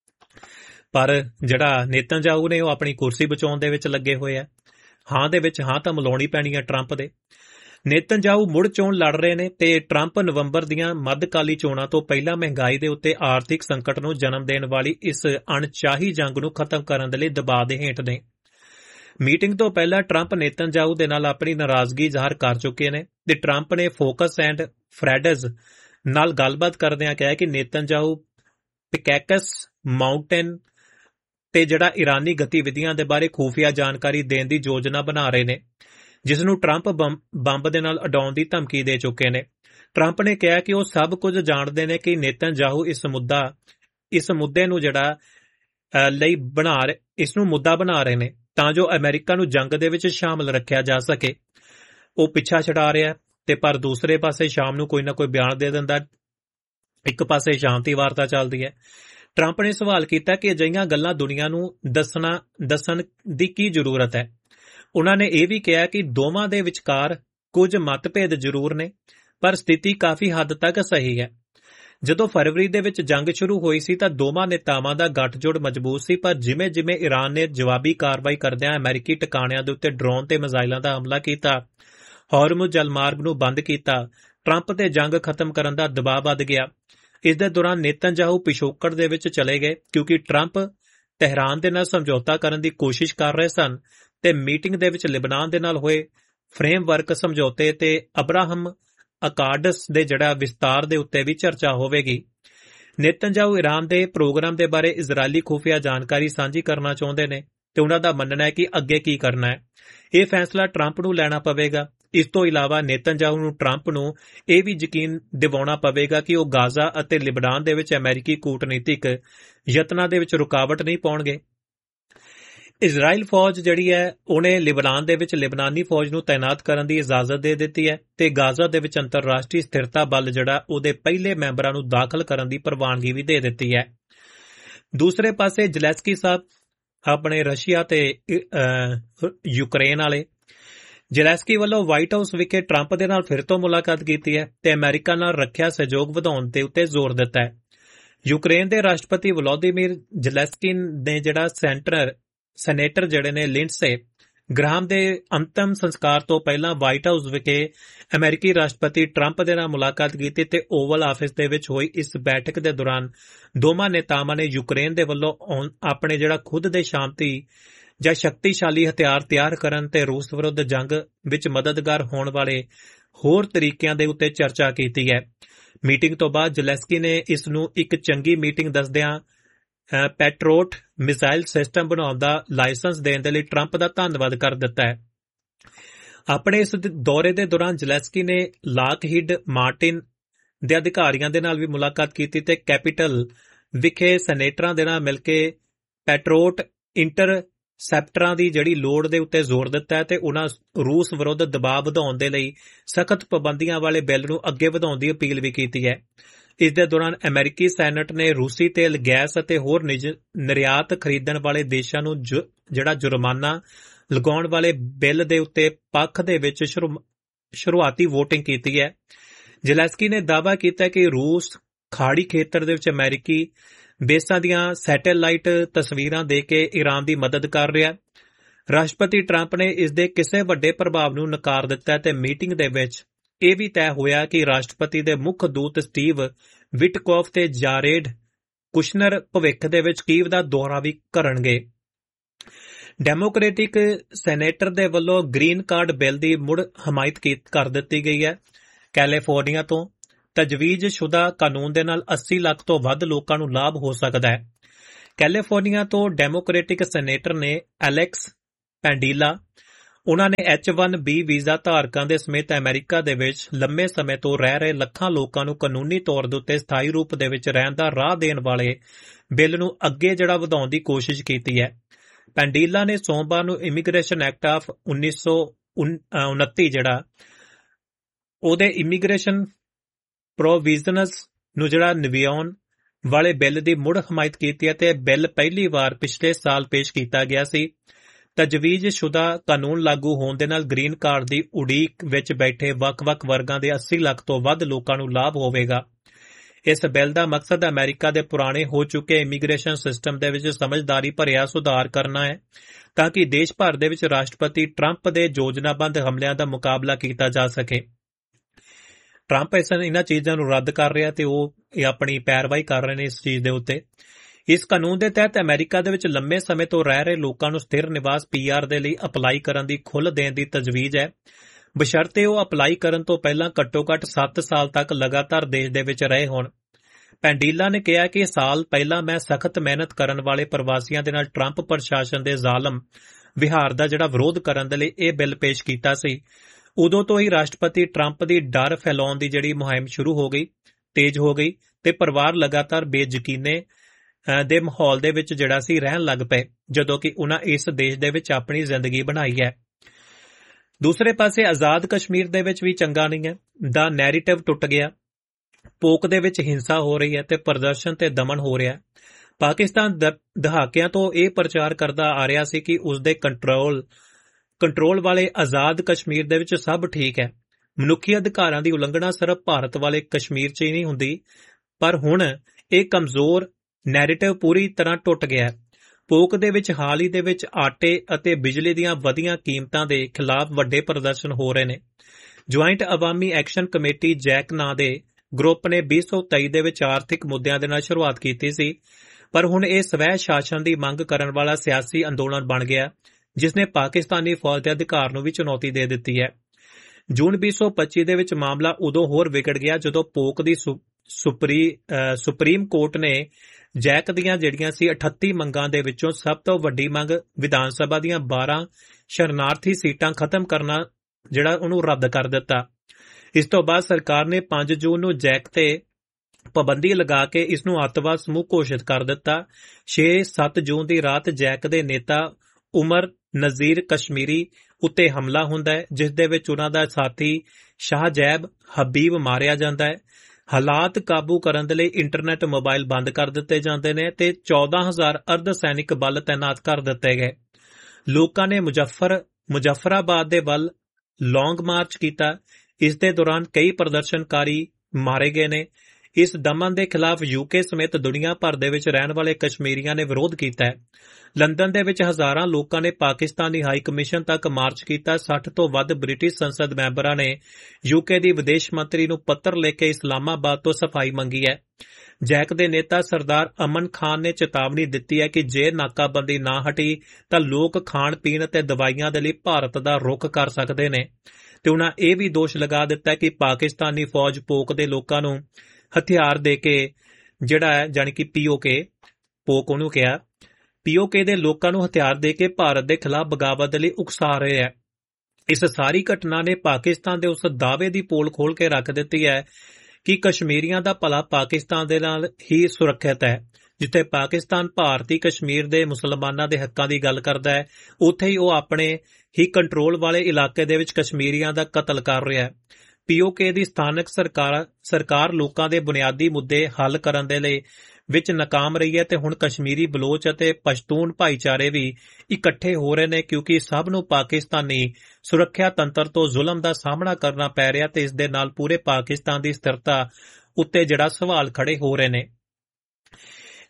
ਪਰ ਜਿਹੜਾ ਨੇਤਨਯਾਹੂ ਨੇ ਉਹ ਆਪਣੀ ਕੁਰਸੀ ਬਚਾਉਣ ਦੇ ਵਿੱਚ ਲੱਗੇ ਹੋਏ ਆ। ਹਾਂ ਦੇ ਵਿੱਚ ਹਾਂ ਤਾਂ ਮਿਲਾਉਣੀ ਪੈਣੀ ਹੈ ਟਰੰਪ ਦੇ। ਨੇਤਨਯਾਹੂ ਮੁੜ ਚੋਣ ਲੜ ਰਹੇ ਨੇ ਤੇ ਟਰੰਪ ਨਵੰਬਰ ਦੀਆਂ ਮੱਧਕਾਲੀ ਚੋਣਾਂ ਤੋਂ ਪਹਿਲਾਂ ਮਹਿੰਗਾਈ ਦੇ ਉੱਤੇ ਆਰਥਿਕ ਸੰਕਟ ਨੂੰ ਜਨਮ ਦੇਣ ਵਾਲੀ ਇਸ ਅਣਚਾਹੀ ਜੰਗ ਨੂੰ ਖਤਮ ਕਰਨ ਦੇ ਲਈ ਦਬਾਅ ਦੇ ਹੇਠ ਨੇ। ਮੀਟਿੰਗ ਤੋਂ ਪਹਿਲਾਂ ਟਰੰਪ ਨੇਤਨਯਾਹੂ ਦੇ ਨਾਲ ਆਪਣੀ ਨਾਰਾਜ਼ਗੀ ਜ਼ਾਹਰ ਕਰ ਚੁੱਕੇ ਨੇ ਤੇ ਟਰੰਪ ਨੇ ਫੋਕਸ ਐਂਡ ਫਰੈਡਜ਼ ਨਾਲ ਗੱਲਬਾਤ ਕਰਦਿਆਂ ਕਿਹਾ ਕਿ ਨੇਤਨਯਾਹੂ ਪਿਕੈਕਸ ਮਾਊਂਟੇਨ ਤੇ ਜਿਹੜਾ ਇਰਾਨੀ ਗਤੀਵਿਧੀਆਂ ਦੇ ਬਾਰੇ ਖੂਫੀਆ ਜਾਣਕਾਰੀ ਦੇਣ ਦੀ ਯੋਜਨਾ ਬਣਾ ਰਹੇ ਨੇ, ਜਿਸ ਨੂੰ ਟਰੰਪ ਬੰਬ ਦੇ ਨਾਲ ਉਡਾਉਣ ਦੀ ਧਮਕੀ ਦੇ ਚੁੱਕੇ ਨੇ। ਟਰੰਪ ਨੇ ਕਿਹਾ ਕਿ ਉਹ ਸਭ ਕੁਝ ਜਾਣਦੇ ਨੇ ਕਿ ਨੇਤਨਯਾਹੂ ਇਸ ਮੁੱਦਾ ਇਸ ਮੁੱਦੇ ਨੂੰ ਜਿਹੜਾ ਲਈ ਬਣਾ ਇਸ ਨੂੰ ਮੁੱਦਾ ਬਣਾ ਰਹੇ ਨੇ ਤਾਂ ਜੋ ਅਮਰੀਕਾ ਨੂੰ ਜੰਗ ਦੇ ਵਿੱਚ ਸ਼ਾਮਲ ਰੱਖਿਆ ਜਾ ਸਕੇ। ਉਹ ਪਿੱਛਾ ਛਡਾ ਰਿਹਾ ਤੇ ਪਰ ਦੂਸਰੇ ਪਾਸੇ ਸ਼ਾਮ ਨੂੰ ਕੋਈ ਨਾ ਕੋਈ ਬਿਆਨ ਦੇ ਦਿੰਦਾ, ਇੱਕ ਪਾਸੇ ਸ਼ਾਂਤੀ ਵਾਰਤਾ ਚੱਲਦੀ ਹੈ। ਟਰੰਪ ਨੇ ਸਵਾਲ ਕੀਤਾ ਕਿ ਅਜਿਹੀਆਂ ਗੱਲਾਂ ਦੁਨੀਆ ਨੂੰ ਦੱਸਣਾ ਦੱਸਣ ਦੀ ਕੀ ਜ਼ਰੂਰਤ ਹੈ। ਉਹਨਾਂ ਨੇ ਇਹ ਵੀ ਕਿਹਾ ਕਿ ਦੋਵਾਂ ਦੇ ਵਿਚਕਾਰ ਕੁਝ ਮਤਭੇਦ ਜ਼ਰੂਰ ਨੇ ਪਰ ਸਥਿਤੀ ਕਾਫੀ ਹੱਦ ਤੱਕ ਸਹੀ ਹੈ। ਜਦੋਂ ਫਰਵਰੀ ਦੇ ਵਿੱਚ ਜੰਗ ਸ਼ੁਰੂ ਹੋਈ ਸੀ ਤਾਂ ਦੋਵਾਂ ਨੇਤਾਵਾਂ ਦਾ ਗੱਠਜੋੜ ਮਜ਼ਬੂਤ ਸੀ, ਪਰ ਜਿਵੇਂ ਜਿਵੇਂ ਈਰਾਨ ਨੇ ਜਵਾਬੀ ਕਾਰਵਾਈ ਕਰਦਿਆਂ ਅਮਰੀਕੀ ਟਿਕਾਣਿਆਂ ਦੇ ਉੱਤੇ ਡਰੋਨ ਤੇ ਮਿਜ਼ਾਈਲਾਂ ਦਾ ਹਮਲਾ ਕੀਤਾ, ਹਾਰਮੁਜ਼ ਜਲਮਾਰਗ ਨੂੰ ਬੰਦ ਕੀਤਾ, ਟਰੰਪ ਤੇ ਜੰਗ ਖਤਮ ਕਰਨ ਦਾ ਦਬਾਅ ਵੱਧ ਗਿਆ। ਇਸ ਦੇ ਦੌਰਾਨ ਨੇਤਨਯਾਹੂ ਪਿਛੋਕੜ ਦੇ ਵਿੱਚ ਚਲੇ ਗਏ ਕਿਉਂਕਿ ਟਰੰਪ ਤਹਿਰਾਨ ਦੇ ਨਾਲ ਸਮਝੌਤਾ ਕਰਨ ਦੀ ਕੋਸ਼ਿਸ਼ ਕਰ ਰਹੇ ਸਨ ਤੇ ਮੀਟਿੰਗ ਦੇ ਵਿੱਚ ਲਿਬਨਾਨ ਦੇ ਨਾਲ ਹੋਏ ਫਰੇਮਵਰਕ ਸਮਝੌਤੇ ਤੇ ਅਬਰਾਹਮ ਅਕਾਰਡਸ ਦੇ ਜਿਹੜਾ ਵਿਸਤਾਰ ਦੇ ਉੱਤੇ ਵੀ ਚਰਚਾ ਹੋਵੇਗੀ। ਨੇਤਨਯਾਹੂ ਈਰਾਨ ਦੇ ਪ੍ਰੋਗਰਾਮ ਦੇ ਬਾਰੇ ਇਜ਼ਰਾਈਲੀ ਖੁਫੀਆ ਜਾਣਕਾਰੀ ਸਾਂਝੀ ਕਰਨਾ ਚਾਹੁੰਦੇ ਨੇ ਤੇ ਉਹਨਾਂ ਦਾ ਮੰਨਣਾ ਹੈ ਕਿ ਅੱਗੇ ਕੀ ਕਰਨਾ ਹੈ ਇਹ ਫੈਸਲਾ ਟਰੰਪ ਨੂੰ ਲੈਣਾ ਪਵੇਗਾ। ਇਸ ਤੋਂ ਇਲਾਵਾ ਨੇਤਨਯਾਹੂ ਨੂੰ ਟਰੰਪ ਨੂੰ ਇਹ ਵੀ ਯਕੀਨ ਦਿਵਾਉਣਾ ਪਵੇਗਾ ਕਿ ਉਹ ਗਾਜ਼ਾ ਅਤੇ ਲਿਬਨਾਨ ਦੇ ਵਿੱਚ ਅਮਰੀਕੀ ਕੂਟਨੀਤਿਕ ਯਤਨਾਂ ਦੇ ਵਿੱਚ ਰੁਕਾਵਟ ਨਹੀਂ ਪਾਉਣਗੇ। ਇਜ਼ਰਾਈਲ ਫੌਜ ਜਿਹੜੀ ਹੈ ਉਹਨੇ ਲਿਬਨਾਨ ਦੇ ਵਿੱਚ ਲਿਬਨਾਨੀ ਫੌਜ ਨੂੰ ਤਾਇਨਾਤ ਕਰਨ ਦੀ ਇਜਾਜ਼ਤ ਦੇ ਦਿੱਤੀ ਹੈ ਤੇ ਗਾਜ਼ਾ ਦੇ ਵਿੱਚ ਅੰਤਰਰਾਸ਼ਟਰੀ ਸਥਿਰਤਾ ਬਲ ਜਿਹੜਾ ਉਹਦੇ ਪਹਿਲੇ ਮੈਂਬਰਾਂ ਨੂੰ ਦਾਖਲ ਕਰਨ ਦੀ ਪ੍ਰਵਾਨਗੀ ਵੀ ਦੇ ਦਿੱਤੀ ਹੈ। ਦੂਸਰੇ ਪਾਸੇ ਜ਼ੈਲੈਂਸਕੀ ਸਾਹਿਬ ਆਪਣੇ ਰਸ਼ੀਆ ਤੇ ਯੂਕਰੇਨ ਵਾਲੇ ਜ਼ੈਲੈਂਸਕੀ ਵੱਲੋਂ ਵਾਈਟ ਹਾਊਸ ਵਿਖੇ ਟਰੰਪ ਦੇ ਨਾਲ ਫਿਰ ਤੋਂ ਮੁਲਾਕਾਤ ਕੀਤੀ ਹੈ ਤੇ ਅਮਰੀਕਾ ਨਾਲ ਰੱਖਿਆ ਸਹਿਯੋਗ ਵਧਾਉਣ ਦੇ ਉੱਤੇ ਜ਼ੋਰ ਦਿੱਤਾ ਹੈ। ਯੂਕਰੇਨ ਦੇ ਰਾਸ਼ਟਰਪਤੀ ਵਲੋਦੀਮੀਰ ਜ਼ੈਲੈਂਸਕੀ ਨੇ ਜਿਹੜਾ ਸੈਂਟਰ ਸੈਨੇਟਰ ਜਿਹੜੇ ਨੇ ਲਿੰਡਸੇ ਗ੍ਰਾਹਮ ਦੇ ਅੰਤਮ ਸੰਸਕਾਰ ਤੋਂ ਪਹਿਲਾਂ ਵਾਈਟ ਹਾਊਸ ਵਿਖੇ ਅਮਰੀਕੀ ਰਾਸ਼ਟਰਪਤੀ ਟਰੰਪ ਦੇ ਨਾਲ ਮੁਲਾਕਾਤ ਕੀਤੀ ਤੇ ਓਵਲ ਆਫਿਸ ਦੇ ਵਿੱਚ ਹੋਈ ਇਸ ਬੈਠਕ ਦੇ ਦੌਰਾਨ ਦੋਵਾਂ ਨੇਤਾਵਾਂ ਨੇ ਯੂਕਰੇਨ ਦੇ ਵੱਲੋਂ ਆਪਣੇ ਜਿਹੜਾ ਖੁਦ ਦੇ ਸ਼ਾਂਤੀ ਜਾਂ ਸ਼ਕਤੀਸ਼ਾਲੀ ਹਥਿਆਰ ਤਿਆਰ ਕਰਨ ਤੇ ਰੂਸ ਵਿਰੁੱਧ ਜੰਗ ਵਿੱਚ ਮਦਦਗਾਰ ਹੋਣ ਵਾਲੇ ਹੋਰ ਤਰੀਕਿਆਂ ਦੇ ਉੱਤੇ ਚਰਚਾ ਕੀਤੀ ਹੈ। ਮੀਟਿੰਗ ਤੋਂ ਬਾਅਦ ਜ਼ੈਲੈਂਸਕੀ ਨੇ ਇਸ ਨੂੰ ਇੱਕ ਚੰਗੀ ਮੀਟਿੰਗ ਦੱਸਦਿਆਂ ਪੈਟਰੋਟ ਮਿਜ਼ਾਈਲ ਸਿਸਟਮ ਬਣਾਉਣ ਦਾ ਲਾਇਸੈਂਸ ਦੇਣ ਦੇ ਲਈ ਟਰੰਪ ਦਾ ਧੰਨਵਾਦ ਕਰ ਦਿੱਤਾ ਹੈ। ਆਪਣੇ ਇਸ ਦੌਰੇ ਦੇ ਦੌਰਾਨ ਜ਼ੈਲੈਂਸਕੀ ਨੇ ਲਾਕਹੀਡ ਮਾਰਟਿਨ ਦੇ ਅਧਿਕਾਰੀਆਂ ਦੇ ਨਾਲ ਵੀ ਮੁਲਾਕਾਤ ਕੀਤੀ ਤੇ ਕੈਪੀਟਲ ਵਿਖੇ ਸੈਨੇਟਰਾਂ ਦੇ ਨਾਲ ਮਿਲ ਕੇ ਪੈਟਰੋਟ ਇੰਟਰਸੈਪਟਰਾਂ ਦੀ ਜਿਹੜੀ ਲੋੜ ਦੇ ਉੱਤੇ ਜ਼ੋਰ ਦਿੱਤਾ ਹੈ ਤੇ ਉਹਨਾਂ ਰੂਸ ਵਿਰੁੱਧ ਦਬਾਅ ਵਧਾਉਣ ਦੇ ਲਈ ਸਖਤ ਪਾਬੰਦੀਆਂ ਵਾਲੇ ਬਿੱਲ ਨੂੰ ਅੱਗੇ ਵਧਾਉਣ ਦੀ ਅਪੀਲ ਵੀ ਕੀਤੀ ਹੈ। ਇਸ ਦੇ ਦੌਰਾਨ ਅਮਰੀਕੀ ਸੈਨੇਟ ਨੇ ਰੂਸੀ ਤੇਲ, ਗੈਸ ਅਤੇ ਹੋਰ ਨਿਰਯਾਤ ਖਰੀਦਣ ਵਾਲੇ ਦੇਸ਼ਾਂ ਨੂੰ ਜਿਹੜਾ ਜੁਰਮਾਨਾ ਲਗਾਉਣ ਵਾਲੇ ਬਿੱਲ ਦੇ ਉੱਤੇ ਪੱਖ ਦੇ ਵਿੱਚ ਸ਼ੁਰੂਆਤੀ ਵੋਟਿੰਗ ਕੀਤੀ ਹੈ। ਜ਼ੈਲੈਂਸਕੀ ਨੇ ਦਾਅਵਾ ਕੀਤਾ ਕਿ ਰੂਸ ਖਾੜੀ ਖੇਤਰ ਦੇ ਵਿੱਚ ਅਮਰੀਕੀ ਬੇਸਾਂ ਦੀਆਂ ਸੈਟੇਲਾਈਟ ਤਸਵੀਰਾਂ ਦੇ ਕੇ ਈਰਾਨ ਦੀ ਮਦਦ ਕਰ ਰਿਹਾ। ਰਾਸ਼ਟਰਪਤੀ ਟਰੰਪ ਨੇ ਇਸ ਦੇ ਕਿਸੇ ਵੱਡੇ ਪ੍ਰਭਾਵ ਨੂੰ ਨਕਾਰ ਦਿੱਤਾ ਤੇ ਮੀਟਿੰਗ ਦੇ ਵਿੱਚ ਇਹ ਵੀ ਤੈਅ ਹੋਇਆ ਕਿ ਰਾਸ਼ਟਰਪਤੀ ਦੇ ਮੁੱਖ ਦੂਤ ਸਟੀਵ ਵਿਟਕੋਫ ਤੇ ਜਾਰੇਡ ਕੁਸ਼ਨਰ ਭਵਿੱਖ ਦੇ ਵਿੱਚ ਕੀਵ ਦਾ ਦੌਰਾ ਵੀ ਕਰਨਗੇ। ਡੈਮੋਕ੍ਰੈਟਿਕ ਸੈਨੇਟਰ ਦੇ ਵੱਲੋਂ ਗ੍ਰੀਨ ਕਾਰਡ ਬਿੱਲ ਦੀ ਮੁੜ ਹਮਾਇਤ ਕਰ ਦਿੱਤੀ ਗਈ ਹੈ। ਕੈਲੀਫੋਰਨੀਆ ਤੋਂ ਤਜਵੀਜ਼ਸ਼ੁਦਾ ਕਾਨੂੰਨ ਦੇ ਨਾਲ ਅੱਸੀ ਲੱਖ ਤੋਂ ਵੱਧ ਲੋਕਾਂ ਨੂੰ ਲਾਭ ਹੋ ਸਕਦਾ ਹੈ। ਕੈਲੀਫੋਰਨੀਆ ਤੋਂ ਡੈਮੋਕ੍ਰੈਟਿਕ ਸੈਨੇਟਰ ਨੇ ਐਲੈਕਸ ਪੈਂਡੀਲਾ, ਉਨ੍ਹਾਂ ਨੇ ਐਚ ਵਨ ਬੀ ਵੀਜ਼ਾ ਧਾਰਕਾਂ ਦੇ ਸਮੇਤ ਅਮਰੀਕਾ ਦੇ ਵਿੱਚ ਲੰਮੇ ਸਮੇਂ ਤੋਂ ਰਹਿ ਰਹੇ ਲੱਖਾਂ ਲੋਕਾਂ ਨੂੰ ਕਾਨੂੰਨੀ ਤੌਰ ਦੇ ਉੱਤੇ ਸਥਾਈ ਰੂਪ ਦੇ ਵਿੱਚ ਰਹਿਣ ਦਾ ਰਾਹ ਦੇਣ ਵਾਲੇ ਬਿੱਲ ਨੂੰ ਅੱਗੇ ਜਿਹੜਾ ਵਧਾਉਣ ਦੀ ਕੋਸ਼ਿਸ਼ ਕੀਤੀ ਹੈ। ਪੈਂਡੀਲਾ ਨੇ ਸੋਮਵਾਰ ਨੂੰ ਇਮੀਗ੍ਰੇਸ਼ਨ ਐਕਟ ਆਫ ਉੱਨੀ ਸੌ ਉਨੱਤੀ ਜਿਹੜਾ ਉਹਦੇ ਇਮੀਗ੍ਰੇਸ਼ਨ ਪ੍ਰੋਵੀਜ਼ਨਸ ਨੂੰ ਜਿਹੜਾ ਨਵਿਆਉਣ ਵਾਲੇ ਬਿੱਲ ਦੀ ਮੁੜ ਹਮਾਇਤ ਕੀਤੀ ਹੈ ਤੇ ਬਿੱਲ ਪਹਿਲੀ ਵਾਰ ਪਿਛਲੇ ਸਾਲ ਪੇਸ਼ ਕੀਤਾ ਗਿਆ ਸੀ। ਤਜਵੀਜ਼ਸ਼ੁਦਾ ਕਾਨੂੰਨ ਲਾਗੂ ਹੋਣ ਦੇ ਨਾਲ ਗ੍ਰੀਨ ਕਾਰਡ ਦੀ ਉਡੀਕ ਵਿੱਚ ਬੈਠੇ ਵੱਖ-ਵੱਖ ਵਰਗਾਂ ਦੇ ਅੱਸੀ ਲੱਖ ਤੋਂ ਵੱਧ ਲੋਕਾਂ ਨੂੰ ਲਾਭ ਹੋਵੇਗਾ। ਇਸ ਬਿੱਲ ਦਾ ਮਕਸਦ ਅਮਰੀਕਾ ਦੇ ਪੁਰਾਣੇ ਹੋ ਚੁੱਕੇ ਇਮੀਗ੍ਰੇਸ਼ਨ ਸਿਸਟਮ ਦੇ ਵਿੱਚ ਸਮਝਦਾਰੀ ਭਰਿਆ ਸੁਧਾਰ ਕਰਨਾ ਹੈ ਤਾਂ ਕਿ ਦੇਸ਼ ਭਰ ਦੇ ਵਿੱਚ ਰਾਸ਼ਟਰਪਤੀ ਟਰੰਪ ਦੇ ਯੋਜਨਾਬੱਧ ਹਮਲਿਆਂ ਦਾ ਮੁਕਾਬਲਾ ਕੀਤਾ ਜਾ ਸਕੇ। ਟਰੰਪ ਇਸ ਇਹਨਾਂ ਚੀਜ਼ਾਂ ਨੂੰ ਰੱਦ ਕਰ ਰਿਹਾ ਤੇ ਉਹ ਇਹ ਆਪਣੀ ਪੈਰਵਾਈ ਕਰ ਰਹੇ ਨੇ ਇਸ ਚੀਜ਼ ਦੇ ਉੱਤੇ। ਇਸ ਕਾਨੂੰਨ ਦੇ ਤਹਿਤ ਅਮਰੀਕਾ ਦੇ ਵਿੱਚ ਲੰਮੇ ਸਮੇਂ ਤੋਂ ਰਹਿ ਰਹੇ ਲੋਕਾਂ ਨੂੰ ਸਥਿਰ ਨਿਵਾਸ ਪੀ ਆਰ ਦੇ ਲਈ ਅਪਲਾਈ ਕਰਨ ਦੀ ਖੁੱਲ੍ਹ ਦੇਣ ਦੀ ਤਜਵੀਜ਼ ਹੈ, ਬਸ਼ਰਤੇ ਉਹ ਅਪਲਾਈ ਕਰਨ ਤੋਂ ਪਹਿਲਾਂ ਘੱਟੋ-ਘੱਟ ਸੱਤ ਸਾਲ ਤੱਕ ਲਗਾਤਾਰ ਦੇਸ਼ ਦੇ ਵਿੱਚ ਰਹੇ ਹੋਣ। ਪੈਂਡੀਲਾ ਨੇ ਕਿਹਾ ਕਿ ਸਾਲ ਪਹਿਲਾਂ ਮੈਂ ਸਖਤ ਮਿਹਨਤ ਕਰਨ ਵਾਲੇ ਪ੍ਰਵਾਸੀਆਂ ਦੇ ਨਾਲ ਟਰੰਪ ਪ੍ਰਸ਼ਾਸਨ ਦੇ ਜ਼ਾਲਮ ਵਿਹਾਰ ਦਾ ਜਿਹੜਾ ਵਿਰੋਧ ਕਰਨ ਦੇ ਲਈ ਇਹ ਬਿੱਲ ਪੇਸ਼ ਕੀਤਾ ਸੀ। ਉਦੋਂ ਤੋਂ ਹੀ ਰਾਸ਼ਟਰਪਤੀ ਟਰੰਪ ਦੀ ਡਰ ਫੈਲਾਉਣ ਦੀ ਜਿਹੜੀ ਮੁਹਿੰਮ ਸ਼ੁਰੂ ਹੋ ਗਈ, ਤੇਜ਼ ਹੋ ਗਈ ਤੇ ਪਰਿਵਾਰ ਲਗਾਤਾਰ ਬੇਯਕੀਨੇ ਦੇ ਮਾਹੌਲ ਦੇ ਵਿੱਚ ਜਿਹੜਾ ਸੀ ਰਹਿਣ ਲੱਗ ਪਏ ਜਦੋਂ ਕਿ ਉਹਨਾਂ ਇਸ ਦੇਸ਼ ਦੇ ਵਿੱਚ ਆਪਣੀ ਜ਼ਿੰਦਗੀ ਬਣਾਈ ਹੈ। ਦੂਸਰੇ ਪਾਸੇ ਆਜ਼ਾਦ ਕਸ਼ਮੀਰ ਦੇ ਵਿੱਚ ਵੀ ਚੰਗਾ ਨਹੀਂ ਹੈ। ਦਾ ਨੈਰੇਟਿਵ ਟੁੱਟ ਗਿਆ। ਪੋਕ ਦੇ ਵਿੱਚ ਹਿੰਸਾ ਹੋ ਰਹੀ ਹੈ ਤੇ ਪ੍ਰਦਰਸ਼ਨ ਤੇ ਦਮਨ ਹੋ ਰਿਹਾ। ਪਾਕਿਸਤਾਨ ਦਹਾਕਿਆਂ ਤੋਂ ਇਹ ਪ੍ਰਚਾਰ ਕਰਦਾ ਆ ਰਿਹਾ ਸੀ ਕਿ ਉਸਦੇ ਕੰਟਰੋਲ ਕੰਟਰੋਲ ਵਾਲੇ ਆਜ਼ਾਦ ਕਸ਼ਮੀਰ ਦੇ ਵਿੱਚ ਸਭ ਠੀਕ ਹੈ। ਮਨੁੱਖੀ ਅਧਿਕਾਰਾਂ ਦੀ ਉਲੰਘਣਾ ਸਿਰਫ ਭਾਰਤ ਵਾਲੇ ਕਸ਼ਮੀਰ 'ਚ ਹੀ ਨਹੀਂ ਹੁੰਦੀ, ਪਰ ਹੁਣ ਇਹ ਕਮਜ਼ੋਰ ਨੈਰੇਟਿਵ ਪੂਰੀ ਤਰ੍ਹਾਂ ਟੁੱਟ ਗਿਆ। ਪੋਕ ਦੇ ਵਿੱਚ ਹਾਲ ਹੀ ਦੇ ਵਿੱਚ ਆਟੇ ਅਤੇ ਬਿਜਲੀ ਦੀਆਂ ਵਧੀਆਂ ਕੀਮਤਾਂ ਦੇ ਖਿਲਾਫ ਵੱਡੇ ਪ੍ਰਦਰਸ਼ਨ ਹੋ ਰਹੇ ਨੇ। ਜੁਆਇੰਟ ਅਵਾਮੀ ਐਕਸ਼ਨ ਕਮੇਟੀ ਜੈਕ ਨਾਂ ਦੇ ਗਰੁੱਪ ਨੇ ਵੀਹ ਸੌ ਤੇਈ ਦੇ ਵਿੱਚ ਆਰਥਿਕ ਮੁੱਦਿਆਂ ਦੇ ਨਾਲ ਸ਼ੁਰੂਆਤ ਕੀਤੀ ਸੀ, ਪਰ ਹੁਣ ਇਹ ਸਵੈ ਸ਼ਾਸਨ ਦੀ ਮੰਗ ਕਰਨ ਵਾਲਾ ਸਿਆਸੀ ਅੰਦੋਲਨ ਬਣ ਗਿਆ ਜਿਸ ਨੇ ਪਾਕਿਸਤਾਨੀ ਫੌਜ ਦੇ ਅਧਿਕਾਰ ਨੂੰ ਵੀ ਚੁਣੌਤੀ ਦੇ ਦਿੱਤੀ ਹੈ। ਜੂਨ ਵੀਹ ਸੌ ਪੱਚੀ ਦੇ ਵਿੱਚ ਮਾਮਲਾ ਉਦੋਂ ਹੋਰ ਵਿਗੜ ਗਿਆ ਜਦੋਂ ਪੋਕ ਦੀ ਸੁਪਰੀਮ ਕੋਰਟ ਨੇ ਜੈਕ ਦੀਆਂ ਜਿਹੜੀਆਂ ਸੀ ਅਠੱਤੀ ਮੰਗਾਂ ਦੇ ਵਿੱਚੋਂ ਸਭ ਤੋਂ ਵੱਡੀ ਮੰਗ ਵਿਧਾਨ ਸਭਾ ਦੀਆਂ ਬਾਰਾਂ ਸ਼ਰਨਾਰਥੀ ਸੀਟਾਂ ਖਤਮ ਕਰਨਾ ਜਿਹੜਾ ਉਹਨੂੰ ਰੱਦ ਕਰ ਦਿੱਤਾ। ਇਸ ਤੋਂ ਬਾਅਦ ਸਰਕਾਰ ਨੇ ਪੰਜ ਜੂਨ ਨੂੰ ਜੈਕ ਤੇ ਪਾਬੰਦੀ ਲਗਾ ਕੇ ਇਸ ਨੂੰ ਅੱਤਵਾਦ ਸਮੂਹ ਘੋਸ਼ਿਤ ਕਰ ਦਿੱਤਾ। ਛੇ ਸੱਤ ਜੂਨ ਦੀ ਰਾਤ ਜੈਕ ਦੇ ਨੇਤਾ ਉਮਰ ਨਜ਼ੀਰ ਕਸ਼ਮੀਰੀ ਉੱਤੇ ਹਮਲਾ ਹੁੰਦਾ ਹੈ ਜਿਸ ਦੇ ਵਿੱਚ ਉਹਨਾਂ ਦਾ ਸਾਥੀ ਸ਼ਾਹਜੈਬ ਹਬੀਬ ਮਾਰਿਆ ਜਾਂਦਾ ਹੈ। ਹਾਲਾਤ ਕਾਬੂ ਕਰਨ ਦੇ ਲਈ ਇੰਟਰਨੈਟ ਮੋਬਾਈਲ ਬੰਦ ਕਰ ਦਿੱਤੇ ਜਾਂਦੇ ਨੇ ਤੇ ਚੌਦਾਂ ਹਜ਼ਾਰ ਅਰਧ ਸੈਨਿਕ ਬਲ ਤੈਨਾਤ ਕਰ ਦਿੱਤੇ ਗਏ। ਲੋਕਾਂ ਨੇ ਮੁਜ਼ੱਫਰ ਮੁਜ਼ੱਫਰਾਬਾਦ ਦੇ ਵੱਲ ਲੌਂਗ ਮਾਰਚ ਕੀਤਾ। ਇਸ ਦੇ ਦੌਰਾਨ ਕਈ ਪ੍ਰਦਰਸ਼ਨਕਾਰੀ ਮਾਰੇ ਗਏ ਨੇ। ਇਸ ਦਮਨ ਦੇ ਖਿਲਾਫ ਯੂਕੇ ਸਮੇਤ ਦੁਨੀਆ ਭਰ ਦੇ ਵਿੱਚ ਰਹਿਣ ਵਾਲੇ ਕਸ਼ਮੀਰੀਆਂ ਨੇ ਵਿਰੋਧ ਕੀਤਾ ਹੈ। ਲੰਡਨ ਦੇ ਵਿੱਚ ਹਜ਼ਾਰਾਂ ਲੋਕਾਂ ਨੇ ਪਾਕਿਸਤਾਨੀ ਹਾਈ ਕਮਿਸ਼ਨ ਤੱਕ ਮਾਰਚ ਕੀਤਾ। ਸੱਠ ਤੋਂ ਵੱਧ ਬ੍ਰਿਟਿਸ਼ ਸੰਸਦ ਮੈਂਬਰਾਂ ਨੇ ਯੂਕੇ ਦੀ ਵਿਦੇਸ਼ ਮੰਤਰੀ ਨੂੰ ਪੱਤਰ ਲਿਖ ਕੇ ਇਸਲਾਮਾਬਾਦ ਤੋਂ ਸਫਾਈ ਮੰਗੀ ਹੈ। ਜੈਕ ਦੇ ਨੇਤਾ ਸਰਦਾਰ ਅਮਨ ਖਾਨ ਨੇ ਚੇਤਾਵਨੀ ਦਿੱਤੀ ਹੈ ਕਿ ਜੇ ਨਾਕਾਬੰਦੀ ਨਾ ਹਟੀ ਤਾਂ ਲੋਕ ਖਾਣ ਪੀਣ ਅਤੇ ਦਵਾਈਆਂ ਦੇ ਲਈ ਭਾਰਤ ਦਾ ਰੁਖ ਕਰ ਸਕਦੇ ਨੇ ਤੇ ਉਹਨਾਂ ਇਹ ਵੀ ਦੋਸ਼ ਲਗਾ ਦਿੱਤਾ ਕਿ ਪਾਕਿਸਤਾਨੀ ਫੌਜ ਪੋਕ ਦੇ ਲੋਕਾਂ ਨੂੰ ਹਥਿਆਰ ਦੇ ਕੇ ਜਿਹੜਾ ਹੈ ਜਾਣੀ ਕਿ ਪੀਓਕੇ ਪੋਕ ਉਹਨੂੰ ਕਿਹਾ ਪੀਓਕੇ ਦੇ ਲੋਕਾਂ ਨੂੰ ਹਥਿਆਰ ਦੇ ਕੇ ਭਾਰਤ ਦੇ ਖਿਲਾਫ ਬਗਾਵਤ ਲਈ ਉਕਸਾ ਰਹੇ ਹੈ। ਇਸ ਸਾਰੀ ਘਟਨਾ ਨੇ ਪਾਕਿਸਤਾਨ ਦੇ ਉਸ ਦਾਅਵੇ ਦੀ ਪੋਲ ਖੋਲ ਕੇ ਰੱਖ ਦਿੱਤੀ ਹੈ ਕਿ ਕਸ਼ਮੀਰੀਆਂ ਦਾ ਭਲਾ ਪਾਕਿਸਤਾਨ ਦੇ ਨਾਲ ਹੀ ਸੁਰੱਖਿਅਤ ਹੈ। ਜਿੱਥੇ ਪਾਕਿਸਤਾਨ ਭਾਰਤੀ ਕਸ਼ਮੀਰ ਦੇ ਮੁਸਲਮਾਨਾਂ ਦੇ ਹੱਕਾਂ ਦੀ ਗੱਲ ਕਰਦਾ ਹੈ, ਉੱਥੇ ਹੀ ਉਹ ਆਪਣੇ ਹੀ ਕੰਟਰੋਲ ਵਾਲੇ ਇਲਾਕੇ ਦੇ ਵਿੱਚ ਕਸ਼ਮੀਰੀਆਂ ਦਾ ਕਤਲ ਕਰ ਰਿਹਾ ਹੈ। ਪੀਓਕੇ ਦੀ ਸਥਾਨਕ ਸਰਕਾਰ ਸਰਕਾਰ ਲੋਕਾਂ ਦੇ ਬੁਨਿਆਦੀ ਮੁੱਦੇ ਹੱਲ ਕਰਨ ਦੇ ਲਈ ਵਿੱਚ ਨਾਕਾਮ ਰਹੀ ਹੈ ਤੇ ਹੁਣ ਕਸ਼ਮੀਰੀ ਬਲੋਚ ਅਤੇ ਪਸ਼ਤੂਨ ਭਾਈਚਾਰੇ ਵੀ ਇਕੱਠੇ ਹੋ ਰਹੇ ਨੇ ਕਿਉਂਕਿ ਸਭ ਨੂੰ ਪਾਕਿਸਤਾਨੀ ਸੁਰੱਖਿਆ ਤੰਤਰ ਤੋਂ ਜ਼ੁਲਮ ਦਾ ਸਾਹਮਣਾ ਕਰਨਾ ਪੈ ਰਿਹਾ ਤੇ ਇਸ ਦੇ ਨਾਲ ਪੂਰੇ ਪਾਕਿਸਤਾਨ ਦੀ ਸਥਿਰਤਾ ਉੱਤੇ ਜਿਹੜਾ ਸਵਾਲ ਖੜੇ ਹੋ ਰਹੇ ਨੇ।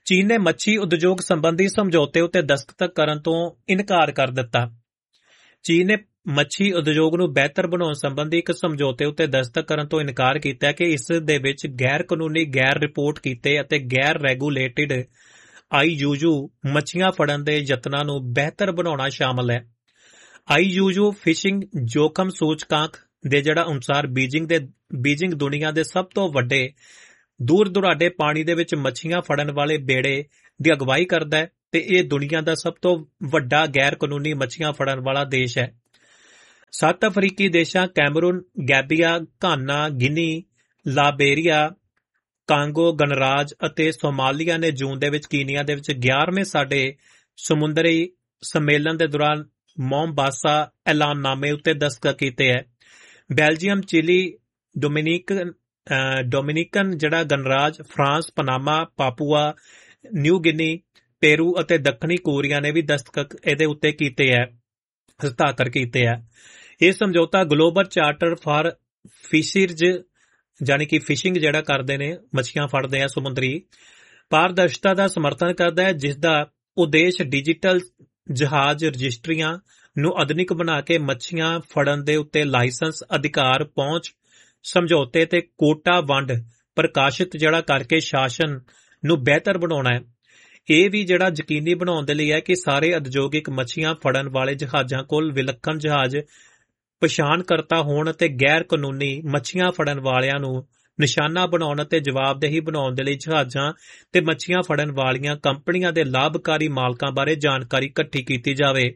ਚੀਨ ਨੇ ਮੱਛੀ ਉਦਯੋਗ ਸੰਬੰਧੀ ਸਮਝੌਤੇ ਉੱਤੇ ਦਸਤਖਤ ਕਰਨ ਤੋਂ ਇਨਕਾਰ ਕਰ ਦਿੱਤਾ। ਚੀਨ ਨੇ ਮੱਛੀ ਉਦਯੋਗ ਨੂੰ ਬਿਹਤਰ ਬਣਾਉਣ ਸੰਬੰਧੀ ਇੱਕ ਸਮਝੌਤੇ ਉੱਤੇ ਦਸਤਖਤ ਕਰਨ ਤੋਂ ਇਨਕਾਰ ਕੀਤਾ ਕਿ ਇਸ ਦੇ ਵਿੱਚ ਗੈਰ ਕਾਨੂੰਨੀ, ਗੈਰ ਰਿਪੋਰਟ ਕੀਤੇ ਅਤੇ ਗੈਰ ਰੈਗੂਲੇਟਿਡ ਆਈਯੂਯੂ ਮੱਛੀਆਂ ਫੜਨ ਦੇ ਯਤਨਾਂ ਨੂੰ ਬਿਹਤਰ ਬਣਾਉਣਾ ਸ਼ਾਮਲ ਹੈ। ਆਈਯੂਯੂ ਫਿਸ਼ਿੰਗ ਜੋਖਮ ਸੂਚਕਾਂਕ ਦੇ ਜਿਹੜਾ ਅਨੁਸਾਰ ਬੀਜਿੰਗ ਦੇ ਬੀਜਿੰਗ ਦੁਨੀਆ ਦੇ ਸਭ ਤੋਂ ਵੱਡੇ ਦੂਰ ਦੁਰਾਡੇ ਪਾਣੀ ਦੇ ਵਿੱਚ ਮੱਛੀਆਂ ਫੜਨ ਵਾਲੇ ਬੇੜੇ ਦੀ ਅਗਵਾਈ ਕਰਦਾ ਹੈ ਤੇ ਇਹ ਦੁਨੀਆ ਦਾ ਸਭ ਤੋਂ ਵੱਡਾ ਗੈਰ ਕਾਨੂੰਨੀ ਮੱਛੀਆਂ ਫੜਨ ਵਾਲਾ ਦੇਸ਼ ਹੈ। ਸੱਤ ਅਫਰੀਕੀ ਦੇਸ਼ਾਂ ਕੈਮਰੂਨ, ਗੈਬੀਆ, ਘਾਨਾ, ਗਿਨੀ, ਲਾਇਬੇਰੀਆ, ਕਾਂਗੋ ਗਣਰਾਜ ਅਤੇ ਸੋਮਾਲੀਆ ਨੇ ਜੂਨ ਦੇ ਵਿੱਚ ਕੀਨੀਆ ਦੇ ਵਿੱਚ ਗਿਆਰਵੇਂ ਸਾਡੇ ਸਮੁੰਦਰੀ ਸੰਮੇਲਨ ਦੇ ਦੌਰਾਨ ਮੋਮਬਾਸਾ ਐਲਾਨਨਾਮੇ ਉੱਤੇ ਦਸਤਖਤ ਕੀਤੇ ਹੈ। ਬੈਲਜੀਅਮ, ਚਿਲੀ, ਡੋਮਿਨਿਕਨ ਡੋਮਿਨਿਕਨ ਜਿਹੜਾ ਗਣਰਾਜ, ਫਰਾਂਸ, ਪਨਾਮਾ, ਪਾਪੂਆ ਨਿਊ ਗਿਨੀ, ਪੇਰੂ ਅਤੇ ਦੱਖਣੀ ਕੋਰੀਆ ਨੇ ਵੀ ਦਸਤਖਤ ਇਹਦੇ ਉੱਤੇ ਕੀਤੇ ਹੈ, ਹਸਤਾਖਰ ਕੀਤੇ ਹੈ। ਇਹ ਸਮਝੌਤਾ ਗਲੋਬਲ ਚਾਰਟਰ ਫਾਰ ਫਿਸ਼ਰਜ਼ ਯਾਨੀ ਕਿ ਫਿਸ਼ਿੰਗ ਜਿਹੜਾ ਕਰਦੇ ਨੇ, ਮੱਛੀਆਂ ਫੜਦੇ ਆ ਸਮੁੰਦਰੀ, ਪਾਰਦਰਸ਼ਤਾ ਦਾ ਸਮਰਥਨ ਕਰਦਾ ਹੈ, ਜਿਸ ਦਾ ਉਦੇਸ਼ ਡਿਜੀਟਲ ਜਹਾਜ਼ ਰਜਿਸਟਰੀਆਂ ਨੂੰ ਆਧੁਨਿਕ ਬਣਾ ਕੇ ਮੱਛੀਆਂ ਫੜਨ ਦੇ ਉੱਤੇ ਲਾਇਸੈਂਸ, ਅਧਿਕਾਰ, ਪਹੁੰਚ, ਸਮਝੌਤੇ ਤੇ ਕੋਟਾ ਵੰਡ ਪ੍ਰਕਾਸ਼ਿਤ ਜਿਹੜਾ ਕਰਕੇ ਸ਼ਾਸਨ ਨੂੰ ਬਿਹਤਰ ਬਣਾਉਣਾ ਹੈ। ਇਹ ਵੀ ਜਿਹੜਾ ਯਕੀਨੀ ਬਣਾਉਣ ਦੇ ਲਈ ਹੈ ਕਿ ਸਾਰੇ ਉਦਯੋਗਿਕ ਮੱਛੀਆਂ ਫੜਨ ਵਾਲੇ ਜਹਾਜ਼ਾਂ ਕੋਲ ਵਿਲੱਖਣ ਜਹਾਜ਼ ਪਛਾਣਕਰਤਾ ਹੋਣ ਅਤੇ ਗੈਰ ਕਾਨੂੰਨੀ ਮੱਛੀਆਂ ਫੜਨ ਵਾਲਿਆਂ ਨੂੰ ਨਿਸ਼ਾਨਾ ਬਣਾਉਣ ਅਤੇ ਜਵਾਬਦੇਹੀ ਬਣਾਉਣ ਦੇ ਲਈ ਜਹਾਜ਼ਾਂ ਤੇ ਮੱਛੀਆਂ ਫੜਨ ਵਾਲੀਆਂ ਕੰਪਨੀਆਂ ਦੇ ਲਾਭਕਾਰੀ ਮਾਲਕਾਂ ਬਾਰੇ ਜਾਣਕਾਰੀ ਇਕੱਠੀ ਕੀਤੀ ਜਾਵੇ।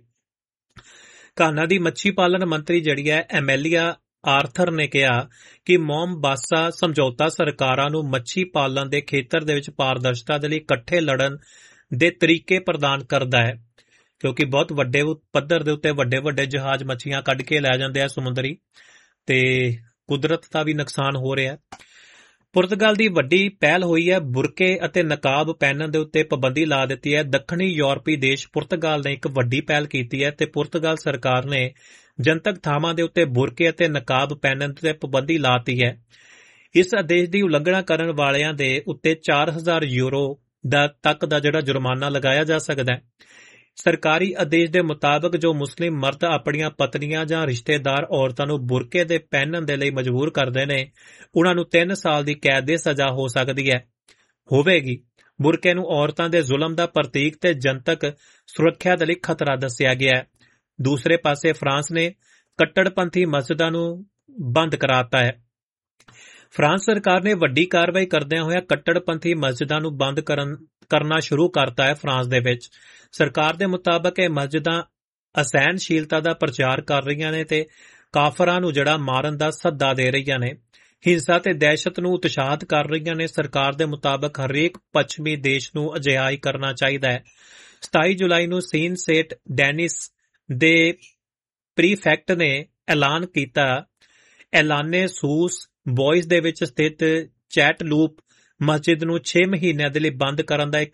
ਘਾਨਾ ਦੀ ਮੱਛੀ ਪਾਲਣ ਮੰਤਰੀ ਜਿਹੜੀ ਹੈ ਐਮੈਲੀਆ ਆਰਥਰ ਨੇ ਕਿਹਾ ਕਿ ਮੋਮਬਾਸਾ ਸਮਝੌਤਾ ਸਰਕਾਰਾਂ ਨੂੰ ਮੱਛੀ ਪਾਲਣ ਦੇ ਖੇਤਰ ਦੇ ਵਿੱਚ ਪਾਰਦਰਸ਼ਤਾ ਦੇ ਲਈ ਇਕੱਠੇ ਲੜਨ ਦੇ ਤਰੀਕੇ ਪ੍ਰਦਾਨ ਕਰਦਾ ਹੈ, ਕਿਉਂਕਿ ਬਹੁਤ ਵੱਡੇ ਪੱਧਰ ਦੇ ਉੱਤੇ ਵੱਡੇ ਵੱਡੇ ਜਹਾਜ਼ ਮੱਛੀਆਂ ਕੱਢ ਕੇ ਲੈ ਜਾਂਦੇ ਆ ਸਮੁੰਦਰੀ, ਤੇ ਕੁਦਰਤ ਦਾ ਵੀ ਨੁਕਸਾਨ ਹੋ ਰਿਹਾ। ਪੁਰਤਗਾਲ ਦੀ ਵੱਡੀ ਪਹਿਲ ਹੋਈ ਹੈ, ਬੁਰਕੇ ਅਤੇ ਨਕਾਬ ਪਹਿਨਣ ਦੇ ਉੱਤੇ ਪਾਬੰਦੀ ਲਾ ਦਿੱਤੀ ਹੈ। ਦੱਖਣੀ ਯੂਰਪੀ ਦੇਸ਼ ਪੁਰਤਗਾਲ ਨੇ ਇੱਕ ਵੱਡੀ ਪਹਿਲ ਕੀਤੀ ਹੈ ਤੇ ਪੁਰਤਗਾਲ ਸਰਕਾਰ ਨੇ ਜਨਤਕ ਥਾਵਾਂ ਦੇ ਉੱਤੇ ਬੁਰਕੇ ਅਤੇ ਨਕਾਬ ਪਹਿਨਣ ਤੇ ਪਾਬੰਦੀ ਲਾਤੀ ਹੈ। ਇਸ ਆਦੇਸ਼ ਦੀ ਉਲੰਘਣਾ ਕਰਨ ਵਾਲਿਆਂ ਦੇ ਉੱਤੇ ਚਾਰ ਹਜ਼ਾਰ ਯੂਰੋ ਦਾ ਤੱਕ ਦਾ ਜਿਹੜਾ ਜੁਰਮਾਨਾ ਲਗਾਇਆ ਜਾ ਸਕਦਾ ਹੈ। ਸਰਕਾਰੀ ਆਦੇਸ਼ ਦੇ ਮੁਤਾਬਕ ਜੋ ਮੁਸਲਿਮ ਮਰਦ ਆਪਣੀਆਂ ਪਤਨੀਆਂ ਜਾਂ ਰਿਸ਼ਤੇਦਾਰ ਔਰਤਾਂ ਨੂੰ ਬੁਰਕੇ ਦੇ ਪਹਿਨਣ ਦੇ ਲਈ ਮਜਬੂਰ ਕਰਦੇ ਨੇ, ਉਹਨਾਂ ਨੂੰ ਤਿੰਨ ਸਾਲ ਦੀ ਕੈਦ ਦੀ ਸਜ਼ਾ ਹੋ ਸਕਦੀ ਹੈ ਹੋਵੇਗੀ। ਬੁਰਕੇ ਨੂੰ ਔਰਤਾਂ ਦੇ ਜ਼ੁਲਮ ਦਾ ਪ੍ਰਤੀਕ ਤੇ ਜਨਤਕ ਸੁਰੱਖਿਆ ਦੇ ਲਈ ਖਤਰਾ ਦੱਸਿਆ ਗਿਆ ਹੈ। ਦੂਸਰੇ ਪਾਸੇ ਫਰਾਂਸ ਨੇ ਕੱਟੜਪੰਥੀ ਮਸਜਿਦਾਂ ਨੂੰ ਬੰਦ ਕਰਾਤਾ ਹੈ। ਫਰਾਂਸ ਸਰਕਾਰ ਨੇ ਵੱਡੀ ਕਾਰਵਾਈ ਕਰਦਿਆਂ ਹੋਇਆ ਕੱਟੜਪੰਥੀ ਮਸਜਿਦਾਂ ਨੂੰ ਬੰਦ ਕਰਨ ਕਰਨਾ ਸ਼ੁਰੂ ਕਰਤਾ ਹੈ। ਫਰਾਂਸ ਦੇ ਵਿੱਚ ਸਰਕਾਰ ਦੇ ਮੁਤਾਬਕ ਇਹ ਮਸਜਿਦਾਂ ਅਸਹਿਣਸ਼ੀਲਤਾ ਦਾ ਪ੍ਰਚਾਰ ਕਰ ਰਹੀਆਂ ਨੇ ਤੇ ਕਾਫਰਾਂ ਨੂੰ ਜਿਹੜਾ ਮਾਰਨ ਦਾ ਸੱਦਾ ਦੇ ਰਹੀਆਂ ਨੇ, ਹਿੰਸਾ ਤੇ ਦਹਿਸ਼ਤ ਨੂੰ ਉਤਸ਼ਾਹਿਤ ਕਰ ਰਹੀਆਂ ਨੇ। ਸਰਕਾਰ ਦੇ ਮੁਤਾਬਕ ਹਰੇਕ ਪੱਛਮੀ ਦੇਸ਼ ਨੂੰ ਅਜਿਹਾ ਹੀ ਕਰਨਾ ਚਾਹੀਦਾ ਹੈ। ਸਤਾਈ ਜੁਲਾਈ ਨੂੰ ਸੀਨ ਸੇਂਟ ਡੈਨਿਸ ਦੇ ਪ੍ਰੀਫੈਕਟ ਨੇ ਐਲਾਨ ਕੀਤਾ ਐਲਾਨੇ ਸੂਸ ਬੋਇਸ ਦੇ ਵਿੱਚ ਸਥਿਤ ਚੈਟ ਲੂਪ ਮਸਜਿਦ ਨੂੰ ਛੇ ਮਹੀਨਿਆਂ ਦੇ ਲਈ ਬੰਦ ਕਰਨ ਦਾ ਇੱਕ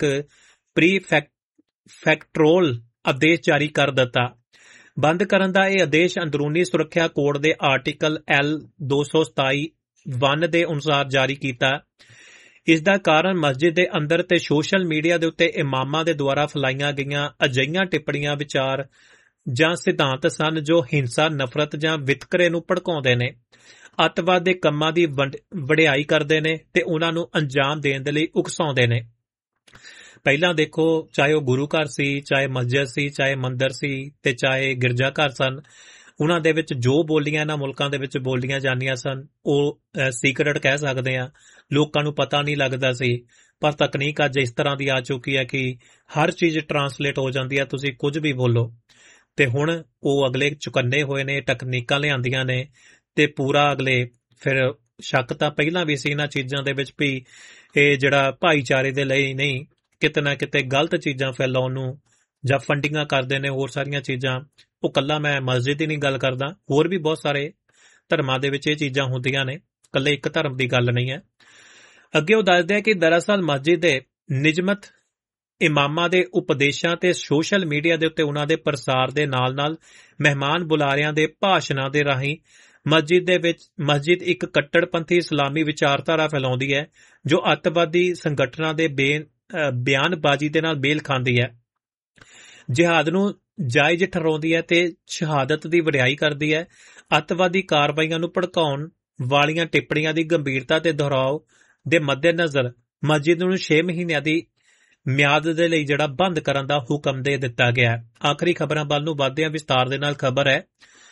ਪ੍ਰੀਫੈਕਟਰੋਲ ਆਦੇਸ਼ ਜਾਰੀ ਕਰ ਦਿੱਤਾ। ਬੰਦ ਕਰਨ ਦਾ ਇਹ ਆਦੇਸ਼ ਅੰਦਰੂਨੀ ਸੁਰੱਖਿਆ ਕੋਡ ਦੇ ਆਰਟੀਕਲ ਐਲ ਦੋ ਸੌ ਸਤਾਈ ਵਨ ਦੇ ਅਨੁਸਾਰ ਜਾਰੀ ਕੀਤਾ। ਇਸ ਦਾ ਕਾਰਨ ਮਸਜਿਦ ਦੇ ਅੰਦਰ ਤੇ ਸੋਸ਼ਲ ਮੀਡੀਆ ਦੇ ਉੱਤੇ ਇਮਾਮਾਂ ਦੇ ਦੁਆਰਾ ਫੈਲਾਈਆਂ ਗਈਆਂ ਅਜਿਹੀਆਂ ਟਿੱਪਣੀਆਂ, ਵਿਚਾਰ ਜਾਂ ਸਿਧਾਂਤ ਸਨ ਜੋ ਹਿੰਸਾ, ਨਫ਼ਰਤ ਜਾਂ ਵਿਤਕਰੇ ਨੂੰ ਭੜਕਾਉਂਦੇ ਨੇ, ਅੱਤਵਾਦ ਦੇ ਕੰਮਾਂ ਦੀ ਵਡਿਆਈ ਕਰਦੇ ਨੇ ਤੇ ਉਹਨਾਂ ਨੂੰ ਅੰਜਾਮ ਦੇਣ ਦੇ ਲਈ ਉਕਸਾਉਂਦੇ ਨੇ। ਪਹਿਲਾਂ ਦੇਖੋ, ਚਾਹੇ ਉਹ ਗੁਰੂ ਘਰ ਸੀ, ਚਾਹੇ ਮਸਜਿਦ ਸੀ, ਚਾਹੇ ਮੰਦਰ ਸੀ ਤੇ ਚਾਹੇ ਗਿਰਜਾ ਘਰ ਸਨ, ਉਹਨਾਂ ਦੇ ਵਿੱਚ ਜੋ ਬੋਲੀਆਂ ਇਹਨਾਂ ਮੁਲਕਾਂ ਦੇ ਵਿੱਚ ਬੋਲੀਆਂ ਜਾਂਦੀਆਂ ਸਨ ਉਹ ਸੀਕਰਟ ਕਹਿ ਸਕਦੇ ਆ, ਲੋਕਾਂ ਨੂੰ ਪਤਾ ਨਹੀਂ ਲੱਗਦਾ ਸੀ। ਪਰ ਤਕਨੀਕ ਅੱਜ ਇਸ ਤਰ੍ਹਾਂ ਦੀ ਆ ਚੁੱਕੀ ਹੈ ਕਿ ਹਰ ਚੀਜ਼ ਟਰਾਂਸਲੇਟ ਹੋ ਜਾਂਦੀ ਹੈ, ਤੁਸੀਂ ਕੁਝ ਵੀ ਬੋਲੋ। ਤੇ ਹੁਣ ਉਹ ਅਗਲੇ ਚੁਕੰਨੇ ਹੋਏ ਨੇ, ਟੈਕਨੀਕਾਂ ਲਿਆਂਦੀਆਂ ਨੇ ਤੇ ਪੂਰਾ ਅਗਲੇ ਫਿਰ ਸ਼ੱਕ ਤਾਂ ਪਹਿਲਾਂ ਵੀ ਸੀ ਇਹਨਾਂ ਚੀਜ਼ਾਂ ਦੇ ਵਿੱਚ ਵੀ ਇਹ ਜਿਹੜਾ ਭਾਈਚਾਰੇ ਦੇ ਲਈ ਨਹੀਂ, ਕਿਤੇ ਨਾ ਕਿਤੇ ਗਲਤ ਚੀਜ਼ਾਂ ਫੈਲਾਉਣ ਨੂੰ ਜਾਂ ਫੰਡਿੰਗਾਂ ਕਰਦੇ ਨੇ, ਹੋਰ ਸਾਰੀਆਂ ਚੀਜ਼ਾਂ। ਉਹ ਕੱਲਾ ਮੈਂ ਮਸਜਿਦ ਦੀ ਨਹੀਂ ਗੱਲ ਕਰਦਾ, ਹੋਰ ਵੀ ਬਹੁਤ ਸਾਰੇ ਧਰਮਾਂ ਦੇ ਵਿੱਚ ਇਹ ਚੀਜ਼ਾਂ ਹੁੰਦੀਆਂ ਨੇ, ਇਕੱਲੇ ਇੱਕ ਧਰਮ ਦੀ ਗੱਲ ਨਹੀਂ ਹੈ। ਅੱਗੇ ਉਹ ਦੱਸਦੇ ਆ ਕਿ ਦਰਅਸਲ ਮਸਜਿਦ ਦੇ ਨਿਯਮਤ ਇਮਾਮਾਂ ਦੇ ਉਪਦੇਸ਼ਾਂ ਤੇ ਸੋਸ਼ਲ ਮੀਡੀਆ ਦੇ ਉੱਤੇ ਉਹਨਾਂ ਦੇ ਪ੍ਰਸਾਰ ਦੇ ਨਾਲ ਨਾਲ ਮਹਿਮਾਨ ਬੁਲਾਰਿਆਂ ਦੇ ਭਾਸ਼ਣਾਂ ਦੇ ਰਾਹੀਂ ਮਸਜਿਦ ਦੇ ਵਿੱਚ ਮਸਜਿਦ ਇੱਕ ਕੱਟੜਪੰਥੀ ਇਸਲਾਮੀ ਵਿਚਾਰਧਾਰਾ ਫੈਲਾਉਂਦੀ ਹੈ ਜੋ ਅੱਤਵਾਦੀ ਸੰਗਠਨਾਂ ਦੇ ਬੇ ਬਿਆਨਬਾਜ਼ੀ ਦੇ ਨਾਲ ਮੇਲ ਖਾਂਦੀ ਹੈ, ਜਿਹਾਦ ਨੂੰ ਜਾਇਜ਼ ਠਹਿਰਾਉਂਦੀ ਹੈ ਤੇ ਸ਼ਹਾਦਤ ਦੀ ਵਡਿਆਈ ਕਰਦੀ ਹੈ। ਅੱਤਵਾਦੀ ਕਾਰਵਾਈਆਂ ਨੂੰ ਭੜਕਾਉਣ ਵਾਲੀਆਂ ਟਿੱਪਣੀਆਂ ਦੀ ਗੰਭੀਰਤਾ ਤੇ ਦੁਹਰਾਓ ਦੇ ਮੱਦੇਨਜ਼ਰ ਮਸਜਿਦ ਨੂੰ ਛੇ ਮਹੀਨਿਆਂ ਦੀ ਮਿਆਦ ਦੇ ਲਈ ਜਿਹੜਾ ਬੰਦ ਕਰਨ ਦਾ ਹੁਕਮ ਦੇ ਦਿੱਤਾ ਗਿਆ ਹੈ। ਆਖਰੀ ਖਬਰਾਂ ਵੱਲ ਨੂੰ ਵਧਦਿਆਂ ਵਿਸਤਾਰ ਦੇ ਨਾਲ ਖਬਰ ਹੈ,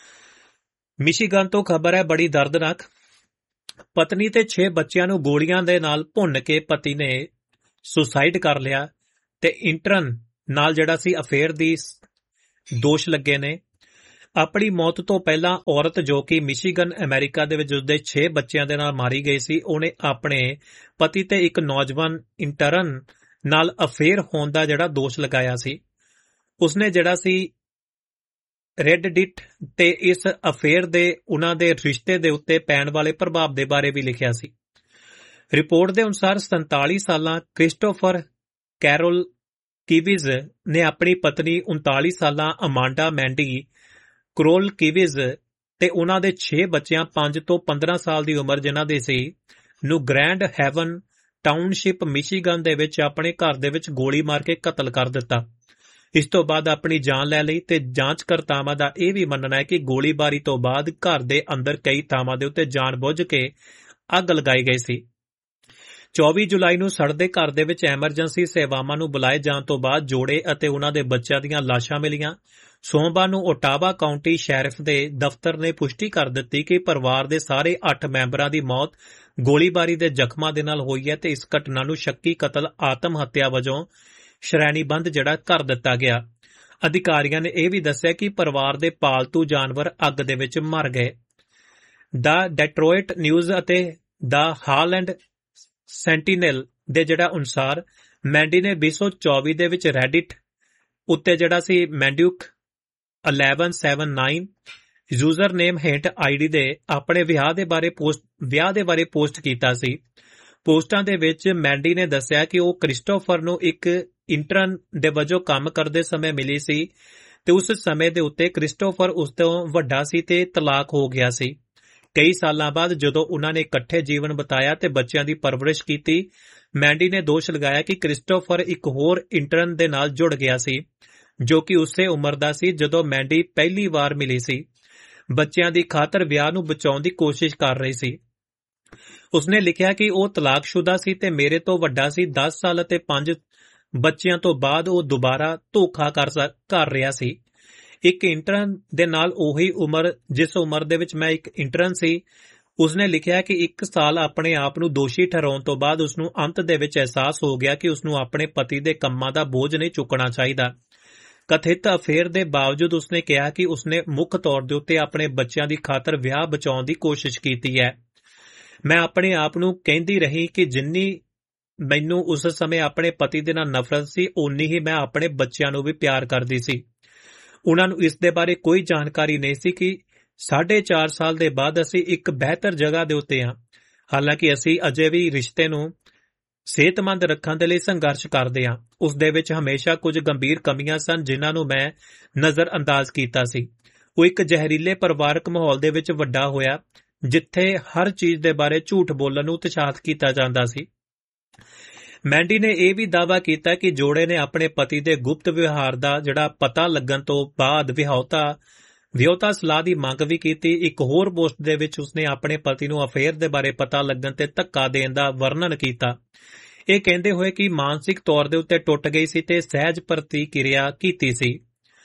ਮਿਸ਼ੀਗਨ ਤੋਂ ਖਬਰ ਹੈ ਬੜੀ ਦਰਦਨਾਕ। ਪਤਨੀ ਤੇ ਛੇ ਬੱਚਿਆਂ ਨੂੰ ਗੋਲੀਆਂ ਦੇ ਨਾਲ ਭੁੰਨ ਕੇ ਪਤੀ ਨੇ ਸੁਸਾਈਡ ਕਰ ਲਿਆ ਤੇ ਇੰਟਰਨ ਨਾਲ ਜਿਹੜਾ ਸੀ ਅਫੇਅਰ ਦੀ ਦੋਸ਼ ਲੱਗੇ ਨੇ। ਆਪਣੀ ਮੌਤ ਤੋਂ ਪਹਿਲਾਂ ਔਰਤ ਜੋ ਕਿ ਮਿਸ਼ੀਗਨ ਅਮਰੀਕਾ ਦੇ ਵਿੱਚ ਉਸਦੇ ਛੇ ਬੱਚਿਆਂ ਦੇ ਨਾਲ ਮਾਰੀ ਗਈ ਸੀ, ਉਹਨੇ ਆਪਣੇ ਪਤੀ ਤੇ ਇੱਕ ਨੌਜਵਾਨ ਇੰਟਰਨ ਨਾਲ ਅਫੇਅਰ ਹੋਣ ਦਾ ਜਿਹੜਾ ਦੋਸ਼ ਲਗਾਇਆ ਸੀ। ਉਸਨੇ ਜਿਹੜਾ ਸੀ ਰੈਡਡਿਟ ਤੇ ਇਸ ਅਫੇਅਰ ਦੇ ਉਹਨਾਂ ਦੇ ਰਿਸ਼ਤੇ ਦੇ ਉੱਤੇ ਪੈਣ ਵਾਲੇ ਪ੍ਰਭਾਵ ਦੇ ਬਾਰੇ ਵੀ ਲਿਖਿਆ ਸੀ। ਰਿਪੋਰਟ ਦੇ ਅਨੁਸਾਰ ਸੰਤਾਲੀ ਸਾਲਾਂ ਕ੍ਰਿਸਟੋਫਰ ਕੈਰੋਲ ਕੀਵਿਜ਼ ਨੇ ਆਪਣੀ ਪਤਨੀ ਉਨਤਾਲੀ ਸਾਲਾਂ ਅਮਾਂਡਾ ਮੈਂਡੀ ਕਰੋਲ ਕੀਵਿਜ਼ ਤੇ ਉਹਨਾਂ ਦੇ ਛੇ ਬੱਚਿਆਂ ਪੰਜ ਤੋਂ ਪੰਦਰਾਂ ਸਾਲ ਦੀ ਉਮਰ ਜਿਨ੍ਹਾਂ ਦੇ ਸੀ ਨੂੰ ਗ੍ਰੈਂਡ ਹੈਵਨ ਟਾਊਨਸ਼ਿਪ ਮਿਸ਼ੀਗਨ ਦੇ ਵਿੱਚ ਆਪਣੇ ਘਰ ਦੇ ਵਿੱਚ ਗੋਲੀ ਮਾਰ ਕੇ ਕਤਲ ਕਰ ਦਿੱਤਾ। ਇਸ ਤੋਂ ਬਾਅਦ ਆਪਣੀ ਜਾਨ ਲੈ ਲਈ ਤੇ ਜਾਂਚਕਰਤਾਵਾਂ ਦਾ ਇਹ ਵੀ ਮੰਨਣਾ ਹੈ ਕਿ ਗੋਲੀਬਾਰੀ ਤੋਂ ਬਾਅਦ ਘਰ ਦੇ ਅੰਦਰ ਕਈ ਥਾਵਾਂ ਦੇ ਉੱਤੇ ਜਾਣਬੁੱਝ ਕੇ ਅੱਗ ਲਗਾਈ ਗਈ ਸੀ। ਚੌਵੀ ਜੁਲਾਈ ਨੂੰ ਸੜਦੇ ਘਰ ਦੇ ਵਿੱਚ ਐਮਰਜੈਂਸੀ ਸੇਵਾਵਾਂ ਨੂੰ ਬੁਲਾਏ ਜਾਣ ਤੋਂ ਬਾਅਦ ਜੋੜੇ ਅਤੇ ਉਹਨਾਂ ਦੇ ਬੱਚਿਆਂ ਦੀਆਂ ਲਾਸ਼ਾਂ ਮਿਲੀਆਂ। ਸੋਮਵਾਰ ਨੂੰ ਓਟਾਵਾ ਕਾਉਂਟੀ ਸ਼ੈਰਿਫ ਦੇ ਦਫ਼ਤਰ ਨੇ ਪੁਸ਼ਟੀ ਕਰ ਦਿੱਤੀ ਕਿ ਪਰਿਵਾਰ ਦੇ ਸਾਰੇ ਅੱਠ ਮੈਂਬਰਾਂ ਦੀ ਮੌਤ ਗੋਲੀਬਾਰੀ ਦੇ ਜ਼ਖਮਾਂ ਦੇ ਨਾਲ ਹੋਈ ਹੈ ਤੇ ਇਸ ਘਟਨਾ ਨੂੰ ਸ਼ੱਕੀ ਕਤਲ ਆਤਮ ਹੱਤਿਆ ਵਜੋਂ ਸ਼੍ਰੇਣੀਬੰਧ ਜਿਹੜਾ ਕਰ ਦਿੱਤਾ ਗਿਆ। ਅਧਿਕਾਰੀਆਂ ਨੇ ਇਹ ਵੀ ਦੱਸਿਆ ਕਿ ਪਰਿਵਾਰ ਦੇ ਪਾਲਤੂ ਜਾਨਵਰ ਅੱਗ ਦੇ ਵਿੱਚ ਮਰ ਗਏ। ਦਾ ਡੈਟਰੋਇਟ ਨਿਊਜ਼ ਅਤੇ ਦਾ ਹਾਲੈਂਡ ਸੈਂਟੀਨਲ ਦੇ ਜਿਹੜਾ ਅਨੁਸਾਰ ਮੈਂਡੀ ਨੇ ਵੀਹ ਸੌ ਚੌਵੀ ਦੇ ਵਿੱਚ ਰੈਡਿਟ ਉੱਤੇ ਜਿਹੜਾ ਸੀ ਮੈਂਡਿਊਕ ਗਿਆਰਾਂ ਸੌ ਉਨਤਾਲੀ ਯੂਜ਼ਰ ਨੇਮ ਹੇਠ ਆਈਡੀ ਦੇ ਆਪਣੇ ਵਿਆਹ ਦੇ ਬਾਰੇ ਪੋਸਟ ਵਿਆਹ ਦੇ ਬਾਰੇ ਪੋਸਟ ਕੀਤਾ ਸੀ। ਪੋਸਟਾਂ ਦੇ ਵਿੱਚ ਮੈਂਡੀ ਨੇ ਦੱਸਿਆ ਕਿ ਉਹ ਕ੍ਰਿਸਟੋਫਰ ਨੂੰ ਇੱਕ ਇੰਟਰਨ ਦੇ ਵਜੋਂ ਕੰਮ ਕਰਦੇ ਸਮੇਂ ਮਿਲੀ ਸੀ ਤੇ ਉਸ ਸਮੇਂ ਦੇ ਉੱਤੇ ਕ੍ਰਿਸਟੋਫਰ ਉਸ ਤੋਂ ਵੱਡਾ ਸੀ ਤੇ ਤਲਾਕ ਹੋ ਗਿਆ ਸੀ। ਕਈ ਸਾਲਾਂ ਬਾਅਦ ਜਦੋਂ ਉਹਨਾਂ ਨੇ ਇਕੱਠੇ ਜੀਵਨ ਬਿਤਾਇਆ ਤੇ ਬੱਚਿਆਂ ਦੀ ਪਰਵਰਿਸ਼ ਕੀਤੀ, ਮੈਂਡੀ ਨੇ ਦੋਸ਼ ਲਗਾਇਆ ਕਿ ਕ੍ਰਿਸਟੋਫਰ ਇੱਕ ਹੋਰ ਇੰਟਰਨ ਦੇ ਨਾਲ ਜੁੜ ਗਿਆ ਸੀ ਜੋ ਕਿ ਉਸੇ ਉਮਰ ਦਾ ਸੀ ਜਦੋਂ ਮੈਂਡੀ ਪਹਿਲੀ ਵਾਰ ਮਿਲੀ ਸੀ। ਬੱਚਿਆਂ ਦੀ ਖਾਤਰ ਵਿਆਹ ਨੂੰ ਬਚਾਉਣ ਦੀ ਕੋਸ਼ਿਸ਼ ਕਰ ਰਹੀ ਸੀ। ਉਸਨੇ ਲਿਖਿਆ ਕਿ ਉਹ ਤਲਾਕਸ਼ੁਦਾ ਸੀ ਤੇ ਮੇਰੇ ਤੋਂ ਵੱਡਾ ਸੀ। ਦਸ ਸਾਲ ਅਤੇ ਪੰਜ ਬੱਚਿਆਂ ਤੋਂ ਬਾਅਦ ਉਹ ਦੁਬਾਰਾ ਧੋਖਾ ਕਰ ਰਿਹਾ ਸੀ। ਇੱਕ ਇੰਟਰਨ ਦੇ ਨਾਲ ਉਹੀ ਉਮਰ ਜਿਸ ਉਮਰ ਦੇ ਵਿੱਚ ਮੈਂ ਇੱਕ ਇੰਟਰਨ ਸੀ। ਉਸਨੇ ਲਿਖਿਆ ਕਿ ਇੱਕ ਸਾਲ ਆਪਣੇ ਆਪ ਨੂੰ ਦੋਸ਼ੀ ਠਹਿਰਾਉਣ ਤੋਂ ਬਾਅਦ ਉਸਨੂੰ ਅੰਤ ਦੇ ਵਿੱਚ ਅਹਿਸਾਸ ਹੋ ਗਿਆ ਕਿ ਉਸਨੂੰ ਆਪਣੇ ਪਤੀ ਦੇ ਕੰਮਾਂ ਦਾ ਬੋਝ ਨਹੀਂ ਚੁੱਕਣਾ ਚਾਹੀਦਾ। ਕਥਿਤ ਅਫੇਅਰ ਦੇ ਬਾਵਜੂਦ ਉਸਨੇ ਕਿਹਾ ਕਿ ਉਸਨੇ ਮੁੱਖ ਤੌਰ ਦੇ ਉੱਤੇ ਆਪਣੇ ਬੱਚਿਆਂ ਦੀ ਖਾਤਰ ਵਿਆਹ ਬਚਾਉਣ ਦੀ ਕੋਸ਼ਿਸ਼ ਕੀਤੀ ਹੈ। ਮੈਂ ਆਪਣੇ ਆਪ ਨੂੰ ਕਹਿੰਦੀ ਰਹੀ ਕਿ ਜਿੰਨੀ ਮੈਨੂੰ ਉਸ ਸਮੇਂ ਆਪਣੇ ਪਤੀ ਦੇ ਨਾਲ ਨਫ਼ਰਤ ਸੀ ਓਨੀ ਹੀ ਮੈਂ ਆਪਣੇ ਬੱਚਿਆਂ ਨੂੰ ਵੀ ਪਿਆਰ ਕਰਦੀ ਸੀ। ਉਹਨਾਂ ਨੂੰ ਇਸ ਦੇ ਬਾਰੇ ਕੋਈ ਜਾਣਕਾਰੀ ਨਹੀਂ ਸੀ ਕਿ ਸਾਢੇ ਚਾਰ ਸਾਲ ਦੇ ਬਾਅਦ ਅਸੀਂ ਇੱਕ ਬਿਹਤਰ ਜਗ੍ਹਾ ਦੇ ਉੱਤੇ ਹਾਂ। ਹਾਲਾਂਕਿ ਅਸੀਂ ਅਜੇ ਵੀ ਰਿਸ਼ਤੇ ਨੂੰ ਸਿਹਤਮੰਦ ਰੱਖਣ ਦੇ ਲਈ ਸੰਘਰਸ਼ ਕਰਦੇ ਹਾਂ। ਉਸ ਦੇ ਵਿੱਚ ਹਮੇਸ਼ਾ ਕੁਝ ਗੰਭੀਰ ਕਮੀਆਂ ਸਨ ਜਿਨ੍ਹਾਂ ਨੂੰ ਮੈਂ ਨਜ਼ਰ ਅੰਦਾਜ਼ ਕੀਤਾ ਸੀ। ਉਹ ਇੱਕ ਜ਼ਹਿਰੀਲੇ ਪਰਿਵਾਰਕ ਮਾਹੌਲ ਦੇ ਵਿੱਚ ਵੱਡਾ ਹੋਇਆ ਜਿੱਥੇ ਹਰ ਚੀਜ਼ ਦੇ ਬਾਰੇ ਝੂਠ ਬੋਲਣ ਨੂੰ ਉਤਸ਼ਾਹਿਤ ਕੀਤਾ ਜਾਂਦਾ ਸੀ। ਮੈਂਡੀ ਨੇ ਇਹ ਵੀ ਦਾਅਵਾ ਕੀਤਾ ਕਿ ਜੋੜੇ ਨੇ ਆਪਣੇ ਪਤੀ ਦੇ ਗੁਪਤ ਵਿਵਹਾਰ ਦਾ ਜਿਹੜਾ ਪਤਾ ਲੱਗਣ ਤੋਂ ਬਾਅਦ ਵਿਆਹੁਤਾ ਵਿਆਹੁਤਾ ਸਲਾਹ ਦੀ ਮੰਗ ਵੀ ਕੀਤੀ। ਇੱਕ ਹੋਰ ਪੋਸਟ ਦੇ ਵਿੱਚ ਉਸਨੇ ਆਪਣੇ ਪਤੀ ਨੂੰ ਅਫੇਅਰ ਦੇ ਬਾਰੇ ਪਤਾ ਲੱਗਣ ਤੇ ਧੱਕਾ ਦੇਣ ਦਾ ਵਰਣਨ ਕੀਤਾ, ਇਹ ਕਹਿੰਦੇ ਹੋਏ ਕਿ ਮਾਨਸਿਕ ਤੌਰ ਦੇ ਉੱਤੇ ਟੁੱਟ ਗਈ ਸੀ ਤੇ ਸਹਿਜ ਪ੍ਰਤੀਕਿਰਿਆ ਕੀਤੀ ਸੀ।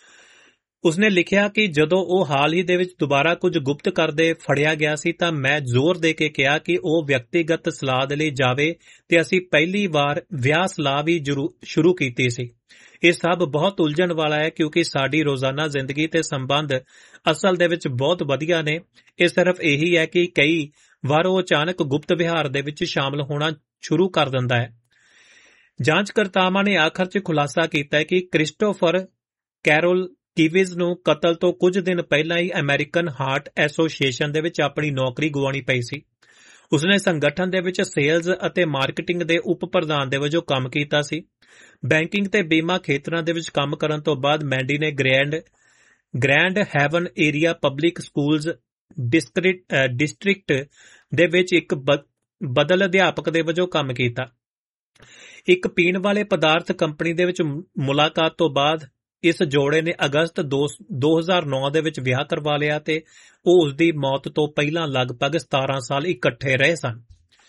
ਉਸਨੇ ਲਿਖਿਆ ਕਿ ਜਦੋਂ ਉਹ ਹਾਲ ਹੀ ਦੇ ਵਿੱਚ ਦੁਬਾਰਾ ਕੁਝ ਗੁਪਤ ਕਰਦੇ ਫੜਿਆ ਗਿਆ ਸੀ ਤਾਂ ਮੈਂ ਜ਼ੋਰ ਦੇ ਕੇ ਕਿਹਾ ਕਿ ਉਹ ਵਿਅਕਤੀਗਤ ਸਲਾਹ ਦੇ ਲਈ ਜਾਵੇ ਤੇ ਅਸੀਂ ਪਹਿਲੀ ਵਾਰ ਵਿਆਹ ਸਲਾਹ ਵੀ ਸ਼ੁਰੂ ਕੀਤੀ ਸੀ। ਇਹ ਸਭ ਬਹੁਤ ਉਲਝਣ ਵਾਲਾ ਹੈ ਕਿਉਂਕਿ ਸਾਡੀ ਰੋਜ਼ਾਨਾ ਜ਼ਿੰਦਗੀ ਤੇ ਸੰਬੰਧ ਅਸਲ ਦੇ ਵਿੱਚ ਬਹੁਤ ਵਧੀਆ ਨੇ। ਇਹ ਸਿਰਫ ਇਹੀ ਹੈ ਕਿ ਕਈ ਵਾਰ ਉਹ ਅਚਾਨਕ ਗੁਪਤ ਵਿਹਾਰ ਦੇ ਵਿੱਚ ਸ਼ਾਮਲ ਹੋਣਾ ਸ਼ੁਰੂ ਕਰ ਦਿੰਦਾ ਹੈ। ਜਾਂਚਕਰਤਾਵਾਂ ਨੇ ਆਖਰ 'ਚ ਖੁਲਾਸਾ ਕੀਤਾ ਕਿ ਕ੍ਰਿਸਟੋਫਰ ਕੈਰੋਲ ਕੀਵਿਜ਼ ਨੂੰ ਕਤਲ ਤੋਂ ਕੁਝ ਦਿਨ ਪਹਿਲਾਂ ਹੀ ਅਮਰੀਕਨ ਹਾਰਟ ਐਸੋਸੀਏਸ਼ਨ ਦੇ ਵਿੱਚ ਆਪਣੀ ਨੌਕਰੀ ਗੁਆਉਣੀ ਪਈ ਸੀ। ਉਸਨੇ ਸੰਗਠਨ ਦੇ ਵਿੱਚ ਸੇਲਜ਼ ਅਤੇ ਮਾਰਕੀਟਿੰਗ ਦੇ ਉਪ ਪ੍ਰਧਾਨ ਦੇ ਵਜੋਂ ਕੰਮ ਕੀਤਾ ਸੀ। ਬੈਂਕਿੰਗ ਤੇ ਬੀਮਾ ਖੇਤਰਾਂ ਦੇ ਵਿੱਚ ਕੰਮ ਕਰਨ ਤੋਂ ਬਾਅਦ ਮੈਂਡੀ ਨੇ grand grand Heaven area public schools district ਦੇ ਵਿੱਚ ਇੱਕ ਬਦਲ ਅਧਿਆਪਕ ਦੇ ਵਜੋਂ ਕੰਮ ਕੀਤਾ। ਇੱਕ ਪੀਣ ਵਾਲੇ ਪਦਾਰਥ ਕੰਪਨੀ ਦੇ ਵਿੱਚ ਮੁਲਾਕਾਤ ਤੋਂ ਬਾਅਦ ਇਸ ਜੋੜੇ ਨੇ ਅਗਸਤ ਦੋ ਹਜ਼ਾਰ ਨੌ ਦੇ ਵਿੱਚ ਵਿਆਹ ਕਰਵਾ ਲਿਆ ਤੇ ਉਹ ਉਸਦੀ ਮੌਤ ਤੋਂ ਪਹਿਲਾਂ ਲਗਭਗ ਸਤਾਰਾਂ ਸਾਲ ਇਕੱਠੇ ਰਹੇ ਸਨ।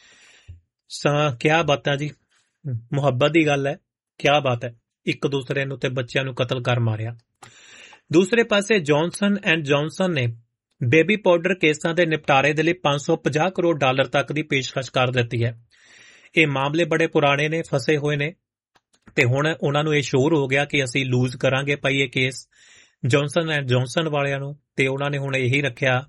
ਕਿਆ ਬਾਤ ਹੈ ਜੀ, ਮੁਹੱਬਤ ਦੀ ਗੱਲ ਹੈ, ਕਿਆ ਬਾਤ ਹੈ। ਇੱਕ ਦੂਸਰੇ ਨੂੰ ਤੇ ਬੱਚਿਆਂ ਨੂੰ ਕਤਲ ਕਰ ਮਾਰਿਆ। ਦੂਸਰੇ ਪਾਸੇ ਜੌਨਸਨ ਐਂਡ ਜੌਨਸਨ ਨੇ ਬੇਬੀ ਪਾਊਡਰ ਕੇਸਾਂ ਦੇ ਨਿਪਟਾਰੇ ਦੇ ਲਈ ਪੰਜ ਸੌ ਪੰਜਾਹ ਕਰੋੜ ਡਾਲਰ ਤੱਕ ਦੀ ਪੇਸ਼ਕਸ਼ ਕਰ ਦਿੱਤੀ ਹੈ। ਇਹ ਮਾਮਲੇ ਬੜੇ ਪੁਰਾਣੇ ਨੇ, ਫਸੇ ਹੋਏ ਨੇ ਤੇ ਹੁਣ ਉਹਨਾਂ ਨੂੰ ਇਹ ਸ਼ੋਰ ਹੋ ਗਿਆ ਕਿ ਅਸੀਂ ਲੂਜ਼ ਕਰਾਂਗੇ ਭਾਈ ਇਹ ਕੇਸ ਜੌਨਸਨ ਐਂਡ ਜੌਨਸਨ ਵਾਲਿਆਂ ਨੂੰ, ਤੇ ਉਹਨਾਂ ਨੇ ਹੁਣ ਇਹੀ ਰੱਖਿਆ